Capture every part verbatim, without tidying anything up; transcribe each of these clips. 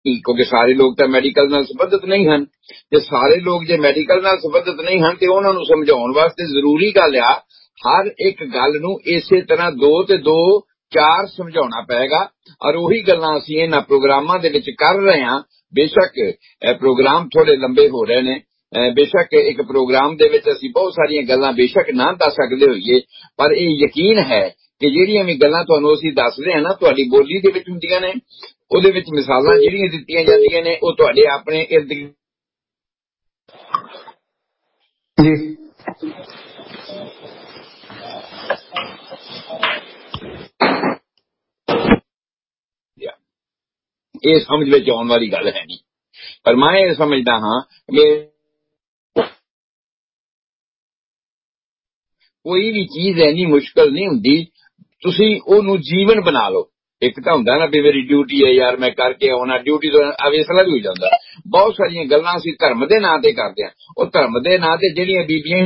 क्योंकि सारे लोग तो मैडिकल नाल संबंधित नहीं हैं। ते सारे लोग जे मैडिकल नाल संबंधित नहीं हैं ते उन्हां नूं समझाउण वास्ते जरूरी गल आ हर एक गल नूं इसे तरह दो ते दो चार समझाउणा पएगा। और उही गल्लां असीं इन्हां प्रोग्रामां दे विच कर रहे हां। बेशक प्रोग्राम थोड़े लंबे हो रहे ने, बेशक एक प्रोग्राम दे विच असीं बहुत सारियां गल्लां बेशक ना दस सकदे होईए, पर यह यकीन है कि जिहड़ियां भी गल्लां तुहानूं असीं दस रहे हां ना तुहाडी बोली दे विच हुंदियां ने, ਉਹਦੇ ਵਿੱਚ ਮਿਸਾਲਾਂ ਜਿਹੜੀਆਂ ਦਿੱਤੀਆਂ ਜਾਂਦੀਆਂ ਨੇ ਉਹ ਤੁਹਾਡੇ ਆਪਣੇ ਇਰਦ ਜੀ ਇਹ ਸਮਝ ਵਿੱਚ ਆਉਣ ਵਾਲੀ ਗੱਲ ਹੈ ਨਹੀਂ। ਪਰ ਮੈਂ ਇਹ ਸਮਝਦਾ ਹਾਂ ਕਿ ਕੋਈ ਵੀ ਚੀਜ਼ ਇੰਨੀ ਮੁਸ਼ਕਲ ਨਹੀਂ ਹੁੰਦੀ, ਤੁਸੀਂ ਉਹਨੂੰ ਜੀਵਨ ਬਣਾ ਲਓ। एक तो हुंदा ना भी मेरी ड्यूटी है यार मैं करके आना, ड्यूटी तो अवेसला भी हो जाता। बहुत सारिया गल्लां असीं धर्म दे नां ते करदे हां, ਉਹ धर्म दे नां ते ਜਿਹੜੀਆਂ बीबियां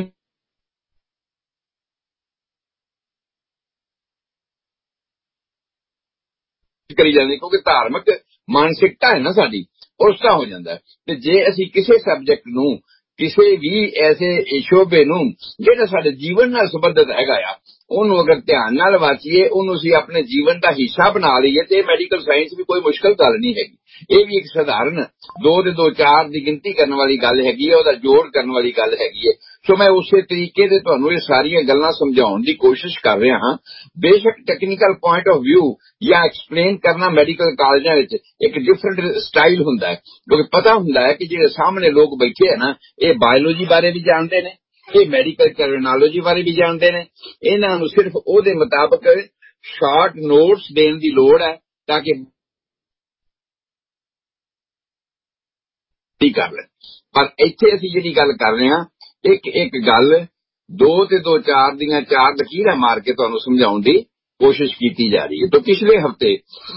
करी जांदी क्योंकि धार्मिक मानसिकता है ना साडी उस तरह हो जाता है। ते जे असीं किसी सबजैक्ट नूं किसी भी ऐसे शोबे नूं जिहड़ा साडे जीवन नाल संबंधित हैगा आ ਉਹਨੂੰ अगर ध्यान नाल वाचिए ਉਹਨੂੰ ਅਸੀਂ अपने जीवन का हिस्सा बना लीए तो मैडिकल साइंस भी कोई मुश्किल गल नहीं हैगी। ਇਹ भी एक साधारण दो दे दो चार की गिनती करने वाली गल हैगी है, ਉਹਦਾ जोड़ करने वाली गल हैगी है। सो मैं उस तरीके से तुहानूं ये सारियां गल्लां समझाउण दी कोशिश कर रहा हाँ। बेशक टेक्निकल पॉइंट ऑफ व्यू या एक्सप्लेन करना मैडिकल कॉलेजां विच एक डिफरेंट स्टाइल हुंदा है, क्योंकि पता हुंदा है कि जिहड़े सामने लोग बैठे है ना ये बायोलॉजी बारे भी जानते हैं, ये मैडिकल टर्मिनोलॉजी बारे भी जानते हैं। इन्हां नूं सिर्फ ਉਹਦੇ मुताबिक शॉर्ट नोट्स देण दी लोड़ है ताकि कर लें। पर इत्थे असीं जिहड़ी गल कर रहे हां एक एक गल दो ते दो चार दियां चार लकीरां मार के तुहानूं समझाउण दी कोशिश कीती जा रही है। तो पिछले हफ्ते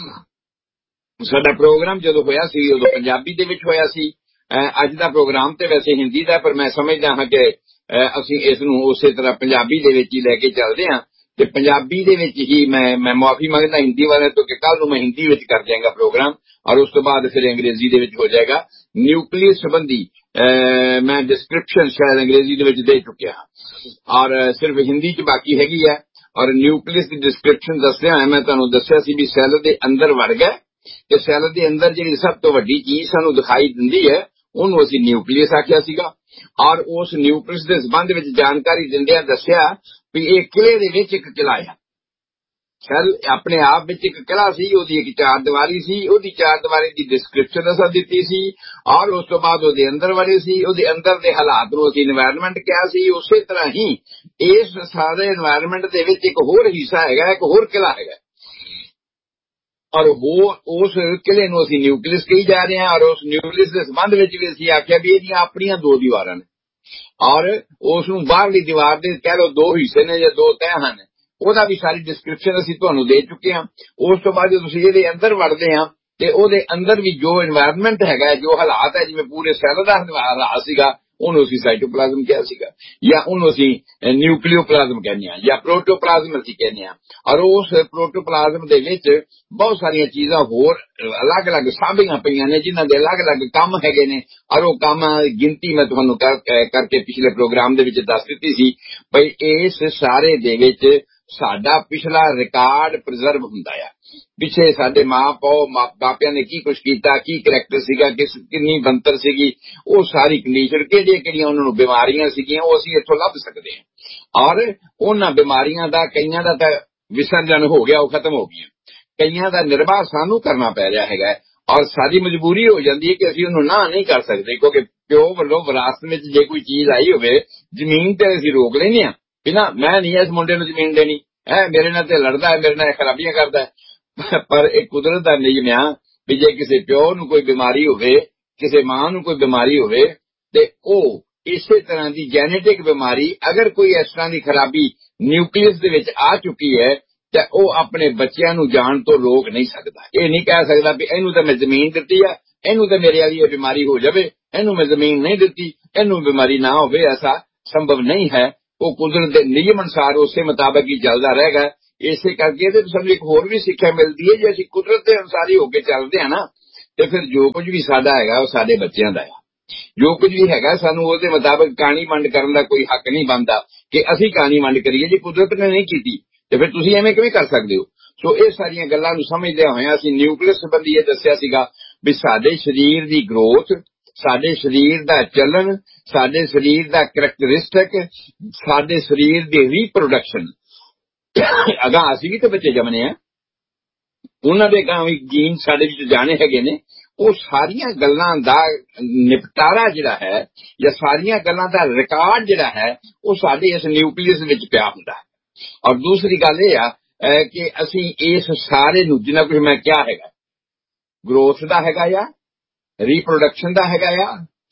साडा प्रोग्राम जदों होया सी उदों पंजाबी दे विच होया सी। अज दा प्रोग्राम ते वैसे हिंदी दा, पर मैं समझदा हां कि असीं इस नूं उसे तरह पंजाबी दे विच ही लैके चलदे हां ते पंजाबी दे विच ही मैं मैं माफी मंगदा हिंदी वाले तो कि कल नूं मैं हिंदी विच कर जाएगा प्रोग्राम और उस तो बाद फिर अंग्रेजी दे विच हो जाएगा। न्यूक्लियस संबंधी मैं डिस्क्रिप्शन शायद अंग्रेजी दे विच दे चुकिया और सिर्फ हिंदी च बाकी हैगी है। और न्यूक्लियस की डिस्क्रिप्शन दसदे होए मैं तुहानूं दस्सिया सी भी सैल दे अंदर वड़ गए ते सैल दे अंदर जिहड़ी सब तो वड्डी चीज सानूं दिखाई दिंदी है ਉਹਨੂੰ ਅਸੀਂ न्यूक्लियस आखिया सीगा। और उस न्यूक्लियस के संबंध में जानकारी दिंदियां दस्सिया भी ये किले दे विच एक किला है। सैल अपने आप विच एक किला सी, ओदी एक चार दीवारी सी, ओदी चार दीवारी की डिस्क्रिप्शन असां दित्ती सी और उस तो बाद ओदे अंदर वड़े सी, ओदे अंदर दे हालात नूं असीं एनवायरनमेंट कहा सी। उसे तरह ही इस सारे एनवायरनमेंट दे विच एक होर हिस्सा हैगा, एक होर किला हैगा और वो उस किले नूं असीं न्यूक्लियस कही जा रहे हैं। और उस न्यूक्लियस के संबंध में भी असीं आख्या भी इहदियां अपनियां दो दीवारां ने और उस नूं बाहरली दीवार दे कह लो दो हिस्से ने या दो तह हन, ਉਹਦਾ भी सारी डिस्क्रिप्शन असीं तुहानूं दे चुके हैं। उस तो बाद जो तुसीं इहदे अंदर वड़दे हां ते ਉਹਦੇ अंदर भी जो एनवायरनमेंट हैगा जो हालात है जिवें पूरे सैल दा हालात सीगा ਉਹਨੂੰ ਅਸੀਂ साइटोप्लाज्म ਕਿਹਾ ਸੀਗਾ या ਉਹਨੂੰ ਅਸੀਂ न्यूक्लियोप्लाज्म कहने हैं या प्रोटोप्लाज्म ਅਸੀਂ कहने हैं। और उस प्रोटोप्लाज्म दे विच बहुत सारिया चीज़ां होर अलग अलग सांभियां पईयां ने जिन्हां दे अलग अलग काम हैगे ने और वो काम गिनती मैं तुहानूं कर करके पिछले प्रोग्राम दे विच दस दित्ती सी भई इस सारे दे विच साडा पिछला रिकॉर्ड प्रिजर्व हुंदा है। पिछे साडे मां पौ बापियां ने की कुछ कीता, की करैक्टर सीगा, किस किन्नी बनतर सीगी, वो सारी कंडीशन किहड़ियां किहड़ियां उन्हां नूं बीमारियां सीगियां वो असीं इत्थों लभ सकदे हां। और उन्हां बीमारियां दा कईयां दा तां विसर्जन हो गया, वो खत्म हो गईयां, कईयां दा निर्वाह सानूं करना पै रिहा हैगा और साडी मजबूरी हो जाती है कि असीं उहनूं ना नहीं कर सकदे क्योंकि प्यो वल्लों विरासत विच जे कोई चीज़ आई होवे जमीन ते असीं रोक लैंदे हां भी ना मैं नहीं इस मुंडे नूं जमीन देनी है, मेरे नाल ते लड़दा है, मेरे नाल खराबियां करदा है। पर एक कुदरत दा नियम आ भी जे किसी प्यो नूं कोई बीमारी होवे, किसी मां नूं कोई बीमारी होवे ते ओह इसे तरह की जेनेटिक बीमारी अगर कोई इस तरह की खराबी न्यूक्लियस दे विच आ चुकी है तो वह अपने बच्चों नूं जान तो रोक नहीं सकता। यह नहीं कह सकता भी इनू तो मैं जमीन दित्ती है, इनू तो मेरे वाली यह बीमारी हो जाए, इनू मैं जमीन नहीं दित्ती, इनू बीमारी ना होवे, ऐसा संभव नहीं है। वो कुदरत के नियम अनुसार उस मुताबिक ही चलता रहेगा। इसे करके सानूं एक होर भी सिक्ख्या मिलती है जे असीं कुदरत के अनुसार ही होके चलते हैं ना ਤੇ ਫਿਰ ਜੋ ਕੁਝ ਵੀ ਸਾਡਾ ਹੈਗਾ ਉਹ ਸਾਡੇ ਬੱਚਿਆਂ ਦਾ ਆ। ਜੋ ਕੁਝ ਵੀ ਹੈਗਾ ਸਾਨੂੰ ਉਹਦੇ ਮੁਤਾਬਕ ਕਾਣੀ ਵੰਡ ਕਰਨ ਦਾ ਕੋਈ ਹੱਕ ਨਹੀਂ ਬਣਦਾ ਕਿ ਅਸੀਂ ਕਾਣੀ ਵੰਡ ਕਰੀਏ। ਜੇ ਕੁਦਰਤ ਨੇ ਨਹੀਂ ਕੀਤੀ ਤੇ ਫਿਰ ਤੁਸੀਂ ਐਵੇਂ ਕਿਵੇਂ ਕਰ ਸਕਦੇ ਹੋ? ਸੋ ਇਹ ਸਾਰੀਆਂ ਗੱਲਾਂ ਨੂੰ ਸਮਝਦਿਆਂ ਹੋਇਆਂ ਅਸੀਂ ਨਿਊਕਲੀਅਸ ਸੰਬੰਧੀ ਇਹ ਦੱਸਿਆ ਸੀਗਾ ਵੀ ਸਾਡੇ ਸਰੀਰ ਦੀ ਗਰੋਥ, ਸਾਡੇ ਸਰੀਰ ਦਾ ਚੱਲਣ, ਸਾਡੇ ਸਰੀਰ ਦਾ ਕਰੈਕਟਰਿਸਟਿਕ, ਸਾਡੇ ਸਰੀਰ ਦੀ ਰੀਪਰੋਡਕਸ਼ਨ, ਅਗਾਂ ਅਸੀਂ ਵੀ ਤਾਂ ਬੱਚੇ ਜੰਮਨੇ ਆ, ਉਹਨਾਂ ਦੇ ਗਾਂ ਵੀ ਜੀਨ ਸਾਡੇ ਵਿੱਚ ਜਾਣੇ ਹੈਗੇ ਨੇ। ਉਹ ਸਾਰੀਆਂ ਗੱਲਾਂ ਦਾ ਨਿਪਟਾਰਾ ਜਿਹੜਾ ਹੈ ਜਾਂ ਸਾਰੀਆਂ ਗੱਲਾਂ ਦਾ ਰਿਕਾਰਡ ਜਿਹੜਾ ਹੈ ਉਹ ਸਾਡੇ ਇਸ ਨਿਊਕਲੀਅਸ ਵਿੱਚ ਪਿਆ ਹੁੰਦਾ ਹੈ। ਔਰ ਦੂਸਰੀ ਗੱਲ ਇਹ ਆ ਕਿ ਅਸੀਂ ਇਸ ਸਾਰੇ ਨੂੰ ਜਿੰਨਾ ਕੁਝ ਮੈਂ ਕਿਹਾ ਹੈਗਾ, ਗਰੋਥ ਦਾ ਹੈਗਾ ਆ, ਰੀਪਰੋਡਕਸ਼ਨ ਦਾ ਹੈਗਾ ਆ,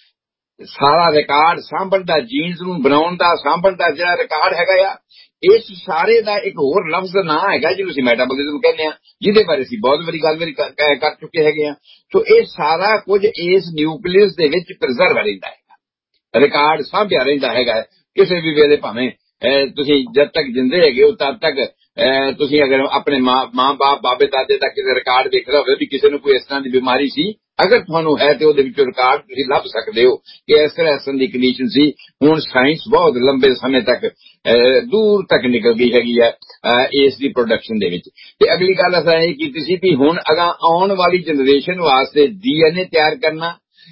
ਸਾਰਾ ਰਿਕਾਰਡ ਸਾਂਭਣ ਦਾ, ਜੀਨਸ ਨੂੰ ਬਣਾਉਣ ਦਾ, ਸਾਂਭਣ ਦਾ ਜਿਹੜਾ ਰਿਕਾਰਡ ਹੈਗਾ ਆ, ਇਸ ਸਾਰੇ ਦਾ ਇੱਕ ਹੋਰ ਲਫ਼ਜ਼ ਦਾ ਨਾਂ ਹੈਗਾ ਜਿਹਨੂੰ ਅਸੀਂ ਮੈਟਾਬੋਲਿਜ਼ਮ ਕਹਿੰਦੇ ਆ, ਜਿਹਦੇ ਬਾਰੇ ਅਸੀਂ ਬਹੁਤ ਵਾਰੀ ਗੱਲ ਕਰ ਚੁੱਕੇ ਹੈਗੇ ਆ। ਸੋ ਇਹ ਸਾਰਾ ਕੁਝ ਇਸ ਨਿਊਕਲੀਅਸ ਦੇ ਵਿੱਚ ਪ੍ਰਿਜ਼ਰਵ ਰਹਿੰਦਾ ਹੈਗਾ, ਰਿਕਾਰਡ ਸਾਂਭਿਆ ਰਹਿੰਦਾ ਹੈਗਾ। ਕਿਸੇ ਵੀ ਵੇਲੇ ਭਾਵੇਂ ਤੁਸੀਂ ਜਦ ਤੱਕ ਜਿੰਦੇ ਹੈਗੇ ਹੋ ਤਦ ਤੱਕ ਤੁਸੀਂ ਅਗਰ ਆਪਣੇ ਮਾਂ ਬਾਪ ਬਾਬੇ ਦਾਦੇ ਦਾ ਕਿਸੇ ਰਿਕਾਰਡ ਦੇਖਣਾ ਹੋਵੇ ਵੀ ਕਿਸੇ ਨੂੰ ਕੋਈ ਇਸ ਤਰ੍ਹਾਂ ਦੀ ਬਿਮਾਰੀ ਸੀ, ਅਗਰ ਤੁਹਾਨੂੰ ਹੈ ਤੇ ਉਹਦੇ ਵਿੱਚੋਂ ਰਿਕਾਰਡ ਤੁਸੀਂ ਲੱਭ ਸਕਦੇ ਹੋ ਕਿ ਇਸ ਤਰ੍ਹਾਂ ਇਸ ਤਰ੍ਹਾਂ ਦੀ ਕੰਡੀਸ਼ਨ ਸੀ। ਹੁਣ ਸਾਇੰਸ ਬਹੁਤ ਲੰਬੇ ਸਮੇਂ ਤੱਕ ਦੂਰ ਤੱਕ ਨਿਕਲ ਗਈ ਹੈਗੀ ਹੈ ਇਸ ਦੀ ਪ੍ਰੋਡਕਸ਼ਨ ਦੇ ਵਿੱਚ। ਤੇ ਅਗਲੀ ਗੱਲ ਅਸਾਂ ਇਹ ਕੀਤੀ ਸੀ ਵੀ ਹੁਣ ਅਗਾਂ ਆਉਣ ਵਾਲੀ ਜਨਰੇਸ਼ਨ ਵਾਸਤੇ ਡੀ ਐਨ ਏ ਤਿਆਰ ਕਰਨਾ,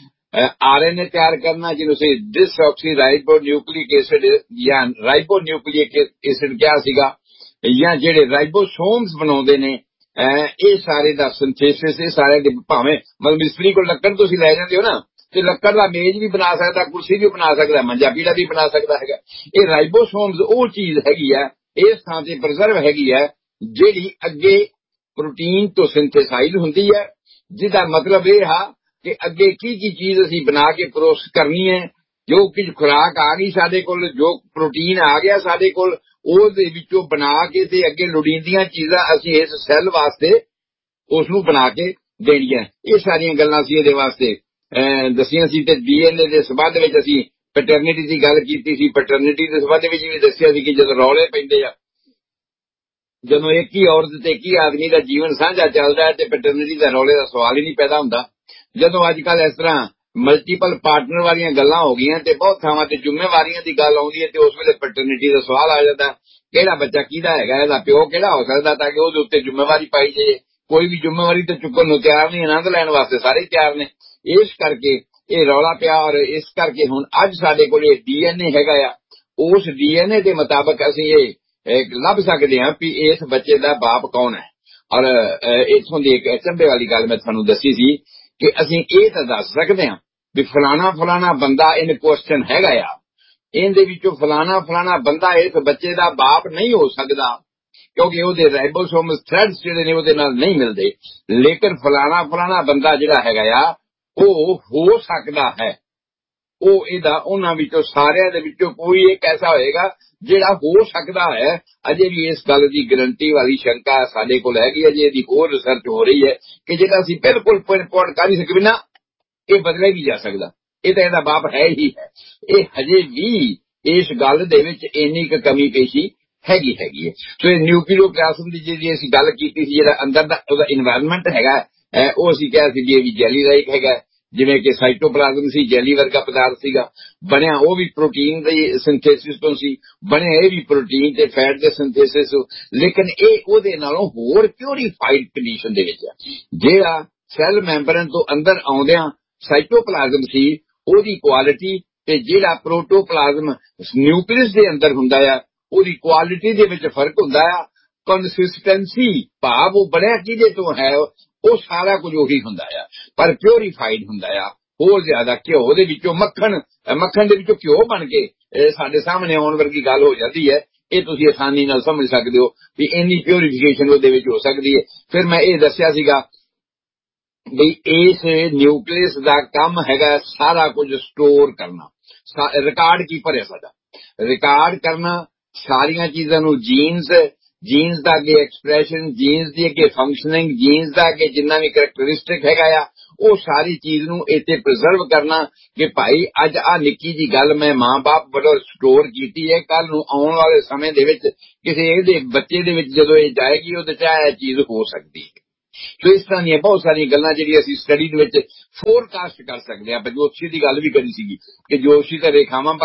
ਆਰ ਐਨ ਏ ਤਿਆਰ ਕਰਨਾ, ਜਿਹਨੂੰ ਅਸੀਂ ਡਿਸਆਕਸੀ ਰਾਈਬੋ ਨਿਊਕਲਿਕ ਐਸਿਡ ਜਾਂ ਰਾਈਬੋ ਨਿਊਕਲਿਕ ਐਸਿਡ ਕਿਹਾ ਸੀਗਾ, ਜਾਂ ਜਿਹੜੇ ਰਾਈਬੋਸੋਮਸ ਬਣਾਉਂਦੇ ਨੇ, ਇਹ ਸਾਰੇ ਦਾ ਸਿੰਥੇਸਿਸ, ਇਹ ਸਾਰੇ ਦੇ ਭਾਵੇਂ ਮਤਲਬ ਮਿਸਤਰੀ ਕੋਲ ਲੱਕੜ ਤੁਸੀਂ ਲੈ ਜਾਂਦੇ ਹੋ ਨਾ, ਤੇ ਲੱਕੜ ਦਾ ਮੇਜ਼ ਵੀ ਬਣਾ ਸਕਦਾ, ਕੁਰਸੀ ਵੀ ਬਣਾ ਸਕਦਾ, ਮੰਜਾ ਪੀੜਾ ਵੀ ਬਣਾ ਸਕਦਾ ਹੈਗਾ। ਇਹ ਰਾਈਬੋਸੋਮਸ ਉਹ ਚੀਜ਼ ਹੈਗੀ ਆ ਇਸ ਥਾਂ ਤੇ ਪ੍ਰਿਜ਼ਰਵ ਹੈਗੀ ਹੈ ਜਿਹੜੀ ਅੱਗੇ ਪ੍ਰੋਟੀਨ ਤੋਂ ਸਿੰਥੇਸਾਈਜ਼ ਹੁੰਦੀ ਹੈ, ਜਿਹਦਾ ਮਤਲਬ ਇਹ ਆ ਕਿ ਅੱਗੇ ਕੀ ਕੀ ਚੀਜ਼ ਅਸੀਂ ਬਣਾ ਕੇ ਪ੍ਰੋਸੈਸ ਕਰਨੀ ਹੈ। ਜੋ ਕੁਝ ਖੁਰਾਕ ਆ ਗਈ ਸਾਡੇ ਕੋਲ, ਜੋ ਪ੍ਰੋਟੀਨ ਆ ਗਿਆ ਸਾਡੇ ਕੋਲ, ਉਹਦੇ ਵਿੱਚੋਂ ਬਣਾ ਕੇ ਤੇ ਅੱਗੇ ਲੋੜੀਂਦੀਆਂ ਚੀਜ਼ਾਂ ਅਸੀਂ ਇਸ ਸੈੱਲ ਵਾਸਤੇ ਉਸ ਨੂੰ ਬਣਾ ਕੇ ਦੇਣੀਆਂ। ਇਹ ਸਾਰੀਆਂ ਗੱਲਾਂ ਅਸੀਂ ਇਹਦੇ ਵਾਸਤੇ ਦੱਸੀਆਂ ਸੀ। ਤੇ ਡੀ ਐਨ ਏ ਦੇ ਸੰਬੰਧ ਵਿੱਚ ਅਸੀਂ ਪੈਟਰਨਿਟੀ ਦੀ ਗੱਲ ਕੀਤੀ ਸੀ। ਪੈਟਰਨਿਟੀ ਦੇ ਸੰਬੰਧ ਵਿੱਚ ਵੀ ਦੱਸਿਆ ਸੀ ਕਿ ਜਦੋਂ ਰੌਲੇ ਪੈਂਦੇ ਆ, ਜਦੋਂ ਇੱਕ ਹੀ ਔਰਤ ਤੇ ਇੱਕ ਹੀ ਆਦਮੀ ਦਾ ਜੀਵਨ ਸਾਂਝਾ ਚੱਲਦਾ ਹੈ ਤੇ ਪੈਟਰਨਿਟੀ ਦਾ ਰੌਲੇ ਦਾ ਸਵਾਲ ਹੀ ਨਹੀਂ ਪੈਦਾ ਹੁੰਦਾ। ਜਦੋਂ ਅੱਜ ਕੱਲ੍ਹ ਇਸ ਤਰ੍ਹਾਂ ਮਲਟੀਪਲ ਪਾਰਟਨਰ ਵਾਲੀਆਂ ਗੱਲਾਂ ਹੋ ਗਈਆਂ ਤੇ ਬਹੁਤ ਥਾਵਾਂ ਤੇ ਜ਼ਿੰਮੇਵਾਰੀਆਂ ਦੀ ਗੱਲ ਆਉਂਦੀ ਹੈ ਤੇ ਉਸ ਵੇਲੇ ਪੈਟਰਨਿਟੀ ਦਾ ਸਵਾਲ ਆ ਜਾਂਦਾ, ਕਿਹੜਾ ਬੱਚਾ ਕਿਹਦਾ ਹੈਗਾ, ਇਹਦਾ ਪਿਓ ਕਿਹੜਾ ਹੋ ਸਕਦਾ, ਤਾਂ ਕਿ ਉਹਦੇ ਉੱਤੇ ਜ਼ਿੰਮੇਵਾਰੀ ਪਾਈ ਜਾਏ। ਕੋਈ ਵੀ ਜ਼ਿੰਮੇਵਾਰੀ ਤੇ ਚੁੱਕਣ ਨੂੰ ਤਿਆਰ ਨਹੀਂ, ਆਨੰਦ ਲੈਣ ਵਾਸਤੇ ਸਾਰੇ ਹੀ ਤਿਆਰ ਨੇ। ਇਸ ਕਰਕੇ ਇਹ ਰੌਲਾ ਪਿਆ। ਔਰ ਇਸ ਕਰਕੇ ਹੁਣ ਅੱਜ ਸਾਡੇ ਕੋਲ ਇਹ ਡੀ ਐਨ ਏ ਹੈਗਾ ਆ, ਉਸ ਡੀ ਐਨ ਏ ਦੇ ਮੁਤਾਬਕ ਅਸੀਂ ਇਹ ਲੱਭ ਸਕਦੇ ਹਾਂ ਵੀ ਇਸ ਬੱਚੇ ਦਾ ਬਾਪ ਕੌਣ ਹੈ। ਔਰ ਇੱਥੋਂ ਦੀ ਇੱਕ ਅਚੰਭੇ ਵਾਲੀ ਗੱਲ ਮੈਂ ਤੁਹਾਨੂੰ ਦੱਸੀ ਸੀ ਕਿ ਅਸੀਂ ਇਹ ਤਾਂ ਦੱਸ ਸਕਦੇ ਹਾਂ ਵੀ ਫਲਾਣਾ ਫਲਾਣਾ ਬੰਦਾ ਇਨ ਕੁਐਸਚਨ ਹੈਗਾ ਆ, ਇਹਦੇ ਵਿੱਚੋਂ ਫਲਾਣਾ ਫਲਾਣਾ ਬੰਦਾ ਇਸ ਬੱਚੇ ਦਾ ਬਾਪ ਨਹੀਂ ਹੋ ਸਕਦਾ ਕਿਉਂਕਿ ਉਹਦੇ ਰਾਈਬੋਸੋਮਸ ਥ੍ਰੈਡਸ ਜਿਹੜੇ ਨੇ ਉਹਦੇ ਨਾਲ ਨਹੀਂ ਮਿਲਦੇ। ਲੇਕਿਨ ਫਲਾਣਾ ਫਲਾਣਾ ਬੰਦਾ ਜਿਹੜਾ ਹੈਗਾ ਆ ਉਹ ਹੋ ਸਕਦਾ ਹੈ, ਉਹ ਇਹਦਾ ਉਹਨਾਂ ਵਿੱਚੋਂ ਸਾਰਿਆਂ ਦੇ ਵਿੱਚੋਂ ਕੋਈ ਇੱਕ ਐਸਾ ਹੋਏਗਾ ਜਿਹੜਾ ਹੋ ਸਕਦਾ ਹੈ। ਅਜੇ ਵੀ ਇਸ ਗੱਲ ਦੀ ਗਰੰਟੀ ਵਾਲੀ ਸ਼ੰਕਾ ਸਾਡੇ ਕੋਲ ਹੈਗੀ। ਅਜੇ ਇਹਦੀ ਹੋਰ ਰਿਸਰਚ ਹੋ ਰਹੀ ਹੈ ਕਿ ਜਿਹੜਾ ਅਸੀਂ ਬਿਲਕੁਲ ਪੁਆਇੰਟ ਕਰ ਨਹੀਂ ਸਕਦੇ ਨਾ, ਇਹ ਬਦਲਿਆ ਵੀ ਜਾ ਸਕਦਾ, ਇਹ ਤਾਂ ਇਹਦਾ ਬਾਪ ਹੈ ਹੀ ਹੈ। ਇਹ ਹਜੇ ਵੀ ਇਸ ਗੱਲ ਦੇ ਵਿੱਚ ਇੰਨੀ ਕੁ ਕਮੀ ਪੇਸ਼ੀ ਹੈਗੀ ਹੈਗੀ ਹੈ। ਸੋ ਇਹ ਨਿਊਕਲੀਓਪਲਾਜ਼ਮ ਦੀ ਜਿਹੜੀ ਅਸੀਂ ਗੱਲ ਕੀਤੀ ਸੀ, ਜਿਹੜਾ ਅੰਦਰ ਦਾ ਉਹਦਾ ਇਨਵਾਇਰਨਮੈਂਟ ਹੈਗਾ, ਉਹ ਅਸੀਂ ਕਿਹਾ ਸੀ ਵੀ ਇਹ ਵੀ ਜੈਲੀ ਲਾਈਕ ਹੈਗਾ। ਜਿਵੇਂ ਕਿ ਸਾਈਟੋਪਲਾਜ਼ਮ ਸੀ, ਜੈਲੀ ਵਰਗਾ ਪਦਾਰਥ ਸੀਗਾ, ਬਣਿਆ ਉਹ ਵੀ ਪ੍ਰੋਟੀਨ ਦੀ ਸਿੰਥੇਸਿਸ ਤੋਂ ਸੀ, ਬਣਿਆ ਇਹ ਵੀ ਪ੍ਰੋਟੀਨ ਤੇ ਫੈਟ ਦੇ ਸਿੰਥੇਸਿਸ। ਲੇਕਿਨ ਇਹ ਉਹਦੇ ਨਾਲੋਂ ਹੋਰ ਪਿਉਰੀਫਾਈਡ ਕੰਡੀਸ਼ਨ ਦੇ ਵਿੱਚ ਹੈ। ਜਿਹੜਾ ਸੈੱਲ ਮੈਂਬਰਨ ਤੋਂ ਅੰਦਰ ਆਉਂਦਿਆਂ ਸਾਈਟੋਪਲਾਜ਼ਮ ਸੀ, ਉਹਦੀ ਕੁਆਲਿਟੀ ਤੇ ਜਿਹੜਾ ਪ੍ਰੋਟੋਪਲਾਜ਼ਮ ਨਿਊਕਲੀਅਸ ਦੇ ਅੰਦਰ ਹੁੰਦਾ ਆ ਉਹਦੀ ਕੁਆਲਿਟੀ ਦੇ ਵਿੱਚ ਫਰਕ ਹੁੰਦਾ ਆ। ਕੰਸਿਸਟੈਂਸੀ ਭਾਵ ਉਹ ਬਣਿਆ ਕਿਹਦੇ ਤੋਂ ਹੈ ਉਹ ਸਾਰਾ ਕੁਝ ਉਹੀ ਹੁੰਦਾ ਆ, ਪਰ ਪਿਉਰੀਫਾਈਡ ਹੁੰਦਾ ਆ ਹੋਰ ਜ਼ਿਆਦਾ। ਘਿਓ ਦੇ ਵਿੱਚੋਂ ਮੱਖਣ, ਮੱਖਣ ਦੇ ਵਿੱਚੋਂ ਘਿਓ ਬਣ ਕੇ ਸਾਡੇ ਸਾਹਮਣੇ ਆਉਣ ਵਰਗੀ ਗੱਲ ਹੋ ਜਾਂਦੀ ਹੈ। ਇਹ ਤੁਸੀਂ ਆਸਾਨੀ ਨਾਲ ਸਮਝ ਸਕਦੇ ਹੋ ਵੀ ਇੰਨੀ ਪਿਉਰੀਫਿਕੇਸ਼ਨ ਉਹਦੇ ਵਿੱਚ ਹੋ ਸਕਦੀ ਹੈ। ਫਿਰ ਮੈਂ ਇਹ ਦੱਸਿਆ ਸੀਗਾ ਵੀ ਇਸ ਨਿਊਕਲੀਅਸ ਦਾ ਕੰਮ ਹੈਗਾ ਸਾਰਾ ਕੁਝ ਸਟੋਰ ਕਰਨਾ, ਰਿਕਾਰਡ ਕੀਪਰ ਹੈ ਸਾਡਾ, ਰਿਕਾਰਡ ਕਰਨਾ ਸਾਰੀਆਂ ਚੀਜ਼ਾਂ ਨੂੰ। ਜੀਨਸ, ਜੀਨਸ ਦਾ ਅੱਗੇ ਐਕਸਪ੍ਰੈਸ਼ਨ, ਜੀਨਸ ਦੀ ਅੱਗੇ ਫੰਕਸ਼ਨਿੰਗ, ਜੀਨਸ ਦਾ ਅੱਗੇ ਜਿੰਨਾ ਵੀ ਕਰੈਕਟਰਿਸਟਿਕ ਹੈਗਾ ਆ ਉਹ ਸਾਰੀ ਚੀਜ਼ ਨੂੰ ਇੱਥੇ ਪ੍ਰੀਜ਼ਰਵ ਕਰਨਾ ਕਿ ਭਾਈ ਅੱਜ ਆ ਨਿੱਕੀ ਜੀ ਗੱਲ ਮੈਂ ਮਾਂ ਬਾਪ ਵੱਲੋਂ ਸਟੋਰ ਕੀਤੀ ਹੈ, ਕੱਲ ਨੂੰ ਆਉਣ ਵਾਲੇ ਸਮੇਂ ਦੇ ਵਿੱਚ ਕਿਸੇ ਇਹਦੇ ਬੱਚੇ ਦੇ ਵਿੱਚ ਜਦੋਂ ਇਹ ਜਾਏਗੀ ਉਹਦੇ ਚ ਇਹ ਚੀਜ਼ ਹੋ ਸਕਦੀ ਹੈ। ਸੋ ਇਸ ਤਰ੍ਹਾਂ ਦੀਆਂ ਬਹੁਤ ਸਾਰੀਆਂ ਗੱਲਾਂ ਜਿਹੜੀਆਂ ਅਸੀਂ ਸਟੱਡੀ ਦੇ ਵਿੱਚ ਫੋਰਕਾਸਟ ਕਰ ਸਕਦੇ ਹਾਂ। ਆਪਾਂ ਜੋਤਸ਼ੀ ਦੀ ਗੱਲ ਵੀ ਕਰੀ ਸੀਗੀ ਕਿ ਜੋਤਸ਼ੀ ਤਾਂ ਰੇਖਾਵਾਂ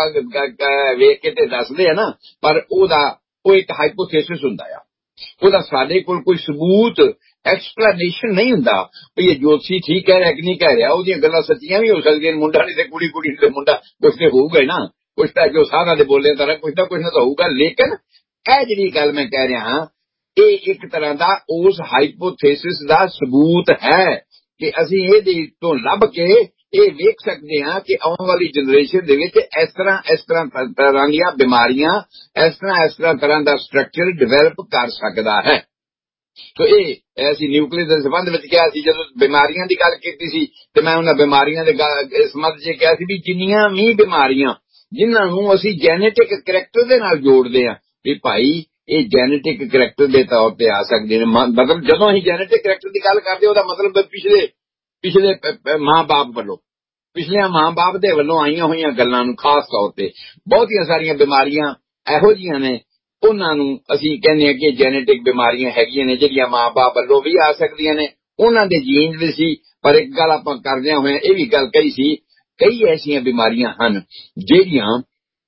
ਵੇਖ ਕੇ ਤੇ ਦੱਸਦੇ ਆ ਨਾ, ਪਰ ਉਹਦਾ ਉਹ ਇੱਕ ਹਾਈਪੋਥੇਸਿਸ ਹੁੰਦਾ ਆ, ਉਹਦਾ ਸਾਡੇ ਕੋਲ ਕੋਈ ਸਬੂਤ ਐਕਸਪਲੇਨੇਸ਼ਨ ਨਹੀਂ ਹੁੰਦਾ ਵੀ ਇਹ ਜੋਤਸ਼ੀ ਠੀਕ ਕਹਿ ਰਿਹਾ ਕਿ ਨਹੀਂ ਕਹਿ ਰਿਹਾ। ਉਹਦੀਆਂ ਗੱਲਾਂ ਸੱਚੀਆਂ ਵੀ ਹੋ ਸਕਦੀਆਂ, ਮੁੰਡਾ ਨਹੀਂ ਤੇ ਕੁੜੀ, ਕੁੜੀ ਨਹੀਂ ਤੇ ਮੁੰਡਾ, ਕੁਛ ਤੇ ਹੋਊਗਾ ਹੀ ਨਾ, ਕੁਛ ਤਾਂ ਜੋ ਸਾਰਾ ਦੇ ਬੋਲੇ ਤਰ੍ਹਾਂ ਕੁਛ ਨਾ ਕੁਛ ਨਾ ਤਾਂ ਹੋਊਗਾ। ਲੇਕਿਨ ਇਹ ਜਿਹੜੀ ਗੱਲ ਮੈਂ ਕਹਿ ਰਿਹਾ ਹਾਂ, ਇਹ ਇੱਕ ਤਰ੍ਹਾਂ ਦਾ ਉਸ ਹਾਈਪੋਥੇਸਿਸ ਦਾ ਸਬੂਤ ਹੈ ਕਿ ਅਸੀਂ ਇਹਦੇ ਤੋਂ ਲੱਭ ਕੇ ਇਹ ਵੇਖ ਸਕਦੇ ਹਾਂ ਕਿ ਆਉਣ ਵਾਲੀ ਜਨਰੇਸ਼ਨ ਦੇ ਵਿੱਚ ਇਸ ਤਰ੍ਹਾਂ ਇਸ ਤਰ੍ਹਾਂ ਤਰ੍ਹਾਂ ਦੀਆਂ ਬਿਮਾਰੀਆਂ, ਇਸ ਤਰ੍ਹਾਂ ਇਸ ਤਰ੍ਹਾਂ ਤਰ੍ਹਾਂ ਦਾ ਸਟਰਕਚਰ ਡਿਵੈਲਪ ਕਰ ਸਕਦਾ ਹੈ। ਸੋ ਇਹ ਅਸੀਂ ਨਿਊਕਲੀਅਸ ਦੇ ਸੰਬੰਧ ਵਿੱਚ ਕਿਹਾ ਸੀ, ਜਦੋਂ ਬਿਮਾਰੀਆਂ ਦੀ ਗੱਲ ਕੀਤੀ ਸੀ ਤੇ ਮੈਂ ਉਹਨਾਂ ਬਿਮਾਰੀਆਂ ਦੇ ਸੰਬੰਧ 'ਚ ਕਿਹਾ ਸੀ ਵੀ ਜਿੰਨੀਆਂ ਵੀ ਬਿਮਾਰੀਆਂ ਜਿਨ੍ਹਾਂ ਨੂੰ ਅਸੀਂ ਜੈਨੇਟਿਕ ਕਰੈਕਟਰ ਦੇ ਨਾਲ ਜੋੜਦੇ ਹਾਂ ਵੀ ਭਾਈ ਇਹ ਜੈਨੇਟਿਕ ਕਰੈਕਟਰ ਦੇ ਤੌਰ ਤੇ ਆ ਸਕਦੇ ਨੇ। ਮਤਲਬ ਜਦੋਂ ਅਸੀਂ ਜੈਨੇਟਿਕ ਕਰੈਕਟਰ ਦੀ ਗੱਲ ਕਰਦੇ ਉਹਦਾ ਮਤਲਬ ਪਿਛਲੇ ਪਿਛਲੇ ਮਾਂ ਬਾਪ ਵੱਲੋਂ, ਪਿਛਲੇ ਮਾਂ ਬਾਪ ਦੇ ਵੱਲੋਂ ਆਈਆਂ ਹੋਈਆਂ ਗੱਲਾਂ ਨੂੰ ਖਾਸ ਤੌਰ ਤੇ ਬਹੁਤੀਆਂ ਸਾਰੀਆਂ ਬਿਮਾਰੀਆਂ ਇਹੋ ਜਿਹੀਆਂ ਨੇ, ਉਹਨਾਂ ਨੂੰ ਅਸੀਂ ਕਹਿੰਦੇ ਹਾਂ ਕਿ ਜੈਨੇਟਿਕ ਬਿਮਾਰੀਆਂ ਹੈਗੀਆਂ ਨੇ ਜਿਹੜੀਆਂ ਮਾਂ ਬਾਪ ਵੱਲੋਂ ਵੀ ਆ ਸਕਦੀਆਂ ਨੇ, ਉਹਨਾਂ ਦੇ ਜੀਨ ਵੀ ਸੀ। ਪਰ ਇੱਕ ਗੱਲ ਆਪਾਂ ਕਰਦਿਆਂ ਹੋਇਆ ਇਹ ਵੀ ਗੱਲ ਕਹੀ ਸੀ, ਕਈ ਐਸੀਆਂ ਬਿਮਾਰੀਆਂ ਹਨ ਜਿਹੜੀਆਂ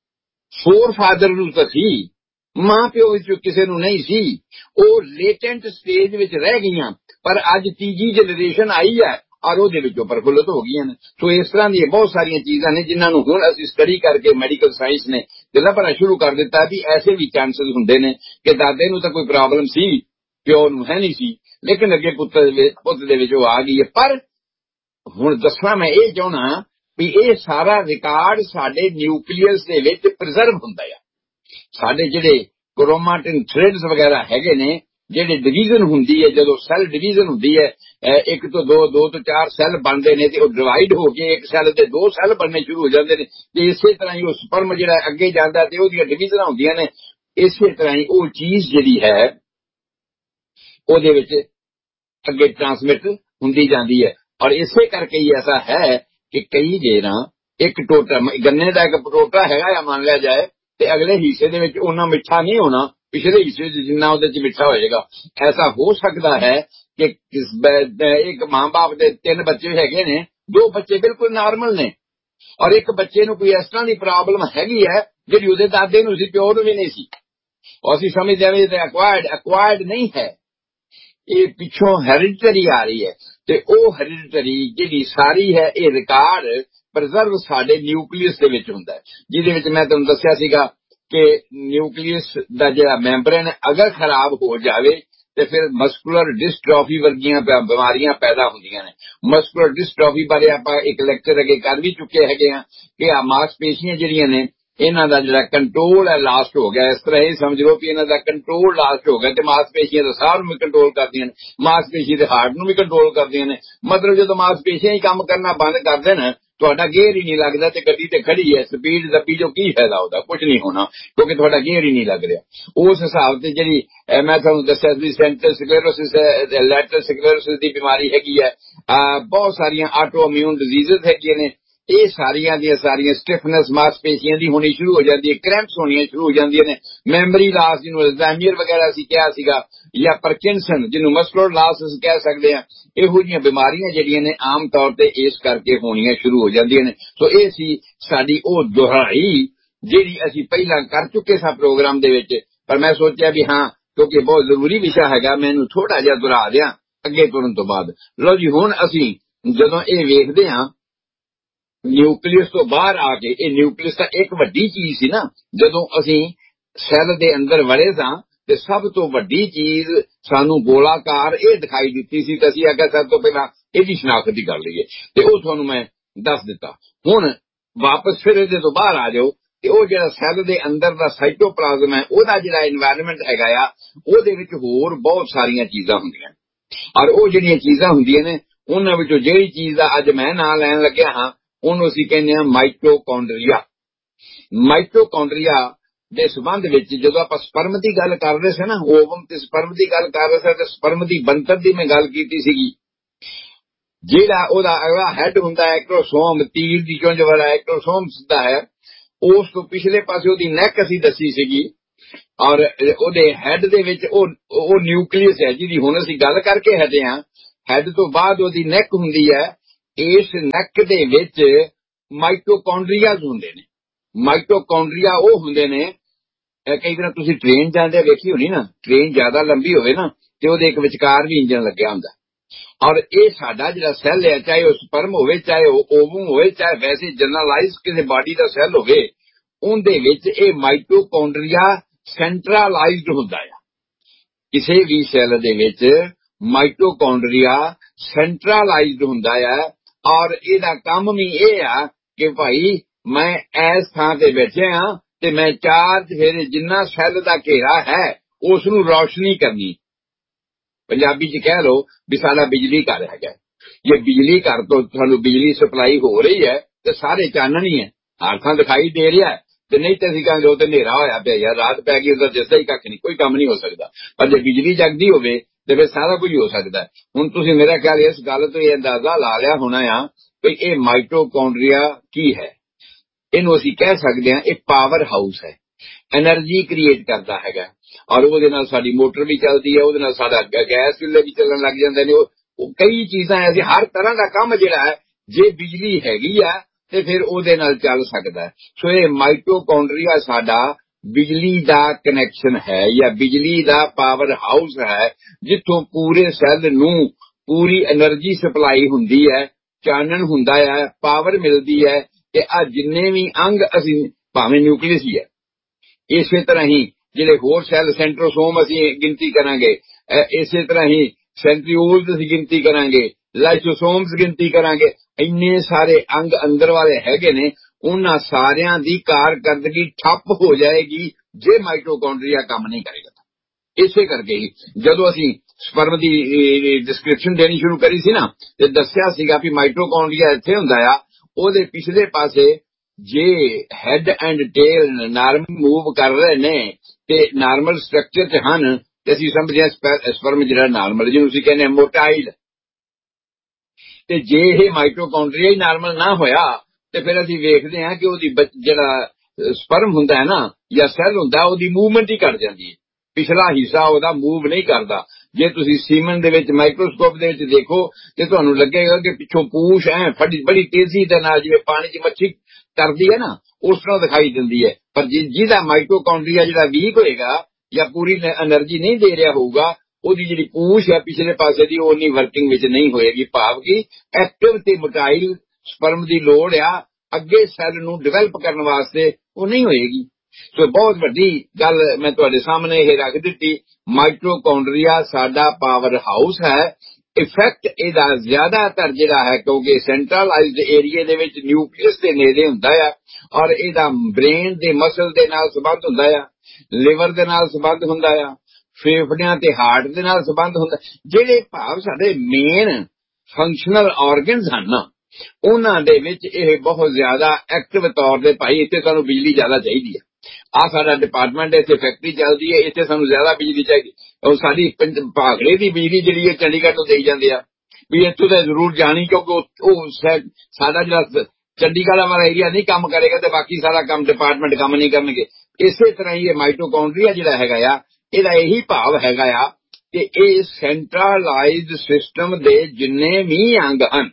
ਫੋਰ ਫਾਦਰ ਨੂੰ ਤਾਂ ਸੀ, ਮਾਂ ਪਿਓ ਵਿੱਚੋਂ ਕਿਸੇ ਨੂੰ ਨਹੀਂ ਸੀ, ਉਹ ਲੇਟੈਂਟ ਸਟੇਜ ਵਿੱਚ ਰਹਿ ਗਈਆਂ, ਪਰ ਅੱਜ ਤੀਜੀ ਜਨਰੇਸ਼ਨ ਆਈ ਹੈ ਔਰ ਉਹਦੇ ਵਿੱਚੋਂ ਪ੍ਰਫੁੱਲਤ ਹੋ ਗਈਆਂ ਨੇ। ਸੋ ਇਸ ਤਰ੍ਹਾਂ ਦੀਆਂ ਬਹੁਤ ਸਾਰੀਆਂ ਚੀਜ਼ਾਂ ਨੇ ਜਿਨ੍ਹਾਂ ਨੂੰ ਹੁਣ ਅਸੀਂ ਸਟੱਡੀ ਕਰਕੇ ਮੈਡੀਕਲ ਸਾਇੰਸ ਨੇ ਲੱਭਣਾ ਸ਼ੁਰੂ ਕਰ ਦਿੱਤਾ ਵੀ ਐਸੇ ਵੀ ਚਾਂਸਸ ਹੁੰਦੇ ਨੇ ਕਿ ਦਾਦੇ ਨੂੰ ਤਾਂ ਕੋਈ ਪ੍ਰੋਬਲਮ ਸੀ, ਪਿਓ ਨੂੰ ਹੈ ਨਹੀਂ ਸੀ, ਲੇਕਿਨ ਅੱਗੇ ਪੁੱਤ ਪੁੱਤ ਦੇ ਵਿੱਚ ਉਹ ਆ ਗਈ ਹੈ। ਪਰ ਹੁਣ ਦੱਸਣਾ ਮੈਂ ਇਹ ਚਾਹੁੰਦਾ ਵੀ ਇਹ ਸਾਰਾ ਰਿਕਾਰਡ ਸਾਡੇ ਨਿਊਕਲੀਅਸ ਦੇ ਵਿੱਚ ਪ੍ਰੀਜ਼ਰਵ ਹੁੰਦਾ ਆ। ਸਾਡੇ ਜਿਹੜੇ ਕ੍ਰੋਮਾਟਿਨ ਥ੍ਰੈਡਸ ਵਗੈਰਾ ਹੈਗੇ ਨੇ, ਜਿਹੜੇ ਡਿਵੀਜ਼ਨ ਹੁੰਦੀ ਹੈ, ਜਦੋਂ ਸੈੱਲ ਡਿਵੀਜ਼ਨ ਹੁੰਦੀ ਹੈ, ਇੱਕ ਤੋਂ ਦੋ, ਦੋ ਤੋਂ ਚਾਰ ਸੈੱਲ ਬਣਦੇ ਨੇ ਤੇ ਉਹ ਡਿਵਾਈਡ ਹੋ ਕੇ ਇੱਕ ਸੈੱਲ ਦੇ ਦੋ ਸੈੱਲ ਬਣਨੇ ਸ਼ੁਰੂ ਹੋ ਜਾਂਦੇ ਨੇ ਤੇ ਇਸੇ ਤਰ੍ਹਾਂ ਹੀ ਉਹ ਸਪਰਮ ਜਿਹੜਾ ਅੱਗੇ ਜਾਂਦਾ ਤੇ ਉਹਦੀਆਂ ਡਿਵੀਜ਼ਨਾਂ ਹੁੰਦੀਆਂ ਨੇ। ਇਸੇ ਤਰ੍ਹਾਂ ਹੀ ਉਹ ਚੀਜ਼ ਜਿਹੜੀ ਹੈ ਉਹਦੇ ਵਿੱਚ ਅੱਗੇ ਟ੍ਰਾਂਸਮਿਟ ਹੁੰਦੀ ਜਾਂਦੀ ਹੈ। ਔਰ ਇਸੇ ਕਰਕੇ ਹੀ ਐਸਾ ਹੈ ਕਿ ਕਈ ਜੇਰਾਂ ਇੱਕ ਟੋਟਾ ਗੰਨੇ ਦਾ ਇੱਕ ਟੋਟਾ ਹੈਗਾ ਆ ਮੰਨ ਲਿਆ ਜਾਏ ਤੇ ਅਗਲੇ ਹਿੱਸੇ ਦੇ ਵਿੱਚ ਉਹਨਾਂ ਮਿੱਠਾ ਨਹੀਂ ਹੋਣਾ, ਪਿਛਲੇ ਹਿੱਸੇ ਜਿੰਨਾ ਉਹਦੇ ਚ ਮਿੱਠਾ ਹੋਏਗਾ। ਐਸਾ ਹੋ ਸਕਦਾ ਹੈ ਕਿ ਇੱਕ ਮਾਂ ਬਾਪ ਦੇ ਤਿੰਨ ਬੱਚੇ ਹੈਗੇ ਨੇ, ਦੋ ਬੱਚੇ ਬਿਲਕੁਲ ਨਾਰਮਲ ਨੇ ਔਰ ਇੱਕ ਬੱਚੇ ਨੂੰ ਕੋਈ ਇਸ ਤਰ੍ਹਾਂ ਦੀ ਪ੍ਰੋਬਲਮ ਹੈਗੀ ਹੈ ਜਿਹੜੀ ਉਹਦੇ ਦਾਦੇ ਨੂੰ ਸੀ, ਪਿਓ ਨੂੰ ਵੀ ਨਹੀਂ ਸੀ। ਅਸੀਂ ਸਮਝਦੇ ਹਾਂ ਤੇ ਐਕਵਾਇਰਡ ਐਕਵਾਇਰਡ ਨਹੀਂ ਹੈ, ਇਹ ਪਿੱਛੋਂ ਹੈਰੀਡਿਟਰੀ ਆ ਰਹੀ ਹੈ। ਤੇ ਉਹ ਹੈਰੀਡਿਟਰੀ ਜਿਹੜੀ ਸਾਰੀ ਹੈ ਇਹ ਰਿਕਾਰਡ ਪ੍ਰੀਜ਼ਰਵ ਸਾਡੇ ਨਿਊਕਲੀਅਸ ਦੇ ਵਿੱਚ ਹੁੰਦਾ ਹੈ, ਜਿਹਦੇ ਵਿੱਚ ਮੈਂ ਤੁਹਾਨੂੰ ਦੱਸਿਆ ਸੀਗਾ ਕਿ ਨਿਊਕਲੀਅਸ ਦਾ ਜਿਹੜਾ ਮੈਂਬਰੇਨ ਅਗਰ ਖਰਾਬ ਹੋ ਜਾਵੇ ਤੇ ਫਿਰ ਮਸਕੂਲਰ ਡਿਸਟ੍ਰੋਫੀ ਵਰਗੀਆਂ ਬਿਮਾਰੀਆਂ ਪੈਦਾ ਹੁੰਦੀਆਂ ਨੇ। ਮਸਕੂਲਰ ਡਿਸਟ੍ਰੋਫੀ ਬਾਰੇ ਆਪਾਂ ਇੱਕ ਲੈਕਚਰ ਅੱਗੇ ਕਰ ਵੀ ਚੁੱਕੇ ਹੈਗੇ ਹਾਂ ਕਿ ਆ ਮਾਸਪੇਸ਼ੀਆਂ ਜਿਹੜੀਆਂ ਨੇ ਇਹਨਾਂ ਦਾ ਜਿਹੜਾ ਕੰਟਰੋਲ ਹੈ ਲਾਸਟ ਹੋ ਗਿਆ। ਇਸ ਤਰ੍ਹਾਂ ਇਹ ਸਮਝ ਲਓ ਕਿ ਇਹਨਾਂ ਦਾ ਕੰਟਰੋਲ ਲਾਸਟ ਹੋ ਗਿਆ ਤੇ ਮਾਸਪੇਸ਼ੀਆਂ ਦਾ ਸਾਹ ਨੂੰ ਵੀ ਕੰਟਰੋਲ ਕਰਦੀਆਂ ਨੇ, ਮਾਸਪੇਸ਼ੀ ਦੇ ਹਾਰਟ ਨੂੰ ਵੀ ਕੰਟਰੋਲ ਕਰਦੀਆਂ ਨੇ। ਮਤਲਬ ਜਦੋਂ ਮਾਸਪੇਸ਼ੀਆਂ ਹੀ ਕੰਮ ਕਰਨਾ ਬੰਦ ਕਰ ਦੇਣ, ਤੁਹਾਡਾ ਗੇਅਰ ਹੀ ਨਹੀਂ ਲੱਗਦਾ ਤੇ ਗੱਡੀ ਤੇ ਖੜੀ ਹੈ, ਸਪੀਡ ਦੱਬੀ ਜੋ ਕੀ ਫਾਇਦਾ ਉਹਦਾ, ਕੁਝ ਨਹੀਂ ਹੋਣਾ ਕਿਉਂਕਿ ਤੁਹਾਡਾ ਗੇਅਰ ਹੀ ਨਹੀਂ ਲੱਗ ਰਿਹਾ। ਉਸ ਹਿਸਾਬ ਤੇ ਜਿਹੜੀ ਮੈਂ ਤੁਹਾਨੂੰ ਦੱਸਿਆ ਸੀ ਸੈਂਟਰਲ ਸਕਲੈਰੋਸਿਸ, ਲੈਟਰਲ ਸਕਲੈਰੋਸਿਸ ਦੀ ਬਿਮਾਰੀ ਹੈਗੀ ਹੈ, ਬਹੁਤ ਸਾਰੀਆਂ ਆਟੋ ਇਮਿਊਨ ਡਿਜ਼ੀਜ਼ਸ ਹੈਗੀਆਂ ਨੇ, ਇਹ ਸਾਰੀਆਂ ਦੀਆਂ ਸਾਰੀਆਂ ਸਟਿਫਨੈਸ ਮਾਸਪੇਸ਼ੀਆਂ ਦੀ ਹੋਣੀ ਸ਼ੁਰੂ ਹੋ ਜਾਂਦੀ ਹੈ, ਕ੍ਰੈਂਪਸ ਹੋਣੀਆਂ ਸ਼ੁਰੂ ਹੋ ਜਾਂਦੀਆਂ ਨੇ, ਮੈਮਰੀ ਲਾਸ ਜਿਹਨੂੰ ਅਲਜ਼ਾਈਮਰ ਵਗੈਰਾ ਅਸੀਂ ਕਿਹਾ ਸੀਗਾ, ਜਾਂ ਪਾਰਕਿੰਸਨ ਜਿਹਨੂੰ ਮਸਕੂਲਰ ਲਾਸ ਅਸੀਂ ਕਹਿ ਸਕਦੇ ਹਾਂ। ਇਹੋ ਜਿਹੀਆਂ ਬਿਮਾਰੀਆਂ ਜਿਹੜੀਆਂ ਨੇ ਆਮ ਤੌਰ ਤੇ ਇਸ ਕਰਕੇ ਹੋਣੀਆਂ ਸ਼ੁਰੂ ਹੋ ਜਾਂਦੀਆਂ ਨੇ। ਸੋ ਇਹ ਸੀ ਸਾਡੀ ਉਹ ਦੁਹਰਾਈ ਜਿਹੜੀ ਅਸੀਂ ਪਹਿਲਾਂ ਕਰ ਚੁੱਕੇ ਸਾਂ ਪ੍ਰੋਗਰਾਮ ਦੇ ਵਿੱਚ, ਪਰ ਮੈਂ ਸੋਚਿਆ ਵੀ ਹਾਂ ਕਿਉਂਕਿ ਬਹੁਤ ਜ਼ਰੂਰੀ ਵਿਸ਼ਾ ਹੈਗਾ ਮੈਨੂੰ ਥੋੜਾ ਜਿਹਾ ਦੁਹਰਾ ਦਿਆਂ ਅੱਗੇ ਤੁਰਨ ਤੋਂ ਬਾਅਦ। ਲਓ ਜੀ, ਹੁਣ ਅਸੀਂ ਜਦੋਂ ਇਹ ਵੇਖਦੇ ਹਾਂ ਨਿਊਕਲੀਅਸ ਤੋਂ ਬਾਹਰ ਆ ਕੇ, ਇਹ ਨਿਊਕਲੀਅਸ ਤਾਂ ਇੱਕ ਵੱਡੀ ਚੀਜ਼ ਸੀ ਨਾ, ਜਦੋਂ ਅਸੀਂ ਸੈੱਲ ਦੇ ਅੰਦਰ ਵੜੇ ਸਾਂ ਤੇ ਸਭ ਤੋਂ ਵੱਡੀ ਚੀਜ਼ ਸਾਨੂੰ ਗੋਲਾਕਾਰ ਇਹ ਦਿਖਾਈ ਦਿੱਤੀ ਸੀ ਤੇ ਅਸੀਂ ਆਖਿਆ ਸਭ ਤੋਂ ਪਹਿਲਾਂ ਇਹਦੀ ਸ਼ਨਾਖਤ ਦੀ ਕਰ ਲਈਏ ਤੇ ਉਹ ਤੁਹਾਨੂੰ ਮੈਂ ਦੱਸ ਦਿੱਤਾ। ਹੁਣ ਵਾਪਸ ਫਿਰ ਇਹਦੇ ਤੋਂ ਬਾਹਰ ਆ ਜਾਓ ਤੇ ਉਹ ਜਿਹੜਾ ਸੈੱਲ ਦੇ ਅੰਦਰ ਦਾ ਸਾਈਟੋਪਲਾਜ਼ਮ ਹੈ ਉਹਦਾ ਜਿਹੜਾ ਇਨਵਾਇਰਨਮੈਂਟ ਹੈਗਾ ਆ ਉਹਦੇ ਵਿੱਚ ਹੋਰ ਬਹੁਤ ਸਾਰੀਆਂ ਚੀਜ਼ਾਂ ਹੁੰਦੀਆਂ ਔਰ ਉਹ ਜਿਹੜੀਆਂ ਚੀਜ਼ਾਂ ਹੁੰਦੀਆਂ ਨੇ ਉਹਨਾਂ ਵਿੱਚੋਂ ਜਿਹੜੀ ਚੀਜ਼ ਦਾ ਅੱਜ ਮੈਂ ਨਾਂ ਲੈਣ ਲੱਗਿਆ ਹਾਂ ਉਹਨੂੰ ਅਸੀਂ ਕਹਿੰਦੇ ਹਾਂ ਮਾਈਟੋਕੌਂਡਰੀਆ। ਮਾਈਟੋਕੌਂਡਰੀਆ ਦੇ ਸੰਬੰਧ ਵਿੱਚ ਜਦੋਂ ਆਪਾਂ ਸਪਰਮ ਦੀ ਗੱਲ ਕਰ ਰਹੇ ਸੀ ਨਾ, ਓਵਮ ਤੇ ਸਪਰਮ ਦੀ ਗੱਲ ਕਰ ਰਹੇ ਸੀ ਤੇ ਸਪਰਮ ਦੀ ਬਣਤਰ ਦੀ ਮੈਂ ਗੱਲ ਕੀਤੀ ਸੀਗੀ। ਜਿਹੜਾ ਉਹਦਾ ਅਗਲਾ ਹੈਡ ਹੁੰਦਾ ਹੈ ਐਕਟੋਸੋਮ, ਤੀਰ ਦੀ ਚੁੰਝ ਵਾਲਾ ਐਕਟੋਸੋਮ ਸਿੱਧਾ ਹੈ, ਉਸ ਤੋਂ ਪਿਛਲੇ ਪਾਸੇ ਉਹਦੀ ਨੈਕ ਅਸੀਂ ਦੱਸੀ ਸੀਗੀ ਔਰ ਉਹਦੇ ਹੈਡ ਦੇ ਵਿੱਚ ਉਹ ਉਹ ਨਿਊਕਲੀਅਸ ਹੈ ਜਿਹਦੀ ਹੁਣ ਅਸੀਂ ਗੱਲ ਕਰਕੇ ਹਟੇ ਹਾਂ। ਹੈਡ ਤੋਂ ਬਾਅਦ ਉਹਦੀ ਨੈਕ ਹੁੰਦੀ ਹੈ। ਇਸ ਨੈਕ ਦੇ ਵਿੱਚ ਮਾਈਟੋਕੌਂਡਰੀਆਜ਼ ਹੁੰਦੇ ਨੇ। ਮਾਈਟੋਕੌਂਡਰੀਆ ਉਹ ਹੁੰਦੇ ਨੇ, ਕਈ ਵਾਰ ਤੁਸੀਂ ਟ੍ਰੇਨ ਜਾਂਦੇ ਵੇਖੀ ਹੋਣੀ ਨਾ, ਟ੍ਰੇਨ ਜ਼ਿਆਦਾ ਲੰਬੀ ਹੋਵੇ ਨਾ ਤੇ ਉਹਦੇ ਇੱਕ ਵਿਚਕਾਰ ਵੀ ਇੰਜਨ ਲੱਗਿਆ ਹੁੰਦਾ। ਔਰ ਇਹ ਸਾਡਾ ਜਿਹੜਾ ਸੈੱਲ ਹੈ, ਚਾਹੇ ਉਹ ਸਪਰਮ ਹੋਵੇ, ਚਾਹੇ ਉਹ ਓਵਮ ਹੋਵੇ, ਚਾਹੇ ਵੈਸੇ ਜਨਰਲਾਈਜ਼ ਕਿਸੇ ਬਾਡੀ ਦਾ ਸੈੱਲ ਹੋਵੇ, ਉਹਦੇ ਵਿੱਚ ਇਹ ਮਾਈਟੋਕੌਂਡਰੀਆ ਸੈਂਟਰਲਾਈਜ਼ਡ ਹੁੰਦਾ ਆ। ਕਿਸੇ ਵੀ ਸੈੱਲ ਦੇ ਵਿੱਚ ਮਾਈਟੋਕੌਂਡਰੀਆ ਸੈਂਟਰਲਾਈਜ਼ਡ ਹੁੰਦਾ ਆ। ਔਰ ਇਹਦਾ ਕੰਮ ਵੀ ਇਹ ਆ ਕਿ ਭਾਈ ਮੈਂ ਇਸ ਥਾਂ ਤੇ ਬੈਠਿਆ ਹਾਂ ਤੇ ਮੈਂ ਚਾਰਜ ਫਿਰ ਜਿੰਨਾ ਸੈੱਲ ਦਾ ਘੇਰਾ ਹੈ ਉਸ ਨੂੰ ਰੌਸ਼ਨੀ ਕਰਨੀ। ਪੰਜਾਬੀ ਚ ਕਹਿ ਲਓ ਵੀ ਸਾਡਾ ਬਿਜਲੀ ਘਰ ਹੈਗਾ। ਜੇ ਬਿਜਲੀ ਘਰ ਤੋਂ ਤੁਹਾਨੂੰ ਬਿਜਲੀ ਸਪਲਾਈ ਹੋ ਰਹੀ ਹੈ ਤੇ ਸਾਰੇ ਚਾਨਣ ਹੀ ਹੈ, ਹਰ ਥਾਂ ਦਿਖਾਈ ਦੇ ਰਿਹਾ। ਤੇ ਨਹੀਂ ਤੇ ਅਸੀਂ ਕਹਾਂਗੇ ਉਹ ਤੇ ਹਨੇਰਾ ਹੋਇਆ ਪਿਆ ਯਾਰ, ਰਾਤ ਪੈ ਗਈ, ਉਹਦਾ ਦਿਸਦਾ ਹੀ ਕੱਖ ਨਹੀਂ, ਕੋਈ ਕੰਮ ਨਹੀਂ ਹੋ ਸਕਦਾ। ਪਰ ਜੇ ਬਿਜਲੀ ਜਗਦੀ ਹੋਵੇ ਤੇ ਫਿਰ ਸਾਰਾ ਕੁਝ ਹੋ ਸਕਦਾ। ਹੁਣ ਤੁਸੀਂ ਮੇਰਾ ਖਿਆਲ ਇਸ ਗੱਲ ਤੋਂ ਇਹ ਅੰਦਾਜ਼ਾ ਲਾ ਲਿਆ ਹੋਣਾ ਆ ਕਿ ਇਹ ਮਾਈਟੋਕੌਂਡਰੀਆ ਕੀ ਹੈ। ਇਹਨੂੰ ਅਸੀਂ ਕਹਿ ਸਕਦੇ ਹਾਂ ਇਹ ਪਾਵਰ ਹਾਊਸ ਹੈ, ਐਨਰਜੀ ਕ੍ਰੀਏਟ ਕਰਦਾ ਹੈਗਾ। ਔਰ ਉਹਦੇ ਨਾਲ ਸਾਡੀ ਮੋਟਰ ਵੀ ਚੱਲਦੀ ਹੈ, ਉਹਦੇ ਨਾਲ ਸਾਡਾ ਗੈਸ ਚੁੱਲ੍ਹੇ ਵੀ ਚੱਲਣ ਲੱਗ ਜਾਂਦੇ ਨੇ। ਉਹ ਕਈ ਚੀਜ਼ਾਂ ਐਸੀ, ਹਰ ਤਰ੍ਹਾਂ ਦਾ ਕੰਮ ਜਿਹੜਾ ਹੈ ਜੇ ਬਿਜਲੀ ਹੈਗੀ ਆ ਤੇ ਫਿਰ ਉਹਦੇ ਨਾਲ ਚੱਲ ਸਕਦਾ। ਸੋ ਇਹ ਮਾਈਟੋਕੌਂਡਰੀਆ ਸਾਡਾ ਬਿਜਲੀ ਦਾ ਕਨੈਕਸ਼ਨ ਹੈ ਜਾਂ ਬਿਜਲੀ ਦਾ ਪਾਵਰ ਹਾਊਸ ਹੈ, ਜਿੱਥੋਂ ਪੂਰੇ ਸੈੱਲ ਨੂੰ ਪੂਰੀ ਐਨਰਜੀ ਸਪਲਾਈ ਹੁੰਦੀ ਹੈ, ਚਾਨਣ ਹੁੰਦਾ ਹੈ, ਪਾਵਰ ਮਿਲਦੀ ਹੈ। ਤੇ ਆ ਜਿੰਨੇ ਵੀ ਅੰਗ ਅਸੀਂ, ਭਾਵੇਂ ਨਿਊਕਲੀਅਸ ਹੀ ਹੈ, ਇਸੇ ਤਰ੍ਹਾਂ ਹੀ ਜਿਹੜੇ ਹੋਰ ਸੈੱਲ ਸੈਂਟਰੋਸੋਮ ਅਸੀਂ ਗਿਣਤੀ ਕਰਾਂਗੇ, ਇਸੇ ਤਰ੍ਹਾਂ ਹੀ ਸੈਂਟਰੀਓਲਸ ਅਸੀਂ ਗਿਣਤੀ ਕਰਾਂਗੇ, ਲਾਈਸੋਸੋਮਸ ਗਿਣਤੀ ਕਰਾਂਗੇ। ਇੰਨੇ ਸਾਰੇ ਅੰਗ ਅੰਦਰ ਵਾਲੇ ਹੈਗੇ ਨੇ, ਉਹਨਾਂ ਸਾਰਿਆਂ ਦੀ ਕਾਰਕਰਦਗੀ ਠੱਪ ਹੋ ਜਾਏਗੀ ਜੇ ਮਾਈਟੋਕੌਂਡਰੀਆ ਕੰਮ ਨਹੀਂ ਕਰੇਗਾ। ਇਸੇ ਕਰਕੇ ਹੀ ਜਦੋਂ ਅਸੀਂ ਸਪਰਮ ਦੀ ਡਿਸਕ੍ਰਿਪਸ਼ਨ ਦੇਣੀ ਸ਼ੁਰੂ ਕਰੀ ਸੀ ਨਾ, ਤੇ ਦੱਸਿਆ ਸੀਗਾ ਵੀ ਮਾਈਟੋਕੌਂਡਰੀਆ ਇੱਥੇ ਹੁੰਦਾ ਆ, ਉਹਦੇ ਪਿਛਲੇ ਪਾਸੇ ਜੇ head and tail normal move ਕਰ ਰਹੇ ਨੇ ਤੇ ਨਾਰਮਲ ਸਟਰਕਚਰ ਚ ਹਨ, ਤੇ ਅਸੀਂ ਸਮਝਦੇ ਹਾਂ ਸਪਰਮ ਜਿਹੜਾ ਨਾਰਮਲ, ਜਿਹਨੂੰ ਅਸੀਂ ਕਹਿੰਦੇ ਮੋਟਾਈਲ। ਤੇ ਜੇ ਇਹ ਮਾਈਟੋਕੌਂਡਰੀਆ ਹੀ ਨਾਰਮਲ ਨਾ ਹੋਇਆ ਤੇ ਫਿਰ ਅਸੀਂ ਵੇਖਦੇ ਹਾਂ ਕਿ ਉਹਦੀ ਜਿਹੜਾ ਸਪਰਮ ਹੁੰਦਾ ਹੈ ਨਾ ਜਾਂ ਸੈੱਲ ਹੁੰਦਾ, ਉਹਦੀ ਮੂਵਮੈਂਟ ਹੀ ਘਟ ਜਾਂਦੀ ਹੈ, ਪਿਛਲਾ ਹਿੱਸਾ ਉਹਦਾ ਮੂਵ ਨਹੀਂ ਕਰਦਾ। ਜੇ ਤੁਸੀਂ ਸੀਮਨ ਦੇ ਵਿੱਚ ਮਾਈਕਰੋਸਕੋਪ ਦੇ ਵਿੱਚ ਦੇਖੋ ਤੇ ਤੁਹਾਨੂੰ ਲੱਗੇਗਾ ਕਿ ਪਿੱਛੋਂ ਪੂਛ ਐ ਫੜੀ ਬੜੀ ਤੇਜ਼ੀ ਦੇ ਨਾਲ, ਜਿਵੇਂ ਪਾਣੀ 'ਚ ਮੱਛੀ ਕਰਦੀ ਹੈ ਨਾ, ਉਸ ਤਰ੍ਹਾਂ ਦਿਖਾਈ ਦਿੰਦੀ ਹੈ। ਪਰ ਜਿਹਦਾ ਮਾਈਟੋਕੌਂਡਰੀਆ ਜਿਹੜਾ ਵੀਕ ਹੋਏਗਾ ਜਾਂ ਪੂਰੀ એનર્ਜੀ ਨਹੀਂ ਦੇ ਰਿਹਾ ਹੋਊਗਾ, ਉਹਦੀ ਜਿਹੜੀ ਪੂਛ ਹੈ ਪਿਛਲੇ ਪਾਸੇ ਦੀ, ਉਹ ਉਨੀ ਵਰਕਿੰਗ ਵਿੱਚ ਨਹੀਂ ਹੋਏਗੀ। ਭਾਵ ਕਿ ਐਕਟਿਵ ਤੇ ਮੋਟਾਈਲ ਸਪਰਮ ਦੀ ਲੋੜ ਆ ਅੱਗੇ ਸੈੱਲ ਨੂੰ ਡਿਵੈਲਪ ਕਰਨ ਵਾਸਤੇ, ਉਹ ਨਹੀਂ ਹੋਏਗੀ। ਸੋ ਬਹੁਤ ਵੱਡੀ ਗੱਲ ਮੈਂ ਤੁਹਾਡੇ ਸਾਹਮਣੇ ਇਹ ਰੱਖ ਦਿੱਤੀ। ਮਾਈਟੋਕੌਂਡਰੀਆ ਸਾਡਾ ਪਾਵਰ ਹਾਊਸ ਹੈ। ਇਫੈਕਟ ਇਹਦਾ ਜ਼ਿਆਦਾਤਰ ਜਿਹੜਾ ਹੈ, ਕਿਉਂਕਿ ਸੈਂਟਰਲਾਈਜ਼ਡ ਏਰੀਏ ਦੇ ਵਿੱਚ ਨਿਊਕਲੀਅਸ ਦੇ ਨੇੜੇ ਹੁੰਦਾ ਆ, ਔਰ ਇਹਦਾ ਬ੍ਰੇਨ ਦੇ ਮਸਲ ਦੇ ਨਾਲ ਸੰਬੰਧ ਹੁੰਦਾ ਆ, ਲਿਵਰ ਦੇ ਨਾਲ ਸੰਬੰਧ ਹੁੰਦਾ ਆ, ਫੇਫੜਿਆਂ ਤੇ ਹਾਰਟ ਦੇ ਨਾਲ ਸੰਬੰਧ ਹੁੰਦਾ। ਜਿਹੜੇ ਭਾਵ ਸਾਡੇ ਮੇਨ ਫੰਕਸ਼ਨਲ ਆਰਗਨਸ ਹਨ ਨਾ, ਉਹਨਾਂ ਦੇ ਵਿੱਚ ਇਹ ਬਹੁਤ ਜ਼ਿਆਦਾ ਐਕਟਿਵ ਤੌਰ ਤੇ, ਭਾਈ ਇੱਥੇ ਸਾਨੂੰ ਬਿਜਲੀ ਜ਼ਿਆਦਾ ਚਾਹੀਦੀ ਹੈ, ਆਹ ਸਾਡਾ ਡਿਪਾਰਟਮੈਂਟ, ਇੱਥੇ ਫੈਕਟਰੀ ਚੱਲਦੀ ਹੈ, ਇੱਥੇ ਸਾਨੂੰ ਜ਼ਿਆਦਾ ਬਿਜਲੀ ਚਾਹੀਦੀ। ਉਹ ਸਾਡੀ ਭਾਗੜੇ ਦੀ ਬਿਜਲੀ ਜਿਹੜੀ ਹੈ ਚੰਡੀਗੜ੍ਹ ਤੋਂ ਦੇਈ ਜਾਂਦੇ ਆ ਵੀ ਇੱਥੋਂ ਤਾਂ ਜ਼ਰੂਰ ਜਾਣੀ, ਕਿਉਂਕਿ ਉਹ ਸਾਡਾ ਜਿਹੜਾ ਚੰਡੀਗੜ੍ਹ ਵਾਲਾ ਏਰੀਆ ਨਹੀਂ ਕੰਮ ਕਰੇਗਾ ਤੇ ਬਾਕੀ ਸਾਰਾ ਕੰਮ ਡਿਪਾਰਟਮੈਂਟ ਕੰਮ ਨਹੀਂ ਕਰਨਗੇ। ਇਸੇ ਤਰ੍ਹਾਂ ਹੀ ਇਹ ਮਾਈਟੋਕੌਂਡਰੀਆ ਜਿਹੜਾ ਹੈਗਾ ਆ, ਇਹਦਾ ਇਹੀ ਭਾਵ ਹੈਗਾ ਆ ਕਿ ਇਹ ਸੈਂਟਰਲਾਈਜ਼ਡ ਸਿਸਟਮ ਦੇ ਜਿੰਨੇ ਵੀ ਅੰਗ ਹਨ,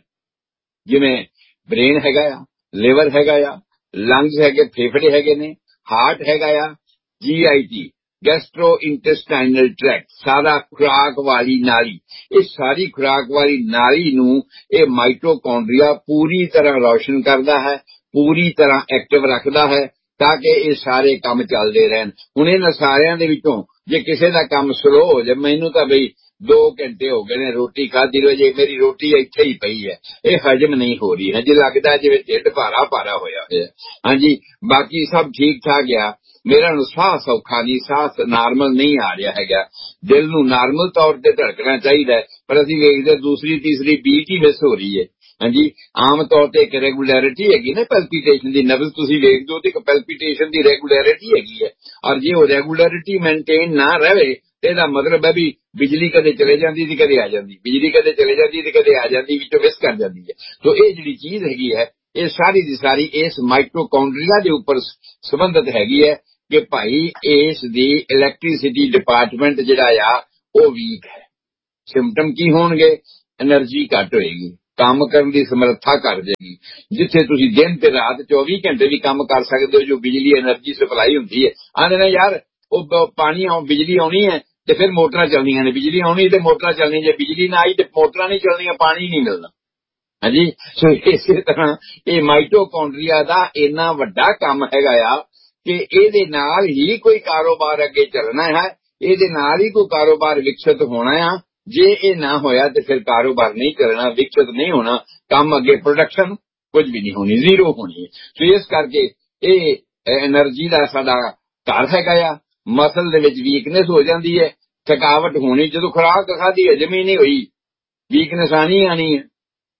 ਜਿਵੇਂ ਬ੍ਰੇਨ ਹੈਗਾ ਆ, ਲਿਵਰ ਹੈਗਾ ਆ, ਲੰਗਸ ਹੈਗੇ, ਫੇਫੜੇ ਹੈਗੇ ਨੇ, ਹਾਰਟ ਹੈਗਾ ਆ, ਜੀ ਆਈ ਟੀ ਗੈਸਟਰੋ ਇੰਟੈਸਟਾਈਨਲ ਟ੍ਰੈਕਟ, ਸਾਰਾ ਖੁਰਾਕ ਵਾਲੀ ਨਾਲੀ, ਇਹ ਸਾਰੀ ਖੁਰਾਕ ਵਾਲੀ ਨਾਲੀ ਨੂੰ ਇਹ ਮਾਈਟੋਕੌਂਡਰੀਆ ਪੂਰੀ ਤਰ੍ਹਾਂ ਰੌਸ਼ਨ ਕਰਦਾ ਹੈ, ਪੂਰੀ ਤਰ੍ਹਾਂ ਐਕਟਿਵ ਰੱਖਦਾ ਹੈ, ਤਾਂ ਕਿ ਇਹ ਸਾਰੇ ਕੰਮ ਚੱਲਦੇ ਰਹਿਣ। ਹੁਣ ਇਹਨਾਂ ਸਾਰਿਆਂ ਦੇ ਵਿੱਚੋਂ ਜੇ ਕਿਸੇ ਦਾ ਕੰਮ ਸਲੋ ਹੋ ਜਾਏ, ਮੈਨੂੰ ਤਾਂ ਬਈ ਦੋ ਘੰਟੇ ਹੋ ਗਏ ਨੇ ਰੋਟੀ ਖਾਧੀ ਨੂੰ, ਜੇ ਮੇਰੀ ਰੋਟੀ ਇੱਥੇ ਹੀ ਪਈ ਹੈ, ਇਹ ਹਜਮ ਨਹੀਂ ਹੋ ਰਹੀ ਹੈ, ਜੇ ਲੱਗਦਾ ਜਿਵੇਂ ਢਿੱਡ ਭਾਰਾ ਭਾਰਾ ਹੋਇਆ ਹੋਇਆ। ਹਾਂਜੀ, ਬਾਕੀ ਸਭ ਠੀਕ ਠਾਕ ਆ, ਮੇਰਾ ਨੂੰ ਸਾਹ ਸੌਖਾ ਨਹੀਂ, ਸਾਹ ਨਾਰਮਲ ਨਹੀਂ ਆ ਰਿਹਾ ਹੈਗਾ। ਦਿਲ ਨੂੰ ਨਾਰਮਲ ਤੌਰ ਤੇ ਧੜਕਣਾ ਚਾਹੀਦਾ, ਪਰ ਅਸੀਂ ਵੇਖਦੇ ਦੂਸਰੀ ਤੀਸਰੀ ਬੀਟ ਹੀ ਮਿਸ ਹੋ ਰਹੀ ਹੈ। ਹਾਂਜੀ, ਆਮ ਤੌਰ ਤੇ ਇੱਕ ਰੈਗੂਲੈਰਿਟੀ ਹੈਗੀ ਨਾ ਪੈਲਪੀਟੇਸ਼ਨ ਦੀ, ਨਬਜ਼ ਤੁਸੀਂ ਵੇਖਦੇ ਹੋ ਤੇ ਇੱਕ ਪੈਲਪੀਟੇਸ਼ਨ ਦੀ ਰੈਗੂਲੈਰਿਟੀ ਹੈਗੀ ਹੈ। ਔਰ ਜੇ ਉਹ ਰੈਗੂਲੈਰਿਟੀ ਮੇਨਟੇਨ ਨਾ ਰਹੇ ਤੇ ਇਹਦਾ ਮਤਲਬ ਹੈ ਵੀ ਬਿਜਲੀ ਕਦੇ ਚਲੇ ਜਾਂਦੀ ਸੀ ਕਦੇ ਆ ਜਾਂਦੀ, ਬਿਜਲੀ ਕਦੇ ਚਲੇ ਜਾਂਦੀ ਤੇ ਕਦੇ ਆ ਜਾਂਦੀ, ਵਿੱਚੋਂ ਮਿਸ ਕਰ ਜਾਂਦੀ ਹੈ। ਸੋ ਇਹ ਜਿਹੜੀ ਚੀਜ਼ ਹੈਗੀ ਹੈ, ਇਹ ਸਾਰੀ ਦੀ ਸਾਰੀ ਇਸ ਮਾਈਟੋਕੌਂਡਰੀਆ ਦੇ ਉੱਪਰ ਸੰਬੰਧਿਤ ਹੈਗੀ ਹੈ ਕਿ ਭਾਈ ਇਸ ਦੀ ਇਲੈਕਟ੍ਰਿਸਿਟੀ ਡਿਪਾਰਟਮੈਂਟ ਜਿਹੜਾ ਆ ਉਹ ਵੀਕ ਹੈ। ਸਿੰਪਟਮ ਕੀ ਹੋਣਗੇ? એનર્ਜੀ ਘੱਟ ਹੋਏਗੀ, ਕੰਮ ਕਰਨ ਦੀ ਸਮਰੱਥਾ ਘੱਟ ਜਾਏਗੀ। ਜਿੱਥੇ ਤੁਸੀਂ ਦਿਨ ਤੇ ਰਾਤ ਚੌਵੀ ਘੰਟੇ ਵੀ ਕੰਮ ਕਰ ਸਕਦੇ ਹੋ, ਜੋ ਬਿਜਲੀ એનર્ਜੀ ਸਪਲਾਈ ਹੁੰਦੀ ਹੈ, ਆਂਦੇ ਨੇ ਯਾਰ ਉਹ ਪਾਣੀ ਬਿਜਲੀ ਆਉਣੀ ਹੈ ਤੇ ਫਿਰ ਮੋਟਰਾਂ ਚੱਲਣੀਆਂ ਨੇ, ਬਿਜਲੀ ਆਉਣੀ ਤੇ ਮੋਟਰਾਂ ਚੱਲਣੀਆਂ, ਜੇ ਬਿਜਲੀ ਨਾ ਆਈ ਤੇ ਮੋਟਰਾਂ ਨਹੀਂ ਚੱਲਣੀਆਂ, ਪਾਣੀ ਨਹੀਂ ਮਿਲਣਾ। ਹਾਂਜੀ, ਸੋ ਇਸੇ ਤਰ੍ਹਾਂ ਇਹ ਮਾਈਟੋਕੌਂਡਰੀਆ ਦਾ ਇੰਨਾ ਵੱਡਾ ਕੰਮ ਹੈਗਾ ਆ ਕਿ ਇਹਦੇ ਨਾਲ ਹੀ ਕੋਈ ਕਾਰੋਬਾਰ ਅੱਗੇ ਚੱਲਣਾ ਹੈ, ਇਹਦੇ ਨਾਲ ਹੀ ਕੋਈ ਕਾਰੋਬਾਰ ਵਿਕਸਿਤ ਹੋਣਾ ਆ। ਜੇ ਇਹ ਨਾ ਹੋਇਆ ਤੇ ਫਿਰ ਕਾਰੋਬਾਰ ਨਹੀਂ ਚੱਲਣਾ, ਵਿਕਸਿਤ ਨਹੀਂ ਹੋਣਾ, ਕੰਮ ਅੱਗੇ ਪ੍ਰੋਡਕਸ਼ਨ ਕੁਝ ਵੀ ਨਹੀਂ ਹੋਣੀ, ਜ਼ੀਰੋ ਹੋਣੀ ਹੈ। ਸੋ ਇਸ ਕਰਕੇ ਇਹ એનર્ਜੀ ਦਾ ਸਾਡਾ ਘਰ ਹੈਗਾ ਆ। ਮਸਲ ਦੇ ਵਿੱਚ ਵੀਕਨੈਸ ਹੋ ਜਾਂਦੀ ਹੈ, ਥਕਾਵਟ ਹੋਣੀ, ਜਦੋਂ ਖੁਰਾਕ ਖਾਧੀ ਹਜਮ ਹੀ ਨਹੀਂ ਹੋਈ, ਵੀਕਨੈਸ ਆਣੀ ਆਣੀ ਹੈ।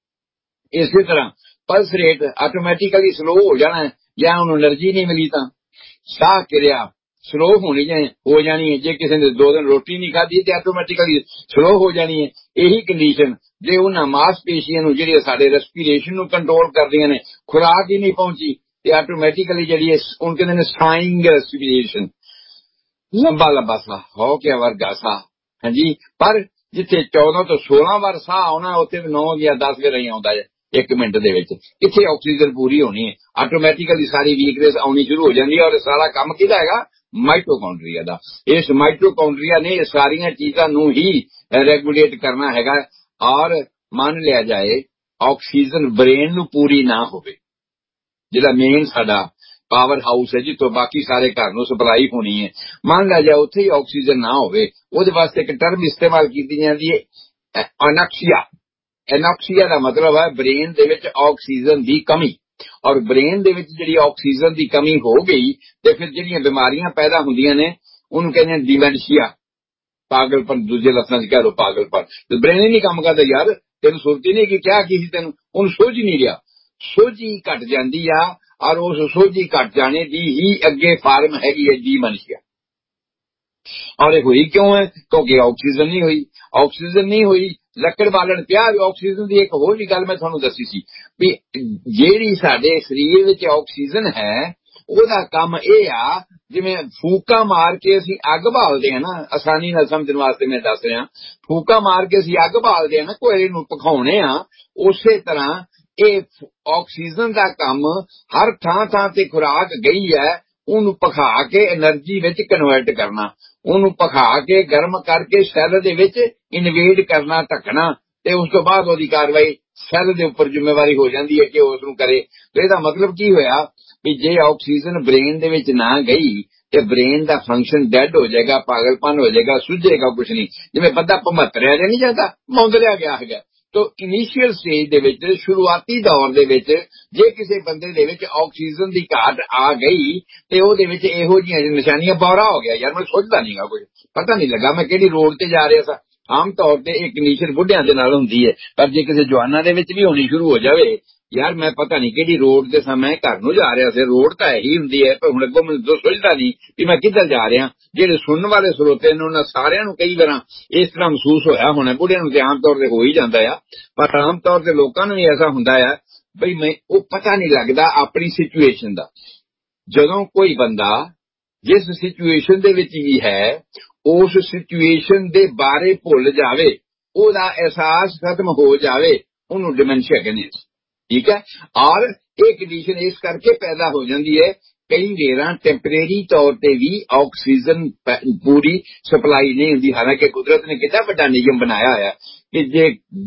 ਇਸੇ ਤਰ੍ਹਾਂ ਪਲਸ ਰੇਟ ਆਟੋਮੈਟਿਕਲੀ ਸਲੋ ਹੋ ਜਾਣਾ ਹੈ, ਜਾਂ ਉਹਨੂੰ એનર્ਜੀ ਨਹੀਂ ਮਿਲੀ ਤਾਂ ਸਾਹ ਕਿਰਿਆ ਸਲੋ ਹੋਣੀ ਜਾਂ ਹੋ ਜਾਣੀ ਹੈ। ਜੇ ਕਿਸੇ ਨੇ ਦੋ ਦਿਨ ਰੋਟੀ ਨਹੀਂ ਖਾਧੀ ਤੇ ਆਟੋਮੈਟਿਕਲੀ ਸਲੋ ਹੋ ਜਾਣੀ ਹੈ। ਇਹੀ ਕੰਡੀਸ਼ਨ ਜੇ ਉਹਨਾਂ ਮਾਸਪੇਸ਼ੀਆਂ ਨੂੰ ਜਿਹੜੀਆਂ ਸਾਡੇ ਰੈਸਪੀਰੇਸ਼ਨ ਨੂੰ ਕੰਟਰੋਲ ਕਰਦੀਆਂ ਨੇ, ਖੁਰਾਕ ਹੀ ਨਹੀਂ ਪਹੁੰਚੀ ਤੇ ਆਟੋਮੈਟਿਕਲੀ ਜਿਹੜੀ ਉਹ ਕਹਿੰਦੇ ਨੇ ਸਾਈਂਗ ਰੈਸਪੀਰੇਸ਼ਨ, ਲੰਬਾ ਲੰਬਾ ਸਾਹ ਹੋ ਕੇ ਵਰਗਾ ਸਾਹ। ਹਾਂਜੀ, ਪਰ ਜਿੱਥੇ ਚੌਦਾਂ ਤੋਂ ਸੋਲਾਂ ਵਾਰ ਸਾਹ ਆਉਣਾ, ਉੱਥੇ ਨੌ ਜਾਂ ਦਸ ਵਾਰ ਹੀ ਆਉਂਦਾ ਹੈ ਇੱਕ ਮਿੰਟ ਦੇ ਵਿੱਚ। ਕਿੱਥੇ ਆਕਸੀਜਨ ਪੂਰੀ ਹੋਣੀ ਹੈ, ਆਟੋਮੈਟਿਕਲੀ ਸਾਰੀ ਵੀਕਨੈਸ ਆਉਣੀ ਸ਼ੁਰੂ ਹੋ ਜਾਂਦੀ ਹੈ। ਔਰ ਸਾਰਾ ਕੰਮ ਕਿਹਦਾ ਹੈਗਾ? ਮਾਈਟੋਕੌਂਡਰੀਆ ਦਾ। ਇਸ ਮਾਈਟੋਕੌਂਡਰੀਆ ਨੇ ਇਹ ਸਾਰੀਆਂ ਚੀਜ਼ਾਂ ਨੂੰ ਹੀ ਰੈਗੂਲੇਟ ਕਰਨਾ ਹੈਗਾ। ਔਰ ਮੰਨ ਲਿਆ ਜਾਏ ਆਕਸੀਜਨ ਬ੍ਰੇਨ ਨੂੰ ਪੂਰੀ ਨਾ ਹੋਵੇ, ਜਿਹੜਾ ਮੇਨ ਸਾਡਾ ਪਾਵਰ ਹਾਊਸ ਹੈ ਜਿੱਥੋਂ ਬਾਕੀ ਸਾਰੇ ਘਰ ਨੂੰ ਸਪਲਾਈ ਹੋਣੀ ਹੈ, ਮੰਨ ਲਿਆ ਜਾਏ ਉੱਥੇ ਹੀ ਆਕਸੀਜਨ ਨਾ ਹੋਵੇ, ਉਹਦੇ ਵਾਸਤੇ ਇੱਕ ਟਰਮ ਇਸਤੇਮਾਲ ਕੀਤੀ ਜਾਂਦੀ ਹੈ ਅਨੈਕਸੀਆ। ਐਨੋਕਸੀਆ ਦਾ ਮਤਲਬ ਹੈ ਬ੍ਰੇਨ ਦੇ ਵਿੱਚ ਆਕਸੀਜਨ ਦੀ ਕਮੀ। ਔਰ ਬ੍ਰੇਨ ਦੇ ਵਿੱਚ ਜਿਹੜੀ ਆਕਸੀਜਨ ਦੀ ਕਮੀ ਹੋ ਗਈ ਤੇ ਫਿਰ ਜਿਹੜੀਆਂ ਬਿਮਾਰੀਆਂ ਪੈਦਾ ਹੁੰਦੀਆਂ ਨੇ ਉਹਨੂੰ ਕਹਿੰਦੇ ਨੇ ਡਿਮੈਂਸ਼ੀਆ, ਪਾਗਲਪਨ। ਦੂਜੇ ਲਫ਼ਜ਼ਾਂ 'ਚ ਕਹਿ ਲਓ ਪਾਗਲਪਨ। ਤੇ ਬ੍ਰੇਨ ਹੀ ਨਹੀਂ ਕੰਮ ਕਰਦਾ ਯਾਰ, ਤੈਨੂੰ ਸੁਰਤੀ ਨਹੀਂ ਕਿ ਕਿਹਾ ਕੀ ਸੀ ਤੈਨੂੰ, ਉਹਨੂੰ ਸੋਝ ਹੀ ਨਹੀਂ ਰਿਹਾ, ਸੋਝੀ ਘਟ ਜਾਂਦੀ ਆ। ਔਰ ਉਸ ਸੋਝੀ ਘਟ ਜਾਣੇ ਦੀ ਹੀ ਅੱਗੇ ਫਾਰਮ ਹੈਗੀ ਹੈ ਡਿਮੈਂਸ਼ੀਆ। ਔਰ ਇਹ ਹੋਈ ਕਿਉਂ ਹੈ? ਕਿਉਂਕਿ ਆਕਸੀਜਨ ਨਹੀਂ ਹੋਈ। ਆਕਸੀਜਨ ਨਹੀਂ ਹੋਈ, ਲੱਕੜ ਬਾਲਣ ਪਿਆ। ਆਕਸੀਜਨ ਦੀ ਇੱਕ ਹੋਰ ਵੀ ਗੱਲ ਮੈਂ ਤੁਹਾਨੂੰ ਦੱਸੀ ਸੀ ਵੀ ਜਿਹੜੀ ਸਾਡੇ ਸਰੀਰ ਵਿੱਚ ਆਕਸੀਜਨ ਹੈ ਉਹਦਾ ਕੰਮ ਇਹ ਆ, ਜਿਵੇਂ ਫੂਕਾ ਮਾਰ ਕੇ ਅਸੀਂ ਅੱਗ ਬਾਲਦੇ ਹਾਂ ਨਾ, ਆਸਾਨੀ ਨਾਲ ਸਮਝਣ ਵਾਸਤੇ ਮੈਂ ਦੱਸ ਰਿਹਾ, ਫੂਕਾ ਮਾਰ ਕੇ ਅਸੀਂ ਅੱਗ ਬਾਲਦੇ ਹਾਂ ਨਾ, ਕੋਇਲੇ ਨੂੰ ਪਕਾਉਣੇ ਆ, ਉਸੇ ਤਰ੍ਹਾਂ ਇਹ ਆਕਸੀਜਨ ਦਾ ਕੰਮ ਹਰ ਥਾਂ ਥਾਂ ਤੇ ਖੁਰਾਕ ਗਈ ਹੈ, ਉਹਨੂੰ ਪਖਾ ਕੇ એનર્ਜੀ ਵਿੱਚ ਕਨਵਰਟ ਕਰਨਾ, ਉਹਨੂੰ ਪਖਾ ਕੇ ਗਰਮ ਕਰਕੇ ਸੈੱਲ ਦੇ ਵਿੱਚ ਇਨਵੇਡ ਕਰਨਾ, ਢੱਕਣਾ, ਤੇ ਉਸ ਤੋਂ ਬਾਅਦ ਉਹਦੀ ਕਾਰਵਾਈ ਸੈੱਲ ਦੇ ਉੱਪਰ ਜ਼ਿੰਮੇਵਾਰੀ ਹੋ ਜਾਂਦੀ ਹੈ ਕਿ ਉਸ ਨੂੰ ਕਰੇ। ਤੇ ਇਹਦਾ ਮਤਲਬ ਕੀ ਹੋਇਆ ਵੀ ਜੇ ਆਕਸੀਜਨ ਬ੍ਰੇਨ ਦੇ ਵਿੱਚ ਨਾ ਗਈ ਤੇ ਬ੍ਰੇਨ ਦਾ ਫੰਕਸ਼ਨ ਡੈਡ ਹੋ ਜਾਏਗਾ, ਪਾਗਲਪਨ ਹੋ ਜਾਏਗਾ, ਸੁੱਜੇਗਾ ਕੁਛ ਨਹੀਂ। ਜਿਵੇਂ ਬੰਦਾ ਭਮਤਰਿਆ ਨਹੀਂ ਜਾਂਦਾ, ਮੌਂਦਰਿਆ ਗਿਆ ਹੈਗਾ। ਤੋ ਇਨੀਸ਼ੀਅਲ ਸਟੇਜ ਦੇ ਵਿੱਚ, ਸ਼ੁਰੂਆਤੀ ਦੌਰ ਦੇ ਵਿੱਚ ਜੇ ਕਿਸੇ ਬੰਦੇ ਦੇ ਵਿੱਚ ਆਕਸੀਜਨ ਦੀ ਘਾਟ ਆ ਗਈ ਤੇ ਉਹਦੇ ਵਿੱਚ ਇਹੋ ਜਿਹੀਆਂ ਨਿਸ਼ਾਨੀਆਂ, ਬੌਰਾ ਹੋ ਗਿਆ ਯਾਰ, ਮੈਨੂੰ ਸੋਚਦਾ ਨਹੀਂਗਾ, ਕੁਝ ਪਤਾ ਨਹੀਂ ਲੱਗਾ ਮੈਂ ਕਿਹੜੀ ਰੋਡ ਤੇ ਜਾ ਰਿਹਾ ਸਾਂ। ਆਮ ਤੌਰ ਤੇ ਇਹ ਕੰਡੀਸ਼ਨ ਬੁੱਢਿਆਂ ਦੇ ਨਾਲ ਹੁੰਦੀ ਹੈ, ਪਰ ਜੇ ਕਿਸੇ ਜਵਾਨਾਂ ਦੇ ਵਿੱਚ ਵੀ ਹੋਣੀ ਸ਼ੁਰੂ ਹੋ ਜਾਵੇ, ਯਾਰ ਮੈਂ ਪਤਾ ਨਹੀਂ ਕਿਹੜੀ ਰੋਡ ਤੇ ਸਾਂ, ਮੈਂ ਘਰ ਨੂੰ ਜਾ ਰਿਹਾ ਸੀ, ਰੋਡ ਤਾਂ ਇਹੀ ਹੁੰਦੀ ਹੈ, ਪਰ ਹੁਣ ਅੱਗੋਂ ਮੈਨੂੰ ਸੋਚਦਾ ਨਹੀਂ ਵੀ ਮੈਂ ਕਿੱਧਰ ਜਾ ਰਿਹਾ। ਜਿਹੜੇ ਸੁਣਨ ਵਾਲੇ ਸਰੋਤੇ ਨੇ ਉਹਨਾਂ ਸਾਰਿਆਂ ਨੂੰ ਕਈ ਵਾਰਾਂ ਇਸ ਤਰ੍ਹਾਂ ਮਹਿਸੂਸ ਹੋਇਆ ਹੋਣਾ, ਬੁੱਢਿਆਂ ਨੂੰ ਤੇ ਆਮ ਤੌਰ ਤੇ ਹੋ ਹੀ ਜਾਂਦਾ ਆ, ਪਰ ਆਮ ਤੌਰ ਤੇ ਲੋਕਾਂ ਨੂੰ ਵੀ ਐਸਾ ਹੁੰਦਾ ਆ ਬਈ ਮੈਂ ਉਹ ਪਤਾ ਨਹੀਂ ਲੱਗਦਾ ਆਪਣੀ ਸਿਚੁਏਸ਼ਨ ਦਾ। ਜਦੋਂ ਕੋਈ ਬੰਦਾ ਜਿਸ ਸਿਚੁਏਸ਼ਨ ਦੇ ਵਿੱਚ ਵੀ ਹੈ ਉਸ ਸਿਚੁਏਸ਼ਨ ਦੇ ਬਾਰੇ ਭੁੱਲ ਜਾਵੇ, ਉਹਦਾ ਅਹਿਸਾਸ ਖਤਮ ਹੋ ਜਾਵੇ, ਉਹਨੂੰ ਡਿਮੈਂਸ਼ੀਆ ਕਹਿੰਦੇ। ਠੀਕ ਹੈ। ਔਰ ਇਹ ਕੰਡੀਸ਼ਨ ਇਸ ਕਰਕੇ ਪੈਦਾ ਹੋ ਜਾਂਦੀ ਹੈ, ਕਈ ਵੇਰਾਂ ਟੈਂਪਰੇਰੀ ਤੌਰ ਤੇ ਵੀ ਆਕਸੀਜਨ ਪੂਰੀ ਸਪਲਾਈ ਨਹੀਂ ਹੁੰਦੀ। ਹਾਲਾਂਕਿ ਕੁਦਰਤ ਨੇ ਕਿੰਨਾ ਵੱਡਾ ਨਿਯਮ ਬਣਾਇਆ ਹੋਇਆ ਕਿ ਜੇ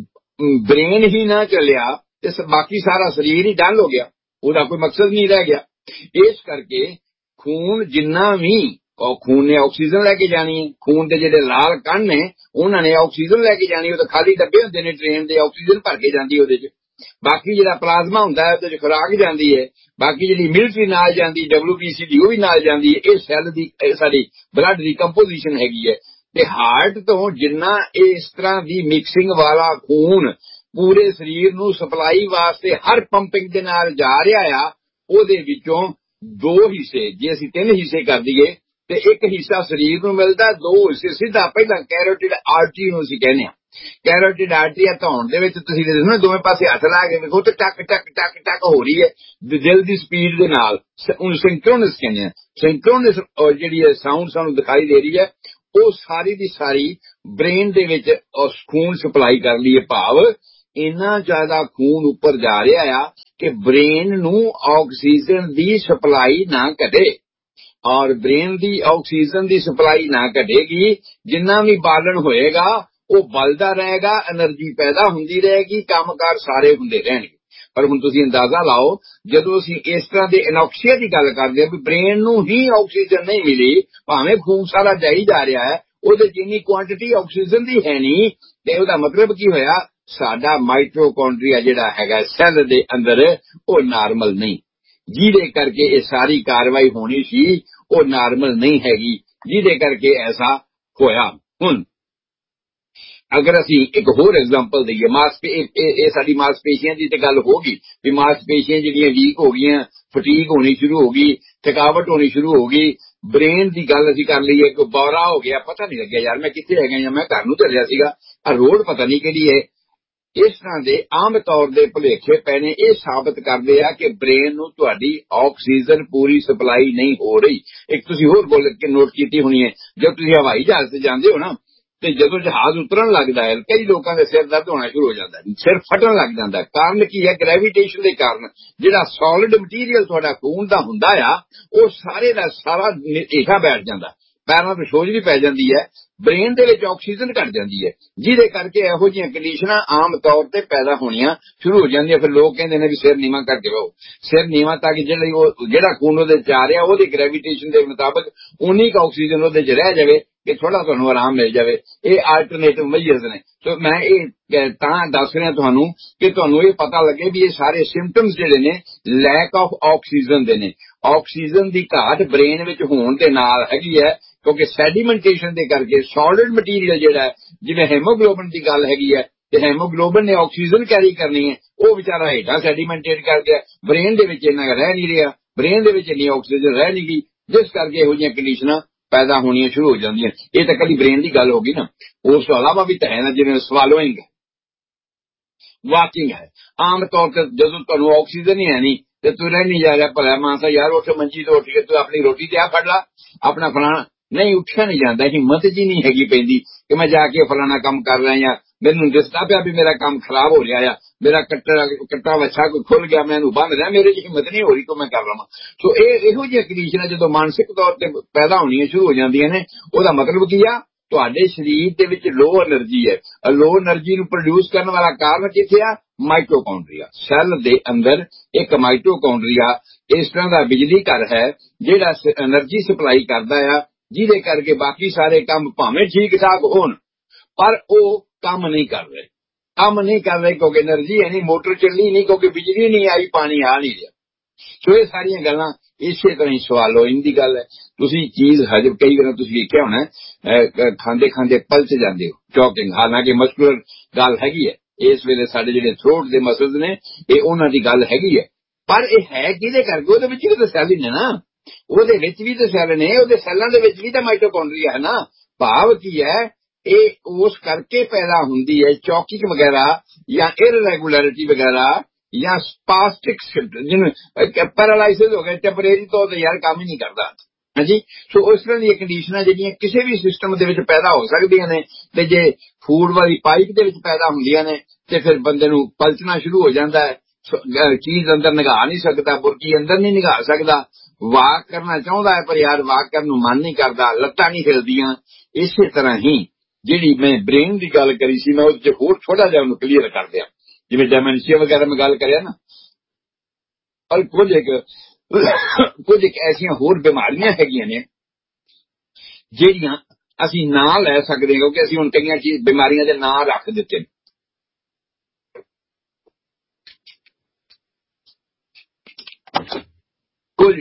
ਬ੍ਰੇਨ ਹੀ ਨਾ ਚੱਲਿਆ ਤੇ ਬਾਕੀ ਸਾਰਾ ਸਰੀਰ ਹੀ ਡਲ ਹੋ ਗਿਆ, ਉਹਦਾ ਕੋਈ ਮਕਸਦ ਨਹੀਂ ਰਹਿ ਗਿਆ। ਇਸ ਕਰਕੇ ਖੂਨ ਜਿੰਨਾ ਵੀ, ਖੂਨ ਨੇ ਆਕਸੀਜਨ ਲੈ ਕੇ ਜਾਣੀ ਹੈ, ਖੂਨ ਦੇ ਜਿਹੜੇ ਲਾਲ ਕਣ ਨੇ ਉਹਨਾਂ ਨੇ ਆਕਸੀਜਨ ਲੈ ਕੇ ਜਾਣੀ, ਉਹ ਤਾਂ ਖਾਲੀ ਡੱਬੇ ਹੁੰਦੇ ਨੇ ਟ੍ਰੇਨ ਦੇ, ਆਕਸੀਜਨ ਭਰ ਕੇ ਜਾਂਦੀ ਉਹਦੇ 'ਚ। ਬਾਕੀ ਜਿਹੜਾ ਪਲਾਜ਼ਮਾ ਹੁੰਦਾ ਹੈ ਉਹਦੇ 'ਚ ਖੁਰਾਕ ਜਾਂਦੀ ਹੈ, ਬਾਕੀ ਜਿਹੜੀ ਮਿਲਟਰੀ ਨਾਲ ਜਾਂਦੀ, ਡਬਲਯੂ ਬੀ ਸੀ ਦੀ, ਉਹ ਵੀ ਨਾਲ ਜਾਂਦੀ ਹੈ। ਇਹ ਸੈੱਲ ਦੀ, ਸਾਡੀ ਬਲੱਡ ਦੀ ਕੰਪੋਜੀਸ਼ਨ ਹੈਗੀ ਹੈ। ਤੇ ਹਾਰਟ ਤੋਂ ਜਿੰਨਾ ਇਸ ਤਰ੍ਹਾਂ ਦੀ ਮਿਕਸਿੰਗ ਵਾਲਾ ਖੂਨ ਪੂਰੇ ਸਰੀਰ ਨੂੰ ਸਪਲਾਈ ਵਾਸਤੇ ਹਰ ਪੰਪਿੰਗ ਦੇ ਨਾਲ ਜਾ ਰਿਹਾ ਆ, ਉਹਦੇ ਵਿੱਚੋਂ ਦੋ ਹਿੱਸੇ, ਜੇ ਅਸੀਂ ਤਿੰਨ ਹਿੱਸੇ ਕਰ ਦਈਏ ਤੇ ਇੱਕ ਹਿੱਸਾ ਸਰੀਰ ਨੂੰ ਮਿਲਦਾ, ਦੋ ਹਿੱਸੇ ਸਿੱਧਾ ਪਹਿਲਾਂ ਕੈਰੋਟਿਡ ਆਰਟਰੀ ਨੂੰ ਅਸੀਂ ਕਹਿੰਦੇ ਹਾਂ। ਕੈਰੋਟਿਡ ਆਰਟਰੀ ਆ ਧੌਣ ਦੇ ਵਿੱਚ, ਤੁਸੀਂ ਦੇਖੋ ਦੋਵੇਂ ਪਾਸੇ ਹੱਥ ਲਾ ਕੇ ਵੇਖੋ ਤੇ ਟਕ ਟਕ ਟਕ ਟਕ ਹੋ ਰਹੀ ਹੈ ਦਿਲ ਦੀ ਸਪੀਡ ਦੇ ਨਾਲ, ਉਹਨੂੰ ਸਿੰਕਰੋਨਸ ਕਹਿੰਦੇ ਆ। ਸਿੰਕਰੋਨਸ ਜਿਹੜੀ ਹੈ ਸਾਊਂਡ ਸਾਨੂੰ ਦਿਖਾਈ ਦੇ ਰਹੀ ਹੈ, ਉਹ ਸਾਰੀ ਦੀ ਸਾਰੀ ਬ੍ਰੇਨ ਦੇ ਵਿੱਚ ਖੂਨ ਸਪਲਾਈ ਕਰ ਲਈਏ, ਭਾਵ ਇੰਨਾ ਜ਼ਿਆਦਾ ਖੂਨ ਉੱਪਰ ਜਾ ਰਿਹਾ ਆ ਕਿ ਬ੍ਰੇਨ ਨੂੰ ਆਕਸੀਜਨ ਦੀ ਸਪਲਾਈ ਨਾ ਘਟੇ। ਔਰ ਬ੍ਰੇਨ ਦੀ ਆਕਸੀਜਨ ਦੀ ਸਪਲਾਈ ਨਾ ਘਟੇਗੀ, ਜਿੰਨਾ ਵੀ ਬਾਲਣ ਹੋਏਗਾ ਉਹ ਬਲਦਾ ਰਹੇਗਾ, એનર્ਜੀ ਪੈਦਾ ਹੁੰਦੀ ਰਹੇਗੀ, ਕੰਮਕਾਰ ਸਾਰੇ ਹੁੰਦੇ ਰਹਿਣਗੇ। ਪਰ ਹੁਣ ਤੁਸੀਂ ਅੰਦਾਜ਼ਾ ਲਾਓ, ਜਦੋਂ ਅਸੀਂ ਇਸ ਤਰ੍ਹਾਂ ਦੇ ਅਨੋਕਸੀਆ ਦੀ ਗੱਲ ਕਰਦੇ ਹਾਂ ਵੀ ਬ੍ਰੇਨ ਨੂੰ ਹੀ ਆਕਸੀਜਨ ਨਹੀਂ ਮਿਲੀ, ਭਾਵੇਂ ਖੂਨ ਸਾਰਾ ਜਾਈ ਜਾ ਰਿਹਾ ਹੈ, ਉਹਦੇ ਚ ਇੰਨੀ ਕੁਆਂਟੀਟੀ ਆਕਸੀਜਨ ਦੀ ਹੈ ਨਹੀਂ, ਤੇ ਉਹਦਾ ਮਤਲਬ ਕੀ ਹੋਇਆ, ਸਾਡਾ ਮਾਈਟੋਕੌਂਡਰੀਆ ਜਿਹੜਾ ਹੈਗਾ ਸੈੱਲ ਦੇ ਅੰਦਰ ਉਹ ਨਾਰਮਲ ਨਹੀਂ, ਜਿਹਦੇ ਕਰਕੇ ਇਹ ਸਾਰੀ ਕਾਰਵਾਈ ਹੋਣੀ ਸੀ ਉਹ ਨਾਰਮਲ ਨਹੀਂ ਹੈਗੀ, ਜਿਹਦੇ ਕਰਕੇ ਐਸਾ ਹੋਇਆ। ਹੁਣ ਅਗਰ ਅਸੀਂ ਇੱਕ ਹੋਰ ਐਗਜ਼ਾਮਪਲ ਦਈਏ, ਮਾਸਪੇ ਇਹ ਸਾਡੀ ਮਾਸਪੇਸ਼ੀਆਂ ਦੀ ਤੇ ਗੱਲ ਹੋ ਗਈ ਵੀ ਮਾਸਪੇਸ਼ੀਆਂ ਜਿਹੜੀਆਂ ਵੀਕ ਹੋ ਗਈਆਂ, ਫਟੀਗ ਹੋਣੀ ਸ਼ੁਰੂ ਹੋ ਗਈ, ਥਕਾਵਟ ਹੋਣੀ ਸ਼ੁਰੂ ਹੋ ਗਈ। ਬ੍ਰੇਨ ਦੀ ਗੱਲ ਅਸੀਂ ਕਰ ਲਈਏ, ਕੋਈ ਬੌਰਾ ਹੋ ਗਿਆ, ਪਤਾ ਨਹੀਂ ਲੱਗਿਆ ਯਾਰ ਮੈਂ ਕਿੱਥੇ ਹੈਗਾ ਜਾਂ ਮੈਂ ਘਰ ਨੂੰ ਚੱਲਿਆ ਸੀਗਾ, ਆ ਰੋਡ ਪਤਾ ਨਹੀਂ ਕਿਹੜੀ ਹੈ। ਇਸ ਤਰ੍ਹਾਂ ਦੇ ਆਮ ਤੌਰ ਦੇ ਭੁਲੇਖੇ ਪੈਣੇ ਇਹ ਸਾਬਤ ਕਰਦੇ ਆ ਕਿ ਬ੍ਰੇਨ ਨੂੰ ਤੁਹਾਡੀ ਆਕਸੀਜਨ ਪੂਰੀ ਸਪਲਾਈ ਨਹੀਂ ਹੋ ਰਹੀ। ਇੱਕ ਤੁਸੀਂ ਹੋਰ ਬੋਲ ਕੇ ਨੋਟ ਕੀਤੀ ਹੋਣੀ ਹੈ, ਜਦ ਤੁਸੀਂ ਹਵਾਈ ਜਹਾਜ਼ ਤੇ ਜਾਂਦੇ ਹੋ ਨਾ, ਤੇ ਜਦੋਂ ਜਹਾਜ਼ ਉਤਰਨ ਲੱਗਦਾ ਹੈ ਕਈ ਲੋਕਾਂ ਦੇ ਸਿਰ ਦਰਦ ਹੋਣਾ ਸ਼ੁਰੂ ਹੋ ਜਾਂਦਾ, ਸਿਰ ਫਟਣ ਲੱਗ ਜਾਂਦਾ। ਕਾਰਨ ਕੀ ਹੈ? ਗ੍ਰੈਵੀਟੇਸ਼ਨ ਦੇ ਕਾਰਨ ਜਿਹੜਾ ਸੋਲਿਡ ਮਟੀਰੀਅਲ ਤੁਹਾਡਾ ਖੂਨ ਦਾ ਹੁੰਦਾ ਆ ਉਹ ਸਾਰੇ ਦਾ ਸਾਰਾ ਹੇਠਾਂ ਬੈਠ ਜਾਂਦਾ, ਪੈਰਾਂ ਤੋਂ ਸੋਜ ਵੀ ਪੈ ਜਾਂਦੀ ਹੈ, ਬ੍ਰੇਨ ਦੇ ਵਿੱਚ ਆਕਸੀਜਨ ਘਟ ਜਾਂਦੀ ਹੈ, ਜਿਹਦੇ ਕਰਕੇ ਇਹੋ ਜਿਹੀਆਂ ਕੰਡੀਸ਼ਨਾਂ ਆਮ ਤੌਰ ਤੇ ਪੈਦਾ ਹੋਣੀਆਂ ਸ਼ੁਰੂ ਹੋ ਜਾਂਦੀਆਂ। ਫਿਰ ਲੋਕ ਕਹਿੰਦੇ ਨੇ ਵੀ ਸਿਰ ਨੀਵਾਂ ਕਰਕੇ ਰਹੋ, ਸਿਰ ਨੀਵਾਂ ਤਾਂ ਕਿ ਜਿਹੜਾ ਉਹ ਜਿਹੜਾ ਖੂਨ ਉਹਦੇ ਚ ਆ ਰਿਹਾ ਉਹਦੀ ਗ੍ਰੈਵੀਟੇਸ਼ਨ ਦੇ ਮੁਤਾਬਕ ਉਨੀ ਕੁ ਆਕਸੀਜਨ ਉਹਦੇ ਚ ਰਹਿ ਜਾਵੇ ਕਿ ਥੋੜਾ ਤੁਹਾਨੂੰ ਆਰਾਮ ਮਿਲ ਜਾਵੇ। ਇਹ ਆਲਟਰਨੇਟਿਵ ਮੈਜਰਸ ਨੇ। ਸੋ ਮੈਂ ਇਹ ਤਾਂ ਦੱਸ ਰਿਹਾ ਤੁਹਾਨੂੰ ਕਿ ਤੁਹਾਨੂੰ ਇਹ ਪਤਾ ਲੱਗੇ ਵੀ ਇਹ ਸਾਰੇ ਸਿੰਪਟਮਸ ਜਿਹੜੇ ਨੇ ਲੈਕ ਆਫ ਆਕਸੀਜਨ ਦੇ ਨੇ। ਆਕਸੀਜਨ ਦੀ ਘਾਟ ਬ੍ਰੇਨ ਵਿੱਚ ਹੋਣ ਦੇ ਨਾਲ ਹੈਗੀ ਹੈ, ਕਿਉਂਕਿ ਸੈਡੀਮੈਂਟੇਸ਼ਨ ਦੇ ਕਰਕੇ ਸੋਲਿਡ ਮਟੀਰੀਅਲ ਜਿਹੜਾ ਜਿਵੇਂ ਹੈਮੋਗਲੋਬਿਨ ਦੀ ਗੱਲ ਹੈਗੀ ਹੈ, ਤੇ ਹੈਮੋਗਲੋਬਿਨ ਨੇ ਆਕਸੀਜਨ ਕੈਰੀ ਕਰਨੀ ਹੈ, ਉਹ ਵਿਚਾਰਾ ਹੇਠਾਂ ਸੈਡੀਮੈਂਟੇਟ ਕਰ ਗਿਆ, ਬ੍ਰੇਨ ਦੇ ਵਿੱਚ ਇੰਨਾ ਰਹਿ ਨਹੀਂ ਰਿਹਾ, ਬ੍ਰੇਨ ਦੇ ਵਿੱਚ ਇੰਨੀ ਆਕਸੀਜਨ ਰਹਿ ਨਹੀਂ ਗਈ, ਜਿਸ ਕਰਕੇ ਇਹੋ ਜਿਹੀਆਂ ਕੰਡੀਸ਼ਨਾਂ ਪੈਦਾ ਹੋਣੀਆਂ ਸ਼ੁਰੂ ਹੋ ਜਾਂਦੀਆਂ। ਇਹ ਤਾਂ ਕਦੀ ਬ੍ਰੇਨ ਦੀ ਗੱਲ ਹੋ ਗਈ ਨਾ, ਉਸ ਤੋਂ ਇਲਾਵਾ ਵੀ ਤਾਂ ਹੈ ਨਾ, ਜਿਵੇਂ ਸਵਾਲੋਇੰਗ ਹੈ, ਵਾਕਿੰਗ ਹੈ। ਆਮ ਤੌਰ ਤੇ ਜਦੋਂ ਤੁਹਾਨੂੰ ਆਕਸੀਜਨ ਹੀ ਹੈ ਨਹੀਂ ਤੇ ਤੂੰ ਰਹਿ ਨਹੀਂ ਜਾ ਰਿਹਾ, ਭਲਾ ਮਾਨਸਾ ਯਾਰ ਉੱਠ ਮੰਜੀ ਤੋਂ ਉੱਠ ਕੇ ਤੂੰ ਆਪਣੀ ਰੋਟੀ ਤੇ ਆ ਫੜ ਲਾ, ਆਪਣਾ ਫਲਾਣਾ ਨਹੀਂ, ਉੱਠਿਆ ਨਹੀਂ ਜਾਂਦਾ, ਹਿੰਮਤ ਜੀ ਨਹੀਂ ਹੈਗੀ ਪੈਂਦੀ ਕਿ ਮੈਂ ਜਾ ਕੇ ਫਲਾਣਾ ਕੰਮ ਕਰ ਰਿਹਾ ਜਾਂ ਮੈਨੂੰ ਦਿਸਦਾ ਪਿਆ ਵੀ ਮੇਰਾ ਕੰਮ ਖਰਾਬ ਹੋ ਰਿਹਾ ਆ, ਮੇਰਾ ਕੱਟਾ ਕੱਟਾ ਵੱਛਾ ਕੋਈ ਖੁੱਲ ਗਿਆ, ਮੈਂ ਇਹਨੂੰ ਬੰਨ ਰਿਹਾ, ਮੇਰੇ ਚ ਹਿੰਮਤ ਨਹੀਂ ਹੋ ਰਹੀ ਕਿ ਮੈਂ ਕਰ ਲਵਾਂ। ਸੋ ਇਹ ਇਹੋ ਜਿਹੀਆਂ ਕੰਡੀਸ਼ਨਾਂ ਜਦੋਂ ਮਾਨਸਿਕ ਤੌਰ ਤੇ ਪੈਦਾ ਹੋਣੀਆਂ ਸ਼ੁਰੂ ਹੋ ਜਾਂਦੀਆਂ ਨੇ, ਉਹਦਾ ਮਤਲਬ ਕੀ ਆ, ਤੁਹਾਡੇ ਸਰੀਰ ਦੇ ਵਿੱਚ ਲੋ એનર્ਜੀ ਹੈ। ਲੋ એનર્ਜੀ ਨੂੰ ਪ੍ਰੋਡਿਊਸ ਕਰਨ ਵਾਲਾ ਕਾਰਨ ਕਿੱਥੇ ਆ? ਮਾਈਟੋਕੌਂਡਰੀਆ। ਸੈੱਲ ਦੇ ਅੰਦਰ ਇੱਕ ਮਾਈਟੋਕੌਂਡਰੀਆ ਇਸ ਤਰ੍ਹਾਂ ਦਾ ਬਿਜਲੀ ਘਰ ਹੈ ਜਿਹੜਾ એનર્ਜੀ ਸਪਲਾਈ ਕਰਦਾ ਆ, ਜਿਹਦੇ ਕਰਕੇ ਬਾਕੀ ਸਾਰੇ ਕੰਮ ਭਾਵੇਂ ਠੀਕ ਠਾਕ ਹੋਣ ਪਰ ਉਹ ਕੰਮ ਨਹੀਂ ਕਰ ਰਹੇ, ਕੰਮ ਨਹੀਂ ਕਰ ਰਹੇ ਕਿਉਂਕਿ એનર્ਜੀ ਹੈ ਨਹੀਂ, ਮੋਟਰ ਚੱਲੀ ਨਹੀਂ ਕਿਉਂਕਿ ਬਿਜਲੀ ਨਹੀਂ ਆਈ, ਪਾਣੀ ਆ ਨਹੀਂ ਰਿਹਾ। ਸੋ ਇਹ ਸਾਰੀਆਂ ਗੱਲਾਂ ਇਸੇ ਤਰ੍ਹਾਂ ਹੀ ਸਵਾਲੋਇੰਗ ਦੀ ਗੱਲ ਹੈ। ਤੁਸੀਂ ਚੀਜ਼ ਹਜਮ ਕਈ ਵਾਰ ਤੁਸੀਂ ਵੇਖਿਆ ਹੋਣਾ, ਖਾਂਦੇ ਖਾਂਦੇ ਪਲਚ ਜਾਂਦੇ ਹੋ, ਚੌਕਿੰਗ, ਹਾਲਾਂਕਿ ਮਸਕੂਲਰ ਗੱਲ ਹੈਗੀ ਹੈ, ਇਸ ਵੇਲੇ ਸਾਡੇ ਜਿਹੜੇ ਥਰੋਟ ਦੇ ਮਸਲਸ ਨੇ ਇਹ ਉਹਨਾਂ ਦੀ ਗੱਲ ਹੈਗੀ ਹੈ, ਪਰ ਇਹ ਹੈ ਕਿਹਦੇ ਕਰਕੇ? ਉਹਦੇ ਵਿੱਚ ਵੀ ਤਾਂ ਸੈੱਲ ਨੇ ਨਾ, ਉਹਦੇ ਵਿੱਚ ਵੀ ਤਾਂ ਸੈੱਲ ਨੇ, ਉਹਦੇ ਸੈੱਲਾਂ ਦੇ ਵਿੱਚ ਵੀ ਤਾਂ ਮਾਈਟੋਕੌਂਡਰੀਆ ਹੈ ਨਾ। ਭਾਵ ਕੀ ਹੈ, ਇਹ ਉਸ ਕਰਕੇ ਪੈਦਾ ਹੁੰਦੀ ਹੈ ਚੌਕਿੰਗ ਵਗੈਰਾ ਜਾਂ ਇਰਰੈਗੂਲਰਿਟੀ ਵਗੈਰਾ ਜਾਂ ਸਪਾਸਟਿਕ, ਜਿਹਨੂੰ ਪੈਰਾਲਾਈਸਿਸ ਹੋ ਗਏ ਟੈਂਪਰੇਰੀ ਤੌਰ ਤੇ, ਯਾਰ ਕੰਮ ਹੀ ਨਹੀਂ ਕਰਦਾ। ਹਾਂਜੀ, ਸੋ ਉਸ ਤਰ੍ਹਾਂ ਦੀਆਂ ਕੰਡੀਸ਼ਨਾਂ ਜਿਹੜੀਆਂ ਕਿਸੇ ਵੀ ਸਿਸਟਮ ਦੇ ਵਿੱਚ ਪੈਦਾ ਹੋ ਸਕਦੀਆਂ ਨੇ, ਤੇ ਜੇ ਫੂਡ ਵਾਲੀ ਪਾਈਪ ਦੇ ਵਿੱਚ ਪੈਦਾ ਹੁੰਦੀਆਂ ਨੇ ਤੇ ਫਿਰ ਬੰਦੇ ਨੂੰ ਪਲਚਣਾ ਸ਼ੁਰੂ ਹੋ ਜਾਂਦਾ ਹੈ, ਚੀਜ਼ ਅੰਦਰ ਨਿਗਾਹ ਨਹੀਂ ਸਕਦਾ, ਬੁਰਕੀ ਅੰਦਰ ਨਹੀਂ ਨਿਗਾਹ ਸਕਦਾ, ਵਾਕ ਕਰਨਾ ਚਾਹੁੰਦਾ ਹੈ ਪਰ ਯਾਰ ਵਾਕ ਕਰਨ ਨੂੰ ਮਨ ਨਹੀਂ ਕਰਦਾ, ਲੱਤਾਂ ਨਹੀਂ ਹਿਲਦੀਆਂ। ਇਸੇ ਤਰ੍ਹਾਂ ਹੀ ਜਿਹੜੀ ਮੈਂ ਬ੍ਰੇਨ ਦੀ ਗੱਲ ਕਰੀ ਸੀ, ਮੈਂ ਉਹਦੇ ਚ ਹੋਰ ਥੋੜਾ ਜਿਹਾ ਉਹਨੂੰ ਕਲੀਅਰ ਕਰ ਦਿਆਂ, ਜਿਵੇਂ ਡੈਮੈਂਸ਼ੀਆ ਵਗੈਰਾ ਮੈਂ ਗੱਲ ਕਰਿਆ ਨਾ, ਔਰ ਕੁਝ ਇੱਕ ਕੁਝ ਇੱਕ ਐਸੀਆਂ ਹੋਰ ਬਿਮਾਰੀਆਂ ਹੈਗੀਆਂ ਨੇ ਜਿਹੜੀਆਂ ਅਸੀਂ ਨਾਂ ਲੈ ਸਕਦੇ ਹਾਂ, ਕਿਉਂਕਿ ਅਸੀਂ ਹੁਣ ਕਈਆਂ ਚੀਜ਼ ਬਿਮਾਰੀਆਂ ਦੇ ਨਾਂ ਰੱਖ ਦਿੱਤੇ ਨੇ। ਕੁਝ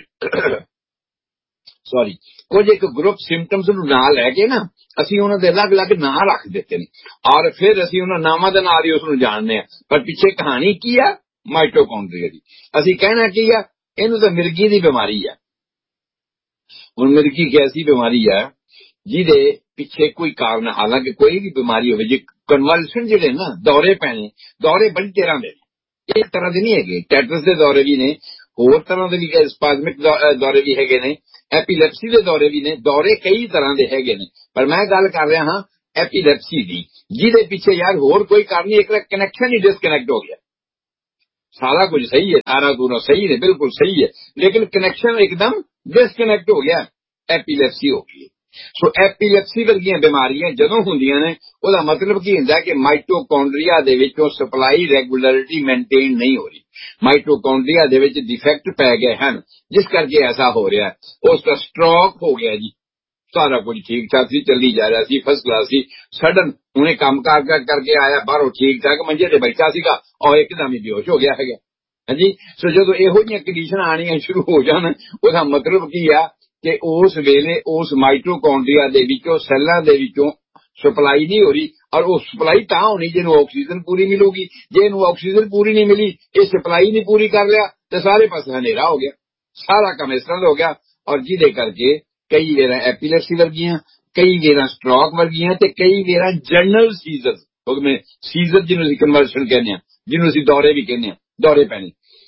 ਸੌਰੀ ਕੁਝ ਇੱਕ ਗਰੁੱਪ ਸਿੰਪਟਮਸ ਨੂੰ ਨਾਂ ਲੈ ਕੇ ਨਾ ਅਸੀਂ ਉਹਨਾਂ ਦੇ ਅਲੱਗ-ਅਲੱਗ ਨਾਂ ਰੱਖ ਦਿੱਤੇ ਨੇ, ਔਰ ਫਿਰ ਅਸੀਂ ਉਹਨਾਂ ਨਾਵਾਂ ਦੇ ਨਾਲ ਹੀ ਉਸ ਨੂੰ ਜਾਣਦੇ ਹਾਂ, ਪਰ ਪਿੱਛੇ ਕਹਾਣੀ ਕੀ ਆ? ਮਾਈਟੋਕੌਂਡਰੀਆ ਦੀ। ਅਸੀਂ ਕਹਿਣਾ ਕੀ ਆ? ਇਹਨੂੰ ਤਾਂ ਮਿਰਗੀ ਦੀ ਬਿਮਾਰੀ ਆ। ਹੁਣ ਮਿਰਗੀ ਇੱਕ ਐਸੀ ਬਿਮਾਰੀ ਆ ਜਿਹਦੇ ਪਿੱਛੇ ਕੋਈ ਕਾਰਨ, ਹਾਲਾਂਕਿ ਕੋਈ ਵੀ ਬਿਮਾਰੀ ਹੋਵੇ, ਜੇ ਕਨਵਲਸ਼ਨ ਜਿਹੜੇ ਨਾ ਦੌਰੇ ਪੈਣੇ, ਦੌਰੇ ਬੜੀ ਤਰ੍ਹਾਂ ਦੇ ਨੇ, ਇੱਕ ਤਰ੍ਹਾਂ ਦੇ ਨਹੀਂ ਹੈਗੇ, ਟੈਟਰਸ ਦੇ ਦੌਰੇ ਵੀ ਨੇ, ਹੋਰ ਤਰ੍ਹਾਂ ਦੇ ਵੀ ਸਪਾਜ਼ਮਿਕ ਦੌਰੇ ਵੀ ਹੈਗੇ ਨੇ, ਐਪੀਲੈਪਸੀ ਦੇ ਦੌਰੇ ਵੀ ਨੇ, ਦੌਰੇ ਕਈ ਤਰ੍ਹਾਂ ਦੇ ਹੈਗੇ ਨੇ, ਪਰ ਮੈਂ ਗੱਲ ਕਰ ਰਿਹਾ ਹਾਂ ਐਪੀਲੈਪਸੀ ਦੀ, ਜਿਹਦੇ ਪਿੱਛੇ ਯਾਰ ਹੋਰ ਕੋਈ ਕਾਰਨ ਨਹੀਂ, ਇੱਕ ਕਨੈਕਸ਼ਨ ਹੀ ਡਿਸਕਨੈਕਟ ਹੋ ਗਿਆ। ਸਾਰਾ ਕੁਝ ਸਹੀ ਹੈ, ਸਾਰਾ ਦੂਰੋਂ ਸਹੀ ਨੇ, ਬਿਲਕੁਲ ਸਹੀ ਹੈ, ਲੇਕਿਨ ਕਨੈਕਸ਼ਨ ਇੱਕਦਮ ਡਿਸਕਨੈਕਟ ਹੋ ਗਿਆ, ਐਪੀਲੈਪਸੀ ਹੋ ਗਈ। ਸੋ ਐਪੀਲੈਪਸੀ ਵਰਗੀਆਂ ਬਿਮਾਰੀਆਂ ਜਦੋਂ ਹੁੰਦੀਆਂ ਨੇ, ਉਹਦਾ ਮਤਲਬ ਕੀ ਹੁੰਦਾ ਕਿ ਮਾਈਟੋਕੌਂਡਰੀਆ ਦੇ ਵਿੱਚੋਂ ਸਪਲਾਈ ਰੈਗੂਲਰਿਟੀ ਮੇਨਟੇਨ ਨਹੀਂ ਹੋ ਰਹੀ, ਮਾਈਟੋਕੌਂਡਰੀਆ ਦੇ ਵਿੱਚ ਡਿਫੈਕਟ ਪੈ ਗਏ ਹਨ, ਜਿਸ ਕਰਕੇ ਐਸਾ ਹੋ ਰਿਹਾ। ਉਸ ਦਾ ਸਟ੍ਰੋਕ ਹੋ ਗਿਆ ਜੀ, ਸਾਰਾ ਕੁਝ ਠੀਕ ਠਾਕ ਸੀ, ਚੱਲੀ ਜਾ ਰਿਹਾ ਸੀ, ਫਸਟ ਕਲਾਸ ਸੀ, ਸਡਨ ਹੁਣੇ ਕੰਮ ਕਾਰ ਕਰਕੇ ਆਇਆ ਬਾਹਰੋਂ, ਠੀਕ ਠਾਕ ਮੰਜੇ ਤੇ ਬੈਠਾ ਸੀਗਾ, ਔਰ ਇੱਕਦਮ ਹੀ ਬੇਹੋਸ਼ ਹੋ ਗਿਆ ਹੈਗਾ। ਹਾਂਜੀ, ਸੋ ਜਦੋਂ ਇਹੋ ਜਿਹੀਆਂ ਕੰਡੀਸ਼ਨਾਂ ਆਣੀਆਂ ਸ਼ੁਰੂ ਹੋ ਜਾਣ, ਉਹਦਾ ਮਤਲਬ ਕੀ ਆ ਕਿ ਉਸ ਵੇਲੇ ਉਸ ਮਾਈਟੋਕੌਂਡਰੀਆ ਦੇ ਵਿੱਚੋਂ, ਸੈੱਲਾਂ ਦੇ ਵਿੱਚੋਂ ਸਪਲਾਈ ਨਹੀਂ ਹੋ ਰਹੀ, ਔਰ ਉਹ ਸਪਲਾਈ ਤਾਂ ਹੋਣੀ ਜਿਹਨੂੰ ਆਕਸੀਜਨ ਪੂਰੀ ਮਿਲੂਗੀ। ਜੇ ਇਹਨੂੰ ਆਕਸੀਜਨ ਪੂਰੀ ਨਹੀਂ ਮਿਲੀ, ਇਹ ਸਪਲਾਈ ਨਹੀਂ ਪੂਰੀ ਕਰ ਲਿਆ, ਤੇ ਸਾਰੇ ਪਾਸੇ ਹਨੇਰਾ ਹੋ ਗਿਆ, ਸਾਰਾ ਕੰਮ ਇਸ ਤਰ੍ਹਾਂ ਹੋ ਗਿਆ। ਔਰ ਜਿਹਦੇ ਕਰਕੇ ਕਈ ਵੇਰਾਂ ਐਪੀਲੈਪਸੀ ਵਰਗੀਆਂ, ਕਈ ਵੇਰਾਂ ਸਟ੍ਰੋਕ ਵਰਗੀਆਂ, ਤੇ ਕਈ ਵੇਰਾਂ ਜਨਰਲ ਸੀਜ਼ਰ, ਕਿਉਂਕਿ ਸੀਜ਼ਰ ਜਿਹਨੂੰ ਅਸੀਂ ਕਨਵਲਸ਼ਨ ਕਹਿੰਦੇ ਹਾਂ, ਜਿਹਨੂੰ ਅਸੀਂ ਦੌਰੇ ਵੀ ਕਹਿੰਦੇ ਹਾਂ, ਦੌਰੇ ਪੈਣੇ,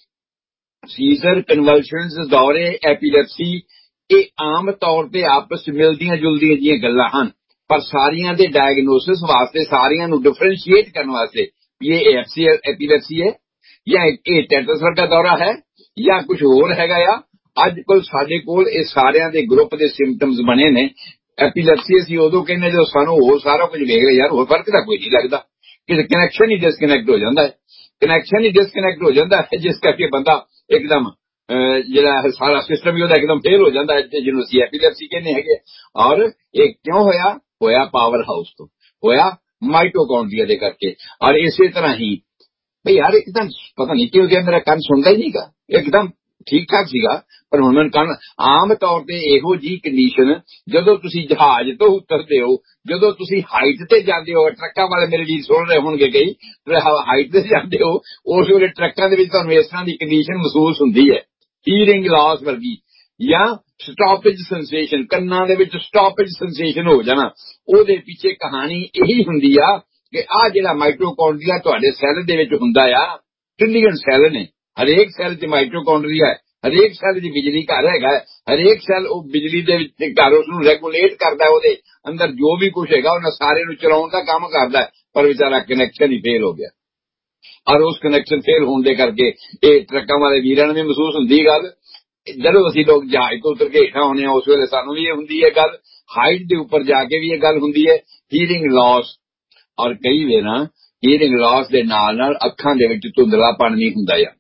ਸੀਜ਼ਰ, ਕਨਵਲਸ਼ਨਸ, ਦੌਰੇ, ਐਪੀਲੈਪਸੀ, ਇਹ ਆਮ ਤੌਰ ਤੇ ਆਪਸ ਵਿੱਚ ਮਿਲਦੀਆਂ ਜੁਲਦੀਆਂ ਜਿਹੀਆਂ ਗੱਲਾਂ ਹਨ, ਪਰ ਸਾਰੀਆਂ ਦੇ ਡਾਇਗਨੋਸਿਸ ਵਾਸਤੇ, ਸਾਰੀਆਂ ਨੂੰ ਡਿਫਰੈਂਸ਼ੀਏਟ ਕਰਨ ਵਾਸਤੇ ਵੀ ਇਹ ਐਪੀਲੈਪਸੀ ਹੈ ਜਾਂ ਇਹ ਟੈਟਸ ਵਰਗਾ ਦੌਰਾ ਹੈ ਜਾਂ ਕੁਝ ਹੋਰ ਹੈਗਾ ਆ। ਅੱਜ ਕੋਲ ਸਾਡੇ ਕੋਲ ਇਹ ਸਾਰਿਆਂ ਦੇ ਗਰੁੱਪ ਦੇ ਸਿੰਪਟਮਸ ਬਣੇ ਨੇ। ਐਪੀਲੈਪਸੀ ਅਸੀਂ ਉਦੋਂ ਕਹਿੰਦੇ ਜਦੋਂ ਸਾਨੂੰ ਹੋਰ ਸਾਰਾ ਕੁਝ ਵੇਖ ਲਿਆ, ਯਾਰ ਹੋਰ ਫਰਕ ਤਾਂ ਕੋਈ ਨਹੀਂ ਲੱਗਦਾ, ਕਿ ਕਨੈਕਸ਼ਨ ਹੀ ਡਿਸਕਨੈਕਟ ਹੋ ਜਾਂਦਾ ਹੈ, ਕਨੈਕਸ਼ਨ ਹੀ ਡਿਸਕਨੈਕਟ ਹੋ ਜਾਂਦਾ ਹੈ, ਜਿਸ ਕਰਕੇ ਬੰਦਾ ਇੱਕਦਮ ਜਿਹੜਾ ਸਾਰਾ ਸਿਸਟਮ ਹੀ ਉਹਦਾ ਇੱਕਦਮ ਫੇਲ ਹੋ ਜਾਂਦਾ ਹੈ, ਜਿਹਨੂੰ ਅਸੀਂ ਐਪੀਲੈਪਸੀ ਕਹਿੰਦੇ ਹੈਗੇ। ਔਰ ਇਹ ਕਿਉਂ ਹੋਇਆ? ਹੋਇਆ ਪਾਵਰ ਹਾਊਸ ਤੋਂ, ਹੋਇਆ ਮਾਈਟੋਕੌਂਡਰੀਆ ਦੇ ਕਰਕੇ। ਔਰ ਇਸੇ ਤਰ੍ਹਾਂ ਹੀ ਭਈ ਯਾਰ ਇੱਕਦਮ ਪਤਾ ਨਹੀਂ ਕਿਉਂ ਗਿਆ, ਮੇਰਾ ਕੰਨ ਸੁਣਦਾ ਹੀ ਨਹੀਂਗਾ, ਇੱਕਦਮ ਠੀਕ ਠਾਕ ਸੀਗਾ, ਪਰ ਹੁਣ ਮੈਨੂੰ ਕੰਨ। ਆਮ ਤੌਰ ਤੇ ਇਹੋ ਜਿਹੀ ਕੰਡੀਸ਼ਨ ਜਦੋਂ ਤੁਸੀਂ ਜਹਾਜ਼ ਤੋਂ ਉਤਰਦੇ ਹੋ, ਜਦੋਂ ਤੁਸੀਂ ਹਾਈਟ ਤੇ ਜਾਂਦੇ ਹੋ, ਟਰੱਕਾਂ ਵਾਲੇ ਮੇਰੇ ਵੀਰ ਸੁਣ ਰਹੇ ਹੋਣਗੇ, ਕਈ ਹਾਈਟ ਤੇ ਜਾਂਦੇ ਹੋ, ਉਸ ਵੇਲੇ ਟਰੱਕਾਂ ਦੇ ਵਿੱਚ ਤੁਹਾਨੂੰ ਇਸ ਤਰ੍ਹਾਂ ਦੀ ਕੰਡੀਸ਼ਨ ਮਹਿਸੂਸ ਹੁੰਦੀ ਹੈ, ਹੀਅਰਿੰਗ ਲਾਸ ਵਰਗੀ, ਜਾਂ ਸਟਾਪੇਜ ਸੈਂਸੇਸ਼ਨ, ਕੰਨਾਂ ਦੇ ਵਿੱਚ ਸਟਾਪੇਜ ਸੈਂਸੇਸ਼ਨ ਹੋ ਜਾਣਾ। ਉਹਦੇ ਪਿੱਛੇ ਕਹਾਣੀ ਇਹੀ ਹੁੰਦੀ ਆ ਕਿ ਆਹ ਜਿਹੜਾ ਮਾਈਟੋਕੌਂਡਰੀਆ ਤੁਹਾਡੇ ਸੈੱਲ ਦੇ ਵਿੱਚ ਹੁੰਦਾ ਆ, ਟ੍ਰਿਲੀਅਨ ਸੈੱਲ ਨੇ, ਹਰੇਕ ਸੈੱਲ 'ਚ ਮਾਈਟੋਕੌਂਡਰੀਆ ਹੈ, ਹਰੇਕ ਸੈੱਲ 'ਚ ਬਿਜਲੀ ਘਰ ਹੈਗਾ, ਹਰੇਕ ਸੈੱਲ ਉਹ ਬਿਜਲੀ ਦੇ ਵਿੱਚ ਘਰ ਉਸਨੂੰ ਰੈਗੂਲੇਟ ਕਰਦਾ, ਉਹਦੇ ਅੰਦਰ ਜੋ ਵੀ ਕੁਝ ਹੈਗਾ ਉਹਨਾਂ ਸਾਰੇ ਨੂੰ ਚਲਾਉਣ ਦਾ ਕੰਮ ਕਰਦਾ, ਪਰ ਵਿਚਾਰਾ ਕਨੈਕਸ਼ਨ ਹੀ ਫੇਲ ਹੋ ਗਿਆ। ਔਰ ਉਸ ਕਨੈਕਸ਼ਨ ਫੇਲ ਹੋਣ ਦੇ ਕਰਕੇ ਇਹ ਟਰੱਕਾਂ ਵਾਲੇ ਵੀਰਾਂ ਨੂੰ ਵੀ ਮਹਿਸੂਸ ਹੁੰਦੀ ਗੱਲ। ਜਦੋਂ ਅਸੀਂ ਲੋਕ ਜਹਾਜ਼ ਤੋਂ ਉਤਰ ਕੇ ਹੇਠਾਂ ਆਉਂਦੇ ਹਾਂ, ਉਸ ਵੇਲੇ ਸਾਨੂੰ ਵੀ ਇਹ ਹੁੰਦੀ ਹੈ ਗੱਲ, ਹਾਈਟ ਦੇ ਉੱਪਰ ਜਾ ਕੇ ਵੀ ਇਹ ਗੱਲ ਹੁੰਦੀ ਹੈ, ਹੀਅਰਿੰਗ ਲਾਸ। ਔਰ ਕਈ ਵੇਰਾਂ ਹੀਅਰਿੰਗ ਲਾਸ ਦੇ ਨਾਲ ਨਾਲ ਅੱਖਾਂ ਦੇ ਵਿੱਚ ਧੁੰਦਲਾਪਣ ਵੀ ਹੁੰਦਾ ਆ,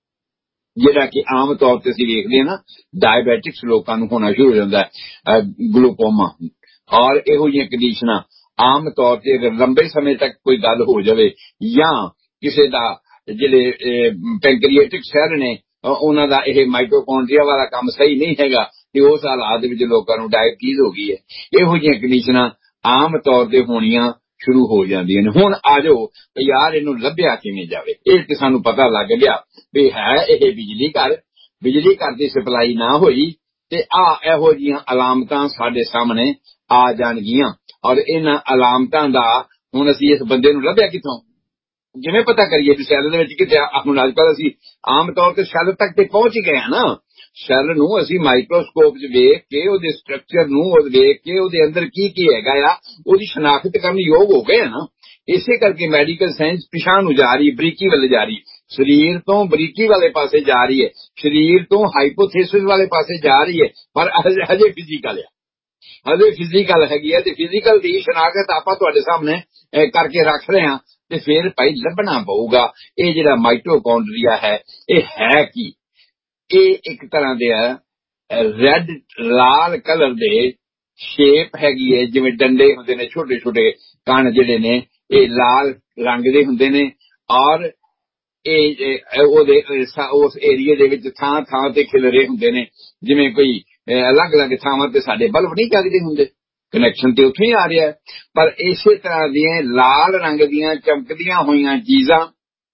ਜਿਹੜਾ ਕਿ ਆਮ ਤੌਰ ਤੇ ਅਸੀਂ ਵੇਖਦੇ ਹਾਂ ਨਾ, ਡਾਇਬੈਟਿਕਸ ਲੋਕਾਂ ਨੂੰ ਹੋਣਾ ਸ਼ੁਰੂ ਹੋ ਜਾਂਦਾ, ਗਲੂਕੋਮਾ। ਔਰ ਇਹੋ ਜਿਹੀਆਂ ਕੰਡੀਸ਼ਨਾਂ ਆਮ ਤੌਰ ਤੇ ਅਗਰ ਲੰਬੇ ਸਮੇਂ ਤੱਕ ਕੋਈ ਗੱਲ ਹੋ ਜਾਵੇ, ਜਾਂ ਕਿਸੇ ਦਾ ਜਿਹੜੇ ਪੈਂਕਰੀਏਟਿਕ ਸੈੱਲ ਨੇ ਉਹਨਾਂ ਦਾ ਇਹ ਮਾਈਟੋਕੌਂਡਰੀਆ ਵਾਲਾ ਕੰਮ ਸਹੀ ਨਹੀਂ ਹੈਗਾ, ਤੇ ਉਸ ਹਾਲਾਤ ਦੇ ਵਿੱਚ ਲੋਕਾਂ ਨੂੰ ਡਾਇਬਟੀਜ਼ ਹੋ ਗਈ ਹੈ। ਇਹੋ ਜਿਹੀਆਂ ਕੰਡੀਸ਼ਨਾਂ ਆਮ ਤੌਰ ਤੇ ਹੋਣੀਆਂ ਸ਼ੁਰੂ ਹੋ ਜਾਂਦੀਆਂ ਨੇ। ਹੁਣ ਆ ਜਾਓ ਯਾਰ ਇਹਨੂੰ ਲੱਭਿਆ ਕਿਵੇਂ ਜਾਵੇ। ਇਹ ਤੇ ਸਾਨੂੰ ਪਤਾ ਲੱਗ ਗਿਆ ਵੀ ਹੈ ਇਹ ਬਿਜਲੀ ਘਰ, ਬਿਜਲੀ ਘਰ ਦੀ ਸਪਲਾਈ ਨਾ ਹੋਈ ਤੇ ਆ ਇਹੋ ਜਿਹੀਆਂ ਅਲਾਮਤਾਂ ਸਾਡੇ ਸਾਹਮਣੇ ਆ ਜਾਣਗੀਆਂ। ਔਰ ਇਹਨਾਂ ਅਲਾਮਤਾਂ ਦਾ ਹੁਣ ਅਸੀਂ ਇਸ ਬੰਦੇ ਨੂੰ ਲੱਭਿਆ ਕਿੱਥੋਂ, ਜਿਵੇਂ ਪਤਾ ਕਰੀਏ ਵੀ ਸੈੱਲ ਦੇ ਵਿੱਚ ਕਿਤੇ। ਹੁਣ ਅੱਜ ਕੱਲ੍ਹ ਅਸੀਂ ਆਮ ਤੌਰ ਤੇ ਸੈੱਲ ਤੱਕ ਤੇ ਪਹੁੰਚ ਹੀ ਗਏ ਹਾਂ ਨਾ, ਸੈੱਲ ਨੂੰ ਅਸੀਂ ਮਾਈਕਰੋਸਕੋਪ 'ਚ ਵੇਖ ਕੇ ਉਹਦੇ ਸਟਰਕਚਰ ਨੂੰ ਵੇਖ ਕੇ ਉਹਦੇ ਅੰਦਰ ਕੀ ਕੀ ਹੈਗਾ ਆ ਉਹਦੀ ਸ਼ਨਾਖਤ ਕਰਨ ਯੋਗ ਹੋ ਗਏ ਆ ਨਾ। ਇਸੇ ਕਰਕੇ ਮੈਡੀਕਲ ਸਾਇੰਸ ਪਿਛਾਂਹ ਨੂੰ ਜਾ ਰਹੀ, ਬਰੀਕੀ ਵੱਲ ਜਾ ਰਹੀ, ਸਰੀਰ ਤੋਂ ਬਰੀਕੀ ਵਾਲੇ ਪਾਸੇ ਜਾ ਰਹੀ ਹੈ, ਸਰੀਰ ਤੋਂ ਹਾਈਪੋਥੇਸਿਸ ਵਾਲੇ ਪਾਸੇ ਜਾ ਰਹੀ ਹੈ, ਪਰ ਹਜੇ ਫਿਜ਼ੀਕਲ ਆ, ਹਜੇ ਫਿਜ਼ੀਕਲ ਹੈਗੀ ਹੈ। ਤੇ ਫਿਜ਼ੀਕਲ ਦੀ ਸ਼ਨਾਖਤ ਆਪਾਂ ਤੁਹਾਡੇ ਸਾਹਮਣੇ ਕਰਕੇ ਰੱਖ ਰਹੇ ਹਾਂ, ਤੇ ਫਿਰ ਭਾਈ ਲੱਭਣਾ ਪਊਗਾ ਇਹ ਜਿਹੜਾ ਮਾਈਟੋਕੌਂਡਰੀਆ ਹੈ ਇਹ ਹੈ ਕੀ। ਇਹ ਇੱਕ ਤਰ੍ਹਾਂ ਦੇ ਰੈੱਡ ਲਾਲ ਕਲਰ ਦੇ ਸ਼ੇਪ ਹੈਗੀ ਹੈ, ਜਿਵੇਂ ਡੰਡੇ ਹੁੰਦੇ ਨੇ, ਛੋਟੇ ਛੋਟੇ ਕਣ ਜਿਹੜੇ ਨੇ ਇਹ ਲਾਲ ਰੰਗ ਦੇ ਹੁੰਦੇ ਨੇ। ਔਰ ਇਹ ਉਹਦੇ ਉਸ ਏਰੀਏ ਦੇ ਵਿੱਚ ਥਾਂ ਥਾਂ ਤੇ ਖਿਲਰੇ ਹੁੰਦੇ ਨੇ, ਜਿਵੇਂ ਕੋਈ ਅਲੱਗ ਅਲੱਗ ਥਾਵਾਂ ਤੇ ਸਾਡੇ ਬਲਬ ਨਹੀਂ ਜਗਦੇ ਹੁੰਦੇ, ਕਨੈਕਸ਼ਨ ਤੇ ਉੱਥੋਂ ਹੀ ਆ ਰਿਹਾ। ਪਰ ਇਸੇ ਤਰ੍ਹਾਂ ਦੀਆਂ ਲਾਲ ਰੰਗ ਦੀਆਂ ਚਮਕਦੀਆਂ ਹੋਈਆਂ ਚੀਜ਼ਾਂ,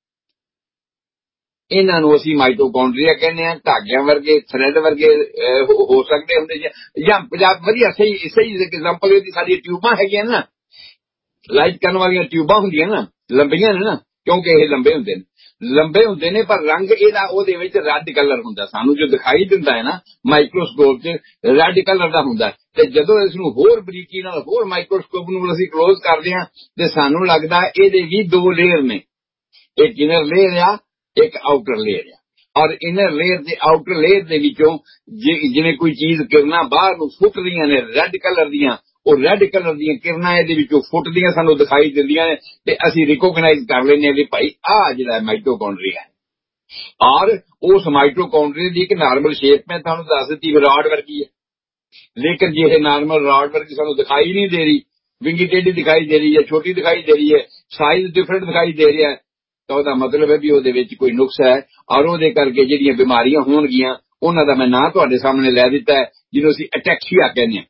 ਇਹਨਾਂ ਨੂੰ ਅਸੀਂ ਮਾਈਟੋਕੌਂਡਰੀਆ ਕਹਿੰਦੇ ਹਾਂ। ਧਾਗਿਆਂ ਵਰਗੇ, ਥਰੈਡ ਵਰਗੇ ਹੋ ਸਕਦੇ ਹੁੰਦੇ, ਜਾਂ ਪੰਜਾਬ ਵਧੀਆ ਸਹੀ ਸਹੀ ਐਗਜ਼ਾਮਪਲ ਇਹਦੀ ਸਾਡੀਆਂ ਟਿਊਬਾਂ ਹੈਗੀਆਂ ਨਾ, ਲਾਈਟ ਕਰਨ ਵਾਲੀਆਂ ਟਿਊਬਾਂ ਹੁੰਦੀਆਂ ਨਾ, ਲੰਬੀਆਂ ਨੇ ਨਾ, ਕਿਉਂਕਿ ਇਹ ਲੰਬੇ ਹੁੰਦੇ ਨੇ। ਲੰਬੇ ਹੁੰਦੇ ਨੇ ਪਰ ਰੰਗ ਇਹਦਾ ਉਹਦੇ ਵਿੱਚ ਰੈੱਡ ਕਲਰ ਹੁੰਦਾ, ਸਾਨੂੰ ਜੋ ਦਿਖਾਈ ਦਿੰਦਾ ਹੈ ਨਾ ਮਾਈਕਰੋਸਕੋਪ 'ਚ ਰੈੱਡ ਕਲਰ ਦਾ ਹੁੰਦਾ। ਤੇ ਜਦੋਂ ਇਸ ਨੂੰ ਹੋਰ ਬਰੀਕੀ ਨਾਲ ਹੋਰ ਮਾਈਕਰੋਸਕੋਪ ਨੂੰ ਅਸੀਂ ਕਲੋਜ਼ ਕਰਦੇ ਹਾਂ ਤੇ ਸਾਨੂੰ ਲੱਗਦਾ ਇਹਦੇ ਵੀ ਦੋ ਲੇਅਰ ਨੇ, ਇੱਕ ਇਨਰ ਲੇਅਰ ਆ ਇੱਕ ਆਊਟਰ ਲੇਅਰ ਆ। ਔਰ ਇਨਰ ਲੇਅਰ ਤੇ ਆਊਟਰ ਲੇਅਰ ਦੇ ਵਿੱਚੋਂ ਜਿਵੇਂ ਕੋਈ ਚੀਜ਼ ਕਿਰਨਾਂ ਬਾਹਰ ਨੂੰ ਫੁੱਟ ਰਹੀਆਂ ਨੇ ਰੈੱਡ ਕਲਰ ਦੀਆਂ, ਉਹ ਰੈੱਡ ਕਲਰ ਦੀਆਂ ਕਿਰਨਾਂ ਇਹਦੇ ਵਿੱਚੋਂ ਫੁੱਟਦੀਆਂ ਸਾਨੂੰ ਦਿਖਾਈ ਦਿੰਦੀਆਂ ਨੇ ਤੇ ਅਸੀਂ ਰਿਕੋਗਨਾਈਜ਼ ਕਰ ਲੈਂਦੇ ਹਾਂ ਵੀ ਭਾਈ ਆਹ ਜਿਹੜਾ ਮਾਈਟੋਕੌਂਡਰੀਆ ਹੈ। ਔਰ ਉਸ ਮਾਈਟੋਕੌਂਡਰੀਆ ਦੀ ਇੱਕ ਨਾਰਮਲ ਸ਼ੇਪ ਮੈਂ ਤੁਹਾਨੂੰ ਦੱਸ ਦਿੱਤੀ ਵੀ ਰਾਡ ਵਰਗੀ ਹੈ, ਲੇਕਿਨ ਜੇ ਇਹ ਨਾਰਮਲ ਰਾਡ ਵਰਗੀ ਸਾਨੂੰ ਦਿਖਾਈ ਨਹੀਂ ਦੇ ਰਹੀ, ਵਿੰਗੀ ਟੇਢੀ ਦਿਖਾਈ ਦੇ ਰਹੀ ਹੈ, ਛੋਟੀ ਦਿਖਾਈ ਦੇ ਰਹੀ ਹੈ, ਸਾਈਜ਼ ਡਿਫਰੈਂਟ ਦਿਖਾਈ ਦੇ ਰਿਹਾ ਹੈ, ਤਾਂ ਉਹਦਾ ਮਤਲਬ ਹੈ ਵੀ ਉਹਦੇ ਵਿੱਚ ਕੋਈ ਨੁਕਸ ਹੈ। ਔਰ ਉਹਦੇ ਕਰਕੇ ਜਿਹੜੀਆਂ ਬਿਮਾਰੀਆਂ ਹੋਣਗੀਆਂ ਉਹਨਾਂ ਦਾ ਮੈਂ ਨਾਂ ਤੁਹਾਡੇ ਸਾਹਮਣੇ ਲੈ ਦਿੱਤਾ ਹੈ, ਜਿਹਨੂੰ ਅਸੀਂ ਅਟੈਕਸੀਆ ਕਹਿੰਦੇ ਹਾਂ।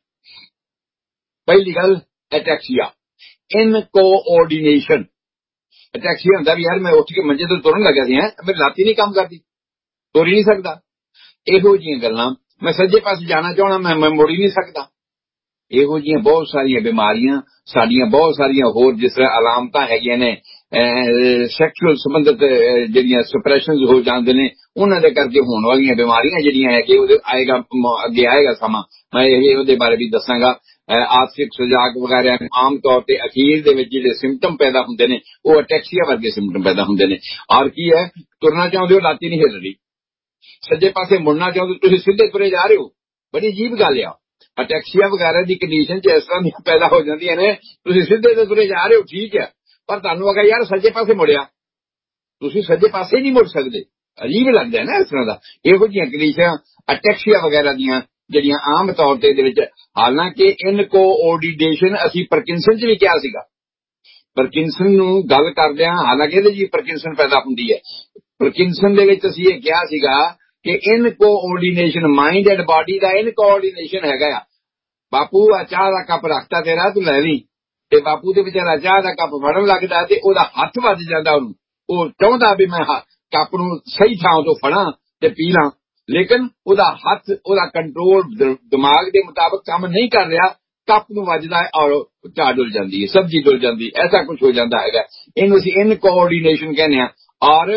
ਪਹਿਲੀ ਗੱਲ ਅਟੈਕਸੀਆ, ਇਨਕੋਆਰਡੀਨੇਸ਼ਨ। ਅਟੈਕਸੀਆ ਹੁੰਦਾ ਵੀ ਯਾਰ ਮੈਂ ਉੱਠ ਕੇ ਮੰਜੇ ਤੋਂ ਤੁਰਨ ਲੱਗਾ ਸੀ, ਹੈ ਮੇਰੀ ਲੱਤ ਹੀ ਨਹੀਂ ਕੰਮ ਕਰਦੀ, ਤੁਰ ਹੀ ਨਹੀਂ ਸਕਦਾ। ਇਹੋ ਜਿਹੀਆਂ ਗੱਲਾਂ, ਮੈਂ ਸੱਜੇ ਪਾਸੇ ਜਾਣਾ ਚਾਹਣਾ ਮੈਂ ਮੈਂ ਮੁੜ ਹੀ ਨਹੀਂ ਸਕਦਾ। ਇਹੋ ਜਿਹੀਆਂ ਬਹੁਤ ਸਾਰੀਆਂ ਬਿਮਾਰੀਆਂ ਸਾਡੀਆਂ, ਬਹੁਤ ਸਾਰੀਆਂ ਹੋਰ ਜਿਸ ਤਰ੍ਹਾਂ ਅਲਾਮਤਾਂ ਹੈਗੀਆਂ ਨੇ ਸੈਕਸ਼ੂਅਲ ਸੰਬੰਧਿਤ ਜਿਹੜੀਆਂ ਸਪਰੈਸ਼ਨਸ ਹੋ ਜਾਂਦੇ ਨੇ, ਉਹਨਾਂ ਦੇ ਕਰਕੇ ਹੋਣ ਵਾਲੀਆਂ ਬਿਮਾਰੀਆਂ ਜਿਹੜੀਆਂ ਹੈ ਕਿ ਉਹਦੇ ਆਏਗਾ ਅੱਗੇ ਆਏਗਾ ਸਮਾਂ, ਮੈਂ ਇਹ ਉਹਦੇ ਬਾਰੇ ਵੀ ਦੱਸਾਂਗਾ। ਆਰਥਿਕ ਸੁਜਾਗ ਵਗੈਰਾ ਆਮ ਤੌਰ ਤੇ ਅਖੀਰ ਦੇ ਵਿੱਚ ਜਿਹੜੇ ਸਿੰਪਟਮ ਪੈਦਾ ਹੁੰਦੇ ਨੇ ਉਹ ਅਟੈਕਸੀਆ ਵਰਗੇ ਸਿੰਪਟਮ ਪੈਦਾ ਹੁੰਦੇ ਨੇ। ਔਰ ਕੀ ਹੈ, ਤੁਰਨਾ ਚਾਹੁੰਦੇ ਹੋ ਲਾਤੀ ਨਹੀਂ ਹਿੱਲ ਰਹੀ, ਸੱਜੇ ਪਾਸੇ ਮੁੜਨਾ ਚਾਹੁੰਦੇ ਤੁਸੀਂ ਸਿੱਧੇ ਤੁਰੇ ਜਾ ਰਹੇ ਹੋ, ਬੜੀ ਅਜੀਬ ਗੱਲ ਆ। ਅਟੈਕਸੀਆ ਵਗੈਰਾ ਦੀ ਕੰਡੀਸ਼ਨ 'ਚ ਇਸ ਤਰ੍ਹਾਂ ਦੀਆਂ ਪੈਦਾ ਹੋ ਜਾਂਦੀਆਂ ਨੇ, ਤੁਸੀਂ ਸਿੱਧੇ ਤੇ ਤੁਰੇ ਜਾ ਰਹੇ ਹੋ ਠੀਕ ਹੈ, ਪਰ ਤੁਹਾਨੂੰ ਅਗਾ ਯਾਰ ਸੱਜੇ ਪਾਸੇ ਮੁੜਿਆ, ਤੁਸੀਂ ਸੱਜੇ ਪਾਸੇ ਹੀ ਨਹੀਂ ਮੁੜ ਸਕਦੇ, ਅਜੀਬ ਲੱਗਦਾ ਨਾ ਇਸ ਤਰ੍ਹਾਂ ਦਾ। ਇਹੋ ਜਿਹੀਆਂ ਕੰਡੀਸ਼ਨਾਂ ਅਟੈਕਸੀਆ ਵਗੈਰਾ ਦੀਆਂ ਜਿਹੜੀਆਂ ਆਮ ਤੌਰ ਤੇ ਇਹਦੇ ਵਿੱਚ, ਹਾਲਾਂਕਿ ਇਨਕੋਆਰਡੀਨੇਸ਼ਨ ਅਸੀਂ ਪਾਰਕਿੰਸਨ 'ਚ ਵੀ ਕਿਹਾ ਸੀਗਾ, ਪਾਰਕਿੰਸਨ ਨੂੰ ਗੱਲ ਕਰਦੇ ਹਾਂ, ਹਾਲਾਂਕਿ ਇਹਦੇ ਜੀ ਪਾਰਕਿੰਸਨ ਪੈਦਾ ਹੁੰਦੀ ਹੈ। ਪਾਰਕਿੰਸਨ ਦੇ ਵਿੱਚ ਅਸੀਂ ਇਹ ਕਿਹਾ ਸੀਗਾ ਕਿ ਇਨਕੋਆਰਡੀਨੇਸ਼ਨ ਮਾਈਂਡ ਐਂਡ ਬਾਡੀ ਦਾ ਇਨਕੋਆਰਡੀਨੇਸ਼ਨ ਹੈਗਾ ਆ। ਬਾਪੂ ਆ ਚਾਹ ਦਾ ਕੱਪ ਰੱਖਤਾ ਤੇਰਾ, ਤੂੰ ਲੈ ਲਈ, ਤੇ ਬਾਪੂ ਦੇ ਵਿਚਾਰਾ ਚਾਹ ਦਾ ਕੱਪ ਫੜਨ ਲੱਗਦਾ ਤੇ ਉਹਦਾ ਹੱਥ ਵੱਜ ਜਾਂਦਾ, ਉਹਨੂੰ ਉਹ ਚਾਹੁੰਦਾ ਵੀ ਮੈਂ ਕੱਪ ਨੂੰ ਸਹੀ ਥਾਂ ਤੋਂ ਫੜਾਂ ਤੇ ਪੀ ਲਾਂ, ਲੇਕਿਨ ਉਹਦਾ ਹੱਥ, ਉਹਦਾ ਕੰਟਰੋਲ ਦਿਮਾਗ ਦੇ ਮੁਤਾਬਕ ਕੰਮ ਨਹੀਂ ਕਰ ਰਿਹਾ, ਕੱਪ ਨੂੰ ਵੱਜਦਾ ਹੈ ਔਰ ਚਾਹ ਡੁੱਲ ਜਾਂਦੀ ਹੈ, ਸਬਜ਼ੀ ਡੁੱਲ ਜਾਂਦੀ, ਐਸਾ ਕੁਝ ਹੋ ਜਾਂਦਾ ਹੈਗਾ। ਇਹਨੂੰ ਅਸੀਂ ਇਨਕੋਆਰਡੀਨੇਸ਼ਨ ਕਹਿੰਦੇ ਹਾਂ। ਔਰ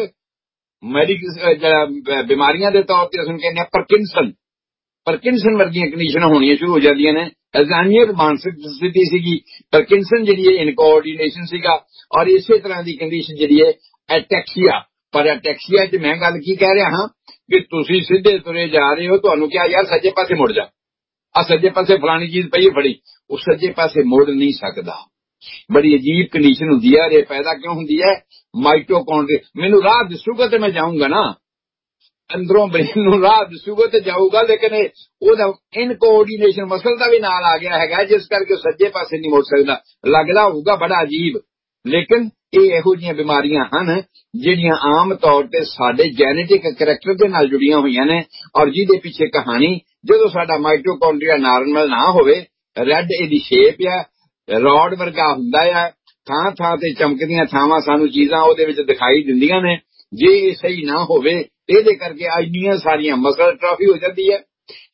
ਮੈਡੀਕਲ ਬਿਮਾਰੀਆਂ ਦੇ ਤੌਰ ਤੇ ਅਸੀਂ ਕਹਿੰਦੇ ਹਾਂ ਪਾਰਕਿੰਸਨ, ਪਾਰਕਿੰਸਨ ਵਰਗੀਆਂ ਕੰਡੀਸ਼ਨਾਂ ਹੋਣੀਆਂ ਸ਼ੁਰੂ ਹੋ ਜਾਂਦੀਆਂ ਨੇ। ਅਲਜ਼ਾਈਮਰ ਮਾਨਸਿਕ ਸਥਿਤੀ ਸੀਗੀ, ਪਾਰਕਿੰਸਨ ਜਿਹੜੀ ਹੈ ਇਨਕੋਆਰਡੀਨੇਸ਼ਨ ਸੀਗਾ। ਔਰ ਇਸੇ ਤਰ੍ਹਾਂ ਦੀ ਕੰਡੀਸ਼ਨ ਜਿਹੜੀ ਹੈ ਐਟੈਕਸੀਆ। ਪਰ ਅਟੈਕਸੀਆ 'ਚ ਮੈਂ ਗੱਲ ਕੀ ਕਹਿ ਰਿਹਾ ਹਾਂ ਕਿ ਤੁਸੀਂ ਸਿੱਧੇ ਤੁਰੇ ਜਾ ਰਹੇ ਹੋ, ਤੁਹਾਨੂੰ ਕਿਹਾ ਯਾਰ ਸੱਜੇ ਪਾਸੇ ਮੁੜ ਜਾ, ਆ ਸੱਜੇ ਪਾਸੇ ਫਲਾਣੀ ਚੀਜ਼ ਪਈ ਫੜੀ, ਉਹ ਸੱਜੇ ਪਾਸੇ ਮੁੜ ਨਹੀਂ ਸਕਦਾ। ਬੜੀ ਅਜੀਬ ਕੰਡੀਸ਼ਨ ਹੁੰਦੀ ਹੈ। ਇਹ ਪੈਦਾ ਕਿਉਂ ਹੁੰਦੀ ਹੈ? ਮਾਈਟੋਕੌਂਡਰੀਆ। ਮੈਨੂੰ ਰਾਹ ਦਿਸੂਗਾ ਤੇ ਮੈਂ ਜਾਊਂਗਾ ਨਾ, ਅੰਦਰੋਂ ਬ੍ਰੇਨ ਨੂੰ ਰਾਹ ਦਿਸੂਗਾ ਤੇ ਜਾਊਗਾ, ਲੇਕਿਨ ਉਹਦਾ ਇਨਕੋਆਰਡੀਨੇਸ਼ਨ ਮਸਲ ਦਾ ਵੀ ਨਾਲ ਆ ਗਿਆ ਹੈਗਾ, ਜਿਸ ਕਰਕੇ ਸੱਜੇ ਪਾਸੇ ਨਹੀਂ ਮੁੜ ਸਕਦਾ। ਲੱਗਦਾ ਹੋਊਗਾ ਬੜਾ ਅਜੀਬ, ਲੇਕਿਨ ਇਹ ਇਹੋ ਜਿਹੀਆਂ ਬਿਮਾਰੀਆਂ ਹਨ ਜਿਹੜੀਆਂ ਆਮ ਤੌਰ ਤੇ ਸਾਡੇ ਜੈਨੇਟਿਕ ਕਰੈਕਟਰ ਦੇ ਨਾਲ ਜੁੜੀਆਂ ਹੋਈਆਂ ਨੇ। ਔਰ ਜਿਹਦੇ ਪਿੱਛੇ ਕਹਾਣੀ, ਜਦੋਂ ਸਾਡਾ ਮਾਈਟੋਕੌਂਡਰੀਆ ਨਾਰਮਲ ਨਾ ਹੋਵੇ, ਰੈੱਡ ਇਹਦੀ ਸ਼ੇਪ ਆ, ਰੌਡ ਵਰਗਾ ਹੁੰਦਾ ਆ, ਥਾਂ ਥਾਂ ਤੇ ਚਮਕਦੀਆਂ ਥਾਵਾਂ ਸਾਨੂੰ ਚੀਜ਼ਾਂ ਉਹਦੇ ਵਿੱਚ ਦਿਖਾਈ ਦਿੰਦੀਆਂ ਨੇ। ਜੇ ਇਹ ਸਹੀ ਨਾ ਹੋਵੇ ਇਹਦੇ ਕਰਕੇ ਇੰਨੀਆਂ ਸਾਰੀਆਂ ਮਸਲ ਅਟਰਾਫੀ ਹੋ ਜਾਂਦੀ ਹੈ,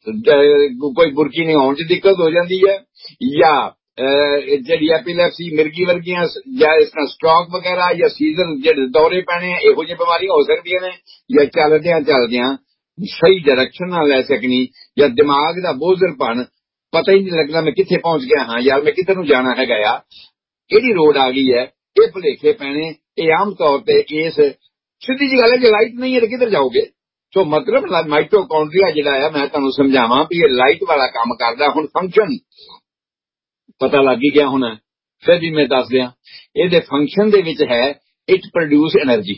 ਕੋਈ ਬੁਰਕੀ ਨਹੀਂ ਹੋਣ 'ਚ ਦਿੱਕਤ ਹੋ ਜਾਂਦੀ ਹੈ, ਜਾਂ ਜਿਹੜੀ ਐਪੀਲੈਪਸੀ, ਮਿਰਗੀ ਵਰਗੀਆਂ, ਜਾਂ ਇਸ ਤਰ੍ਹਾਂ ਸਟ੍ਰੋਕ ਵਗੈਰਾ, ਜਾਂ ਸੀਜ਼ਨ ਜਿਹੜੇ ਦੌਰੇ ਪੈਣੇ, ਇਹੋ ਜਿਹੀਆਂ ਬਿਮਾਰੀਆਂ ਹੋ ਸਕਦੀਆਂ ਨੇ। ਜਾਂ ਚੱਲਦਿਆਂ ਚੱਲਦਿਆਂ ਸਹੀ ਡਾਇਰੈਕਸ਼ਨ ਨਾਲ ਲੈ ਸਕਣੀ, ਜਾਂ ਦਿਮਾਗ ਦਾ ਬੋਝਲਪਣ, ਪਤਾ ਹੀ ਨਹੀਂ ਲੱਗਦਾ ਮੈਂ ਕਿੱਥੇ ਪਹੁੰਚ ਗਿਆ ਹਾਂ, ਯਾਰ ਮੈਂ ਕਿੱਧਰ ਨੂੰ ਜਾਣਾ ਹੈਗਾ ਆ, ਕਿਹੜੀ ਰੋਡ ਆ ਗਈ ਹੈ, ਇਹ ਭੁਲੇਖੇ ਪੈਣੇ, ਇਹ ਆਮ ਤੌਰ ਤੇ ਇਸ ਸਿੱਧੀ ਜੀ ਗੱਲ ਹੈ ਜੇ ਲਾਈਟ ਨਹੀਂ ਹੈ ਤਾਂ ਕਿੱਧਰ ਜਾਓਗੇ। ਸੋ ਮਤਲਬ ਮਾਈਟੋਕੌਂਡਰੀਆ ਜਿਹੜਾ ਹੈ, ਮੈਂ ਤੁਹਾਨੂੰ ਸਮਝਾਵਾਂ ਵੀ ਇਹ ਲਾਈਟ ਵਾਲਾ ਕੰਮ ਕਰਦਾ। ਹੁਣ ਫੰਕਸ਼ਨ ਪਤਾ ਲੱਗ ਹੀ ਗਿਆ ਹੋਣਾ, ਫਿਰ ਵੀ ਮੈਂ ਦੱਸ ਦਿਆਂ। ਇਹਦੇ ਫੰਕਸ਼ਨ ਦੇ ਵਿੱਚ ਹੈ it produce energy.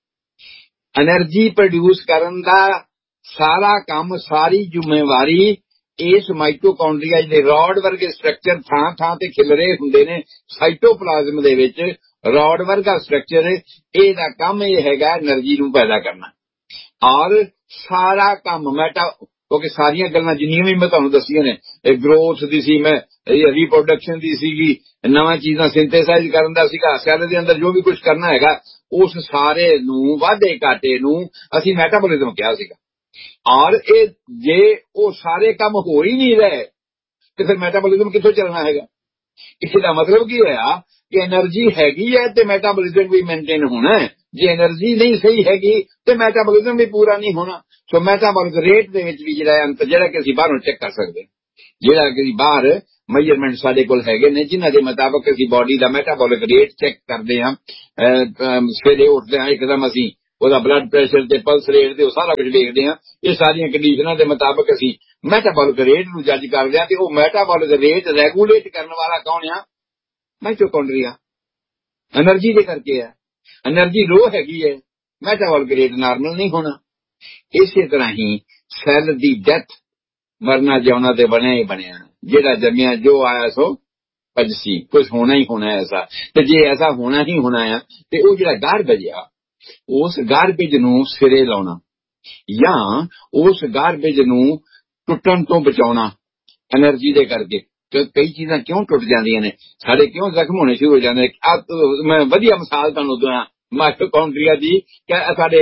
Energy produce ਕਰਨ ਦਾ ਸਾਰਾ ਕੰਮ, ਸਾਰੀ ਜ਼ਿੰਮੇਵਾਰੀ ਇਸ ਮਾਈਟੋਕੌਂਡਰੀਆ ਦੇ ਰੌਡ ਵਰਗੇ ਸਟਰਕਚਰ ਥਾਂ ਥਾਂ ਤੇ ਖਿਲਰੇ ਹੁੰਦੇ ਨੇ ਸਾਈਟੋਪਲਾਜ਼ਮ ਦੇ ਵਿੱਚ। ਰੌਡ ਵਰਗਾ ਸਟਰਕਚਰ, ਇਹਦਾ ਕੰਮ ਇਹ ਹੈਗਾ એનર્ਜੀ ਨੂੰ ਪੈਦਾ ਕਰਨਾ। ਔਰ ਸਾਰਾ ਕੰਮ ਮੈਟਾ, ਕਿਉਂਕਿ ਸਾਰੀਆਂ ਗੱਲਾਂ ਜਿੰਨੀਆਂ ਵੀ ਮੈਂ ਤੁਹਾਨੂੰ ਦੱਸੀਆਂ ਨੇ, ਇਹ ਗਰੋਥ ਦੀ ਸੀ, ਮੈਂ ਰੀਪਰੋਡਕਸ਼ਨ ਦੀ ਸੀਗੀ, ਨਵਾਂ ਚੀਜ਼ਾਂ ਸਿੰਥੇਸਾਈਜ਼ ਕਰਨ ਦਾ ਸੀਗਾ, ਸੈੱਲ ਦੇ ਅੰਦਰ ਜੋ ਵੀ ਕੁਝ ਕਰਨਾ ਹੈਗਾ, ਉਸ ਸਾਰੇ ਨੂੰ, ਵਾਧੇ ਘਾਟੇ ਨੂੰ ਅਸੀਂ ਮੈਟਾਬੋਲਿਜ਼ਮ ਕਿਹਾ ਸੀਗਾ। ਔਰ ਇਹ ਜੇ ਉਹ ਸਾਰੇ ਕੰਮ ਹੋ ਹੀ ਨਹੀਂ ਰਹੇ ਤੇ ਫਿਰ ਮੈਟਾਬੋਲਿਜ਼ਮ ਕਿੱਥੋਂ ਚੱਲਣਾ ਹੈਗਾ? ਇਸ ਦਾ ਮਤਲਬ ਕੀ ਹੋਇਆ ਕਿ એનર્ਜੀ ਹੈਗੀ ਹੈ ਤੇ ਮੈਟਾਬੋਲਿਜ਼ਮ ਵੀ ਮੇਨਟੇਨ ਹੋਣਾ ਹੈ। ਜੇ એનર્ਜੀ ਨਹੀਂ ਸਹੀ ਹੈਗੀ ਤੇ ਮੈਟਾਬੋਲਿਜ਼ਮ ਵੀ ਪੂਰਾ ਨਹੀਂ ਹੋਣਾ। ਸੋ ਮੈਟਾਬੋਲਿਕ ਰੇਟ ਦੇ ਵਿੱਚ ਵੀ ਜਿਹੜਾ ਅੰਤ ਜਿਹੜਾ ਕਿ ਅਸੀਂ ਬਾਹਰੋਂ ਚੈੱਕ ਕਰ ਸਕਦੇ, ਜਿਹੜਾ ਕਿ ਬਾਹਰ ਮੈਜ਼ਰਮੈਂਟ ਸਾਡੇ ਕੋਲ ਹੈਗੇ ਨੇ ਜਿਨ੍ਹਾਂ ਦੇ ਮੁਤਾਬਕ ਅਸੀਂ ਬਾਡੀ ਦਾ ਮੈਟਾਬੋਲਿਕ ਰੇਟ ਚੈੱਕ ਕਰਦੇ ਹਾਂ। ਸਵੇਰੇ ਉੱਠਦੇ ਹਾਂ ਇੱਕਦਮ ਅਸੀਂ ਉਹਦਾ ਬਲੱਡ ਪ੍ਰੈਸ਼ਰ ਤੇ ਪਲਸ ਰੇਟ ਤੇ ਉਹ ਸਾਰਾ ਕੁਝ ਵੇਖਦੇ ਹਾਂ। ਇਹ ਸਾਰੀਆਂ ਕੰਡੀਸ਼ਨਾਂ ਦੇ ਮੁਤਾਬਕ ਅਸੀਂ ਮੈਟਾਬੋਲਿਕ ਰੇਟ ਨੂੰ ਜੱਜ ਕਰਦੇ ਹਾਂ ਤੇ ਉਹ ਮੈਟਾਬੋਲਿਕ ਰੇਟ ਰੈਗੂਲੇਟ ਕਰਨ ਵਾਲਾ ਕੌਣ ਆ? ਮਾਈਟੋਕੌਂਡਰੀਆ। એનર્ਜੀ ਦੇ ਕਰਕੇ ਹੈ। એનર્ਜੀ ਲੋ ਹੈਗੀ ਹੈ, ਮੈਟਾਬੋਲਿਕ ਰੇਟ ਨਾਰਮਲ ਨਹੀਂ ਹੋਣਾ। ਇਸੇ ਤਰ੍ਹਾਂ ਹੀ ਸੈੱਲ ਦੀ ਡੈਥ, ਮਰਨਾ ਜਿਉਣਾ ਤੇ ਬਣਿਆ ਹੀ ਬਣਿਆ, ਜਿਹੜਾ ਜੰਮਿਆ ਜੋ ਆਇਆ ਸੋ ਭਜਸੀ, ਕੁਝ ਹੋਣਾ ਹੀ ਹੋਣਾ ਐਸਾ। ਤੇ ਜੇ ਐਸਾ ਹੋਣਾ ਹੀ ਹੋਣਾ ਆ ਤੇ ਉਹ ਜਿਹੜਾ ਗਾਰਬੇਜ ਆ ਉਸ ਗਾਰਬੇਜ ਨੂੰ ਸਿਰੇ ਲਾਉਣਾ ਜਾਂ ਉਸ ਗਾਰਬੇਜ ਨੂੰ ਟੁੱਟਣ ਤੋਂ ਬਚਾਉਣਾ એનર્ਜੀ ਦੇ ਕਰਕੇ। ਕਈ ਚੀਜ਼ਾਂ ਕਿਉਂ ਟੁੱਟ ਜਾਂਦੀਆਂ ਨੇ, ਸਾਡੇ ਕਿਉਂ ਜ਼ਖਮ ਹੋਣੇ ਸ਼ੁਰੂ ਹੋ ਜਾਂਦੇ ਨੇ। ਮੈਂ ਵਧੀਆ ਮਿਸਾਲ ਤੁਹਾਨੂੰ ਦਵਾਂ ਮਾਈਟੋਕੌਂਡਰੀਆ ਦੀ। ਸਾਡੇ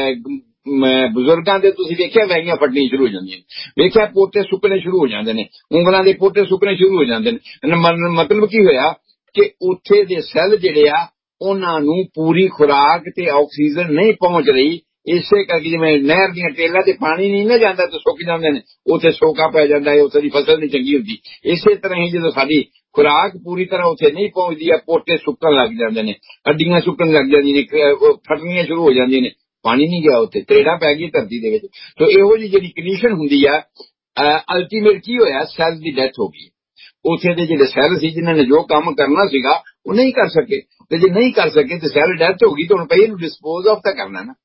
ਬਜ਼ੁਰਗਾਂ ਦੇ ਤੁਸੀਂ ਵੇਖਿਆ ਵੈਗੀਆਂ ਫਟਣੀਆਂ ਸ਼ੁਰੂ ਹੋ ਜਾਂਦੀਆਂ ਨੇ, ਵੇਖਿਆ ਪੋਟੇ ਸੁੱਕਣੇ ਸ਼ੁਰੂ ਹੋ ਜਾਂਦੇ ਨੇ, ਉਂਗਲਾਂ ਦੇ ਪੋਟੇ ਸੁੱਕਣੇ ਸ਼ੁਰੂ ਹੋ ਜਾਂਦੇ ਨੇ। ਮਤਲਬ ਕੀ ਹੋਇਆ ਕਿ ਉੱਥੇ ਦੇ ਸੈੱਲ ਜਿਹੜੇ ਆ ਉਹਨਾਂ ਨੂੰ ਪੂਰੀ ਖੁਰਾਕ ਤੇ ਆਕਸੀਜਨ ਨਹੀਂ ਪਹੁੰਚ ਰਹੀ। ਇਸੇ ਕਰਕੇ ਜਿਵੇਂ ਨਹਿਰ ਦੀਆਂ ਟੇਲਾਂ ਤੇ ਪਾਣੀ ਨਹੀਂ ਨਾ ਜਾਂਦਾ ਤਾਂ ਸੁੱਕ ਜਾਂਦੇ ਨੇ, ਉੱਥੇ ਸੋਕਾ ਪੈ ਜਾਂਦਾ ਹੈ, ਉੱਥੇ ਦੀ ਫਸਲ ਨਹੀਂ ਚੰਗੀ ਹੁੰਦੀ। ਇਸੇ ਤਰ੍ਹਾਂ ਹੀ ਜਦੋਂ ਸਾਡੀ ਖੁਰਾਕ ਪੂਰੀ ਤਰ੍ਹਾਂ ਉੱਥੇ ਨਹੀਂ ਪਹੁੰਚਦੀ ਆ, ਪੋਟੇ ਸੁੱਕਣ ਲੱਗ ਜਾਂਦੇ ਨੇ, ਹੱਡੀਆਂ ਸੁੱਕਣ ਲੱਗ ਜਾਂਦੀਆਂ ਨੇ, ਫਟਣੀਆਂ ਸ਼ੁਰੂ ਹੋ ਜਾਂਦੀਆਂ ਨੇ, ਪਾਣੀ ਨਹੀਂ ਗਿਆ ਉੱਥੇ, ਤਰੇੜਾਂ ਪੈ ਗਈ ਧਰਤੀ ਦੇ ਵਿੱਚ। ਸੋ ਇਹੋ ਜਿਹੀ ਜਿਹੜੀ ਕੰਡੀਸ਼ਨ ਹੁੰਦੀ ਆ, ਅਲਟੀਮੇਟ ਕੀ ਹੋਇਆ, ਸੈੱਲ ਦੀ ਡੈਥ ਹੋ ਗਈ। ਉੱਥੇ ਦੇ ਜਿਹੜੇ ਸੈੱਲ ਸੀ ਜਿਨ੍ਹਾਂ ਨੇ ਜੋ ਕੰਮ ਕਰਨਾ ਸੀਗਾ ਉਹ ਨਹੀਂ ਕਰ ਸਕੇ, ਤੇ ਜੇ ਨਹੀਂ ਕਰ ਸਕੇ ਤੇ ਸੈੱਲ ਡੈਥ ਹੋ ਗਈ ਤਾਂ ਹੁਣ ਪਈ ਇਹਨੂੰ ਡਿਸਪੋਜ਼ ਆਫ ਤਾਂ ਕਰਨਾ ਨਾ।